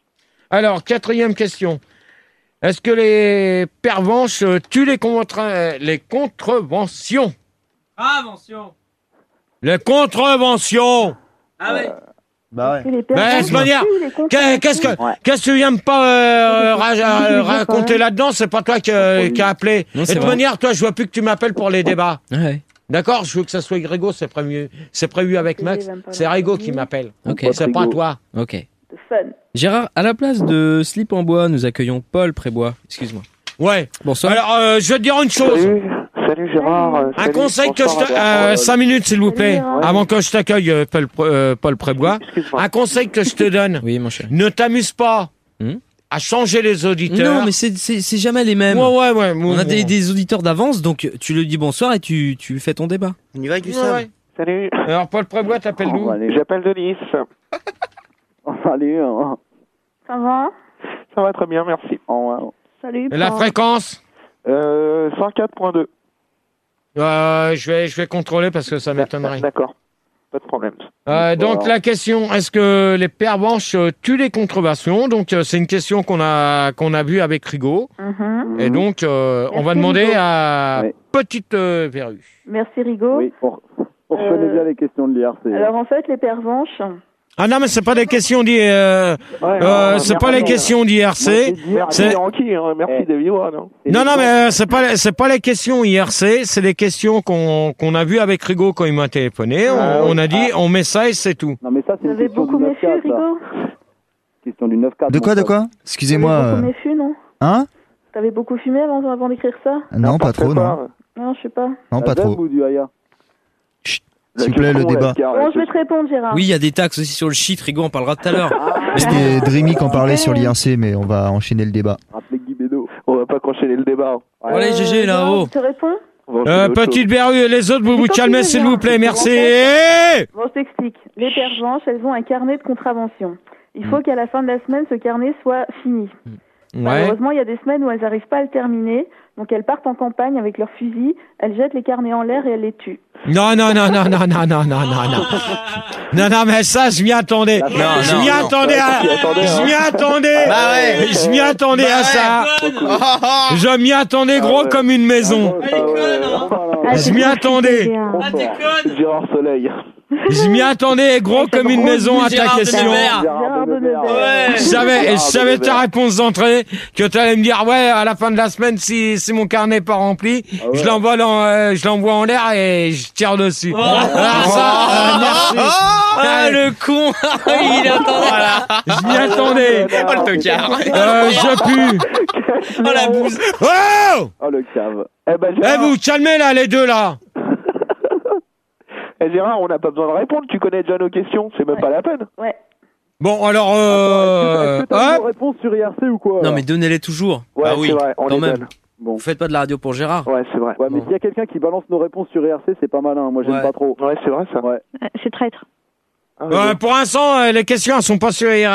[SPEAKER 2] Alors quatrième question. Est-ce que les pervenches euh, tuent les contra- les contreventions?
[SPEAKER 9] Invention.
[SPEAKER 2] Les contreventions.
[SPEAKER 9] Ah ouais.
[SPEAKER 1] Bah ouais.
[SPEAKER 8] Et les
[SPEAKER 2] Ben,
[SPEAKER 8] personnes
[SPEAKER 2] de toute manière,
[SPEAKER 8] qui tuent les
[SPEAKER 2] Qu'est- Qu'est-ce que
[SPEAKER 15] Ouais.
[SPEAKER 2] qu'est-ce que tu viens me pas euh, ra-
[SPEAKER 8] Je
[SPEAKER 2] euh,
[SPEAKER 8] sais pas.
[SPEAKER 2] raconter là-dedans? C'est pas toi qui, euh, qui a appelé.
[SPEAKER 9] Non,
[SPEAKER 2] Et
[SPEAKER 9] c'est
[SPEAKER 2] de toute
[SPEAKER 9] vrai.
[SPEAKER 2] manière, toi, je vois plus que tu m'appelles pour les débats.
[SPEAKER 9] Ouais.
[SPEAKER 2] D'accord? Je veux que ça soit Grégo, c'est prévu, c'est prévu avec
[SPEAKER 8] Ok,
[SPEAKER 2] Max.
[SPEAKER 8] j'aime pas
[SPEAKER 2] C'est
[SPEAKER 8] la
[SPEAKER 2] Rigo
[SPEAKER 8] famille.
[SPEAKER 2] qui m'appelle.
[SPEAKER 9] Ok.
[SPEAKER 2] C'est pas toi.
[SPEAKER 9] Ok.
[SPEAKER 8] de fun.
[SPEAKER 9] Gérard, à la place de Slip en bois, nous accueillons Paul Prébois. Excuse-moi.
[SPEAKER 2] Ouais.
[SPEAKER 9] Bonsoir.
[SPEAKER 2] Alors, euh, je vais te dire une chose.
[SPEAKER 6] Salut, salut Gérard. euh,
[SPEAKER 2] Un
[SPEAKER 6] salut,
[SPEAKER 2] conseil que je
[SPEAKER 6] bonsoir
[SPEAKER 2] te...
[SPEAKER 6] à-
[SPEAKER 2] Euh, cinq minutes, s'il vous plaît,
[SPEAKER 8] Salut,
[SPEAKER 2] avant que je t'accueille, euh, Paul, euh, Paul Prébois.
[SPEAKER 6] Excuse-moi.
[SPEAKER 2] Un conseil que je te donne.
[SPEAKER 9] Oui, mon cher.
[SPEAKER 2] Ne t'amuse pas
[SPEAKER 9] Hmm
[SPEAKER 2] à changer les auditeurs.
[SPEAKER 9] Non, mais c'est c'est c'est jamais les mêmes.
[SPEAKER 2] Ouais, ouais, ouais.
[SPEAKER 9] On a des, des auditeurs d'avance, donc tu lui dis bonsoir et tu, tu fais ton débat.
[SPEAKER 10] On y va,
[SPEAKER 2] Ouais,
[SPEAKER 10] Gustave?
[SPEAKER 2] ouais.
[SPEAKER 6] Salut,
[SPEAKER 2] Alors, Paul Prébois, t'appelles
[SPEAKER 15] On
[SPEAKER 2] d'où?
[SPEAKER 15] va aller.
[SPEAKER 6] j'appelle de Nice.
[SPEAKER 15] Allez, hein.
[SPEAKER 8] Ça va?
[SPEAKER 6] Ça va très bien, merci.
[SPEAKER 15] On
[SPEAKER 8] Salut.
[SPEAKER 2] Et la
[SPEAKER 8] Paul.
[SPEAKER 2] fréquence?
[SPEAKER 6] Euh, cent quatre point deux.
[SPEAKER 2] Euh, je vais, je vais contrôler parce que ça m'étonnerait.
[SPEAKER 6] D'accord, pas de problème.
[SPEAKER 2] Euh, donc la question, est-ce que les pervenches euh, tuent les contreventions? Donc euh, c'est une question qu'on a qu'on a vue avec Rigo.
[SPEAKER 8] Mhm.
[SPEAKER 2] Et donc euh, on
[SPEAKER 8] Merci,
[SPEAKER 2] va demander
[SPEAKER 8] Rigo.
[SPEAKER 2] à
[SPEAKER 15] Oui.
[SPEAKER 2] Petite euh, Verrue.
[SPEAKER 8] Merci Rigo.
[SPEAKER 15] Oui, on, on reconnaît
[SPEAKER 8] Euh,
[SPEAKER 15] bien les questions de l'I R C.
[SPEAKER 8] Alors en fait, les pervenches,
[SPEAKER 2] Ah non mais c'est pas des questions d'I euh,
[SPEAKER 6] Ouais,
[SPEAKER 2] euh,
[SPEAKER 6] non,
[SPEAKER 2] c'est
[SPEAKER 6] merci,
[SPEAKER 2] pas les
[SPEAKER 6] hein.
[SPEAKER 2] questions d'I R C.
[SPEAKER 6] Merci
[SPEAKER 2] C'est-
[SPEAKER 6] Yankee, hein, merci
[SPEAKER 15] Eh.
[SPEAKER 6] des vivois, non?
[SPEAKER 2] Non non mais euh, c'est pas c'est pas les questions I R C, c'est les questions qu'on qu'on a vues avec Rigo quand il m'a téléphoné. On,
[SPEAKER 15] Ah,
[SPEAKER 2] on a
[SPEAKER 15] oui.
[SPEAKER 2] dit on met ça et c'est tout.
[SPEAKER 15] Non, mais ça, c'est
[SPEAKER 8] vous
[SPEAKER 15] une
[SPEAKER 8] avez
[SPEAKER 15] question
[SPEAKER 8] beaucoup
[SPEAKER 15] du neuf
[SPEAKER 8] méfu,
[SPEAKER 15] quatre, ça.
[SPEAKER 8] Rigo?
[SPEAKER 15] Question du neuf quatre.
[SPEAKER 1] De quoi,
[SPEAKER 15] mon
[SPEAKER 1] de
[SPEAKER 15] pote.
[SPEAKER 1] quoi?
[SPEAKER 8] Vous avez
[SPEAKER 1] Excusez-moi.
[SPEAKER 8] beaucoup
[SPEAKER 1] euh,
[SPEAKER 8] méfu, non?
[SPEAKER 1] Hein?
[SPEAKER 8] T'avais beaucoup fumé avant, avant d'écrire ça?
[SPEAKER 1] Non, pas trop, non.
[SPEAKER 8] Non, je sais pas.
[SPEAKER 1] Non,
[SPEAKER 15] La
[SPEAKER 1] pas
[SPEAKER 15] Zeb
[SPEAKER 1] trop.
[SPEAKER 15] ou du Aya?
[SPEAKER 1] S'il vous plaît, le débat.
[SPEAKER 8] Bon, je vais te répondre, Gérard.
[SPEAKER 9] Oui, il y a des taxes aussi sur le shit, Rigo, on parlera tout à l'heure.
[SPEAKER 1] C'était Dreamy qui en parlait sur l'I R C, mais on va enchaîner le débat.
[SPEAKER 15] Rappelez Guy Bédo.
[SPEAKER 6] On va pas enchaîner le débat.
[SPEAKER 9] Bon, allez, G G,
[SPEAKER 8] Euh, Gérard,
[SPEAKER 9] là-haut.
[SPEAKER 8] Je te réponds?
[SPEAKER 6] On va enchaîner
[SPEAKER 2] Euh,
[SPEAKER 6] autre
[SPEAKER 2] Petite
[SPEAKER 6] chose.
[SPEAKER 2] Verrue et les autres, vous vous
[SPEAKER 8] J'ai
[SPEAKER 2] calmez
[SPEAKER 8] compris,
[SPEAKER 2] s'il
[SPEAKER 8] Gérard.
[SPEAKER 2] vous plaît, merci.
[SPEAKER 8] Bon, je t'explique. Les pervenches, elles ont un carnet de contraventions. Il
[SPEAKER 2] Mm.
[SPEAKER 8] faut qu'à la fin de la semaine, ce carnet soit fini.
[SPEAKER 2] Ouais.
[SPEAKER 8] Malheureusement, il y a des semaines où elles n'arrivent pas à le terminer. Donc elles partent en campagne avec leurs fusils, elles jettent les carnets en l'air et elles les tuent.
[SPEAKER 2] Non, non, non, non, non, non, non, non, non, non. Non, non, mais ça, je m'y attendais.
[SPEAKER 11] Non,
[SPEAKER 2] je
[SPEAKER 11] non,
[SPEAKER 2] m'y
[SPEAKER 11] non.
[SPEAKER 2] attendais à, je m'y attendais.
[SPEAKER 11] Bah ouais.
[SPEAKER 2] Je m'y attendais
[SPEAKER 11] Bah
[SPEAKER 2] à ça.
[SPEAKER 11] ouais.
[SPEAKER 2] Je m'y attendais gros comme une maison. Je m'y attendais.
[SPEAKER 13] Gérard Soleil.
[SPEAKER 2] Je m'y attendais gros comme une maison à ta
[SPEAKER 11] Gérard
[SPEAKER 2] question.
[SPEAKER 11] Denebert.
[SPEAKER 8] Gérard Denebert.
[SPEAKER 11] Ouais.
[SPEAKER 2] Je savais, je savais ta réponse d'entrée, que tu allais me dire, ouais, à la fin de la semaine, si, si mon carnet n'est pas rempli,
[SPEAKER 13] Ah ouais.
[SPEAKER 2] je l'envoie dans, euh, je l'envoie en l'air et je tire dessus. Alors ça, euh, merci.
[SPEAKER 11] Ah, le con. Il attendait. Voilà.
[SPEAKER 2] Je m'y attendais.
[SPEAKER 11] Oh, le tocard.
[SPEAKER 2] Euh, je pue.
[SPEAKER 11] Oh, la bouse.
[SPEAKER 2] Oh!
[SPEAKER 13] Oh, le cave. Eh ben,
[SPEAKER 2] Eh,
[SPEAKER 13] Gérard,
[SPEAKER 2] vous, calmez là, les deux là.
[SPEAKER 13] eh, Gérard, on n'a pas besoin de répondre. Tu connais déjà nos questions. C'est même pas la peine.
[SPEAKER 8] Ouais.
[SPEAKER 2] Bon, alors, euh,
[SPEAKER 15] Est-ce que t'as
[SPEAKER 2] hop.
[SPEAKER 15] une réponse sur I R C ou quoi
[SPEAKER 9] Non,
[SPEAKER 15] alors
[SPEAKER 9] mais donnez-les toujours.
[SPEAKER 13] Ouais,
[SPEAKER 11] Ah oui,
[SPEAKER 13] c'est vrai. On
[SPEAKER 9] quand
[SPEAKER 13] les
[SPEAKER 9] même.
[SPEAKER 13] donne.
[SPEAKER 15] Bon.
[SPEAKER 9] Vous faites pas de la radio pour Gérard.
[SPEAKER 13] Ouais, c'est vrai.
[SPEAKER 15] Ouais, mais
[SPEAKER 9] Bon.
[SPEAKER 15] s'il y a quelqu'un qui balance nos réponses sur I R C, c'est pas malin. Moi, j'aime
[SPEAKER 9] Ouais.
[SPEAKER 15] pas trop.
[SPEAKER 13] Ouais, c'est vrai ça.
[SPEAKER 15] Ouais.
[SPEAKER 12] C'est traître.
[SPEAKER 13] Ah, ouais,
[SPEAKER 2] Euh, pour l'instant, euh, les questions elles sont pas sur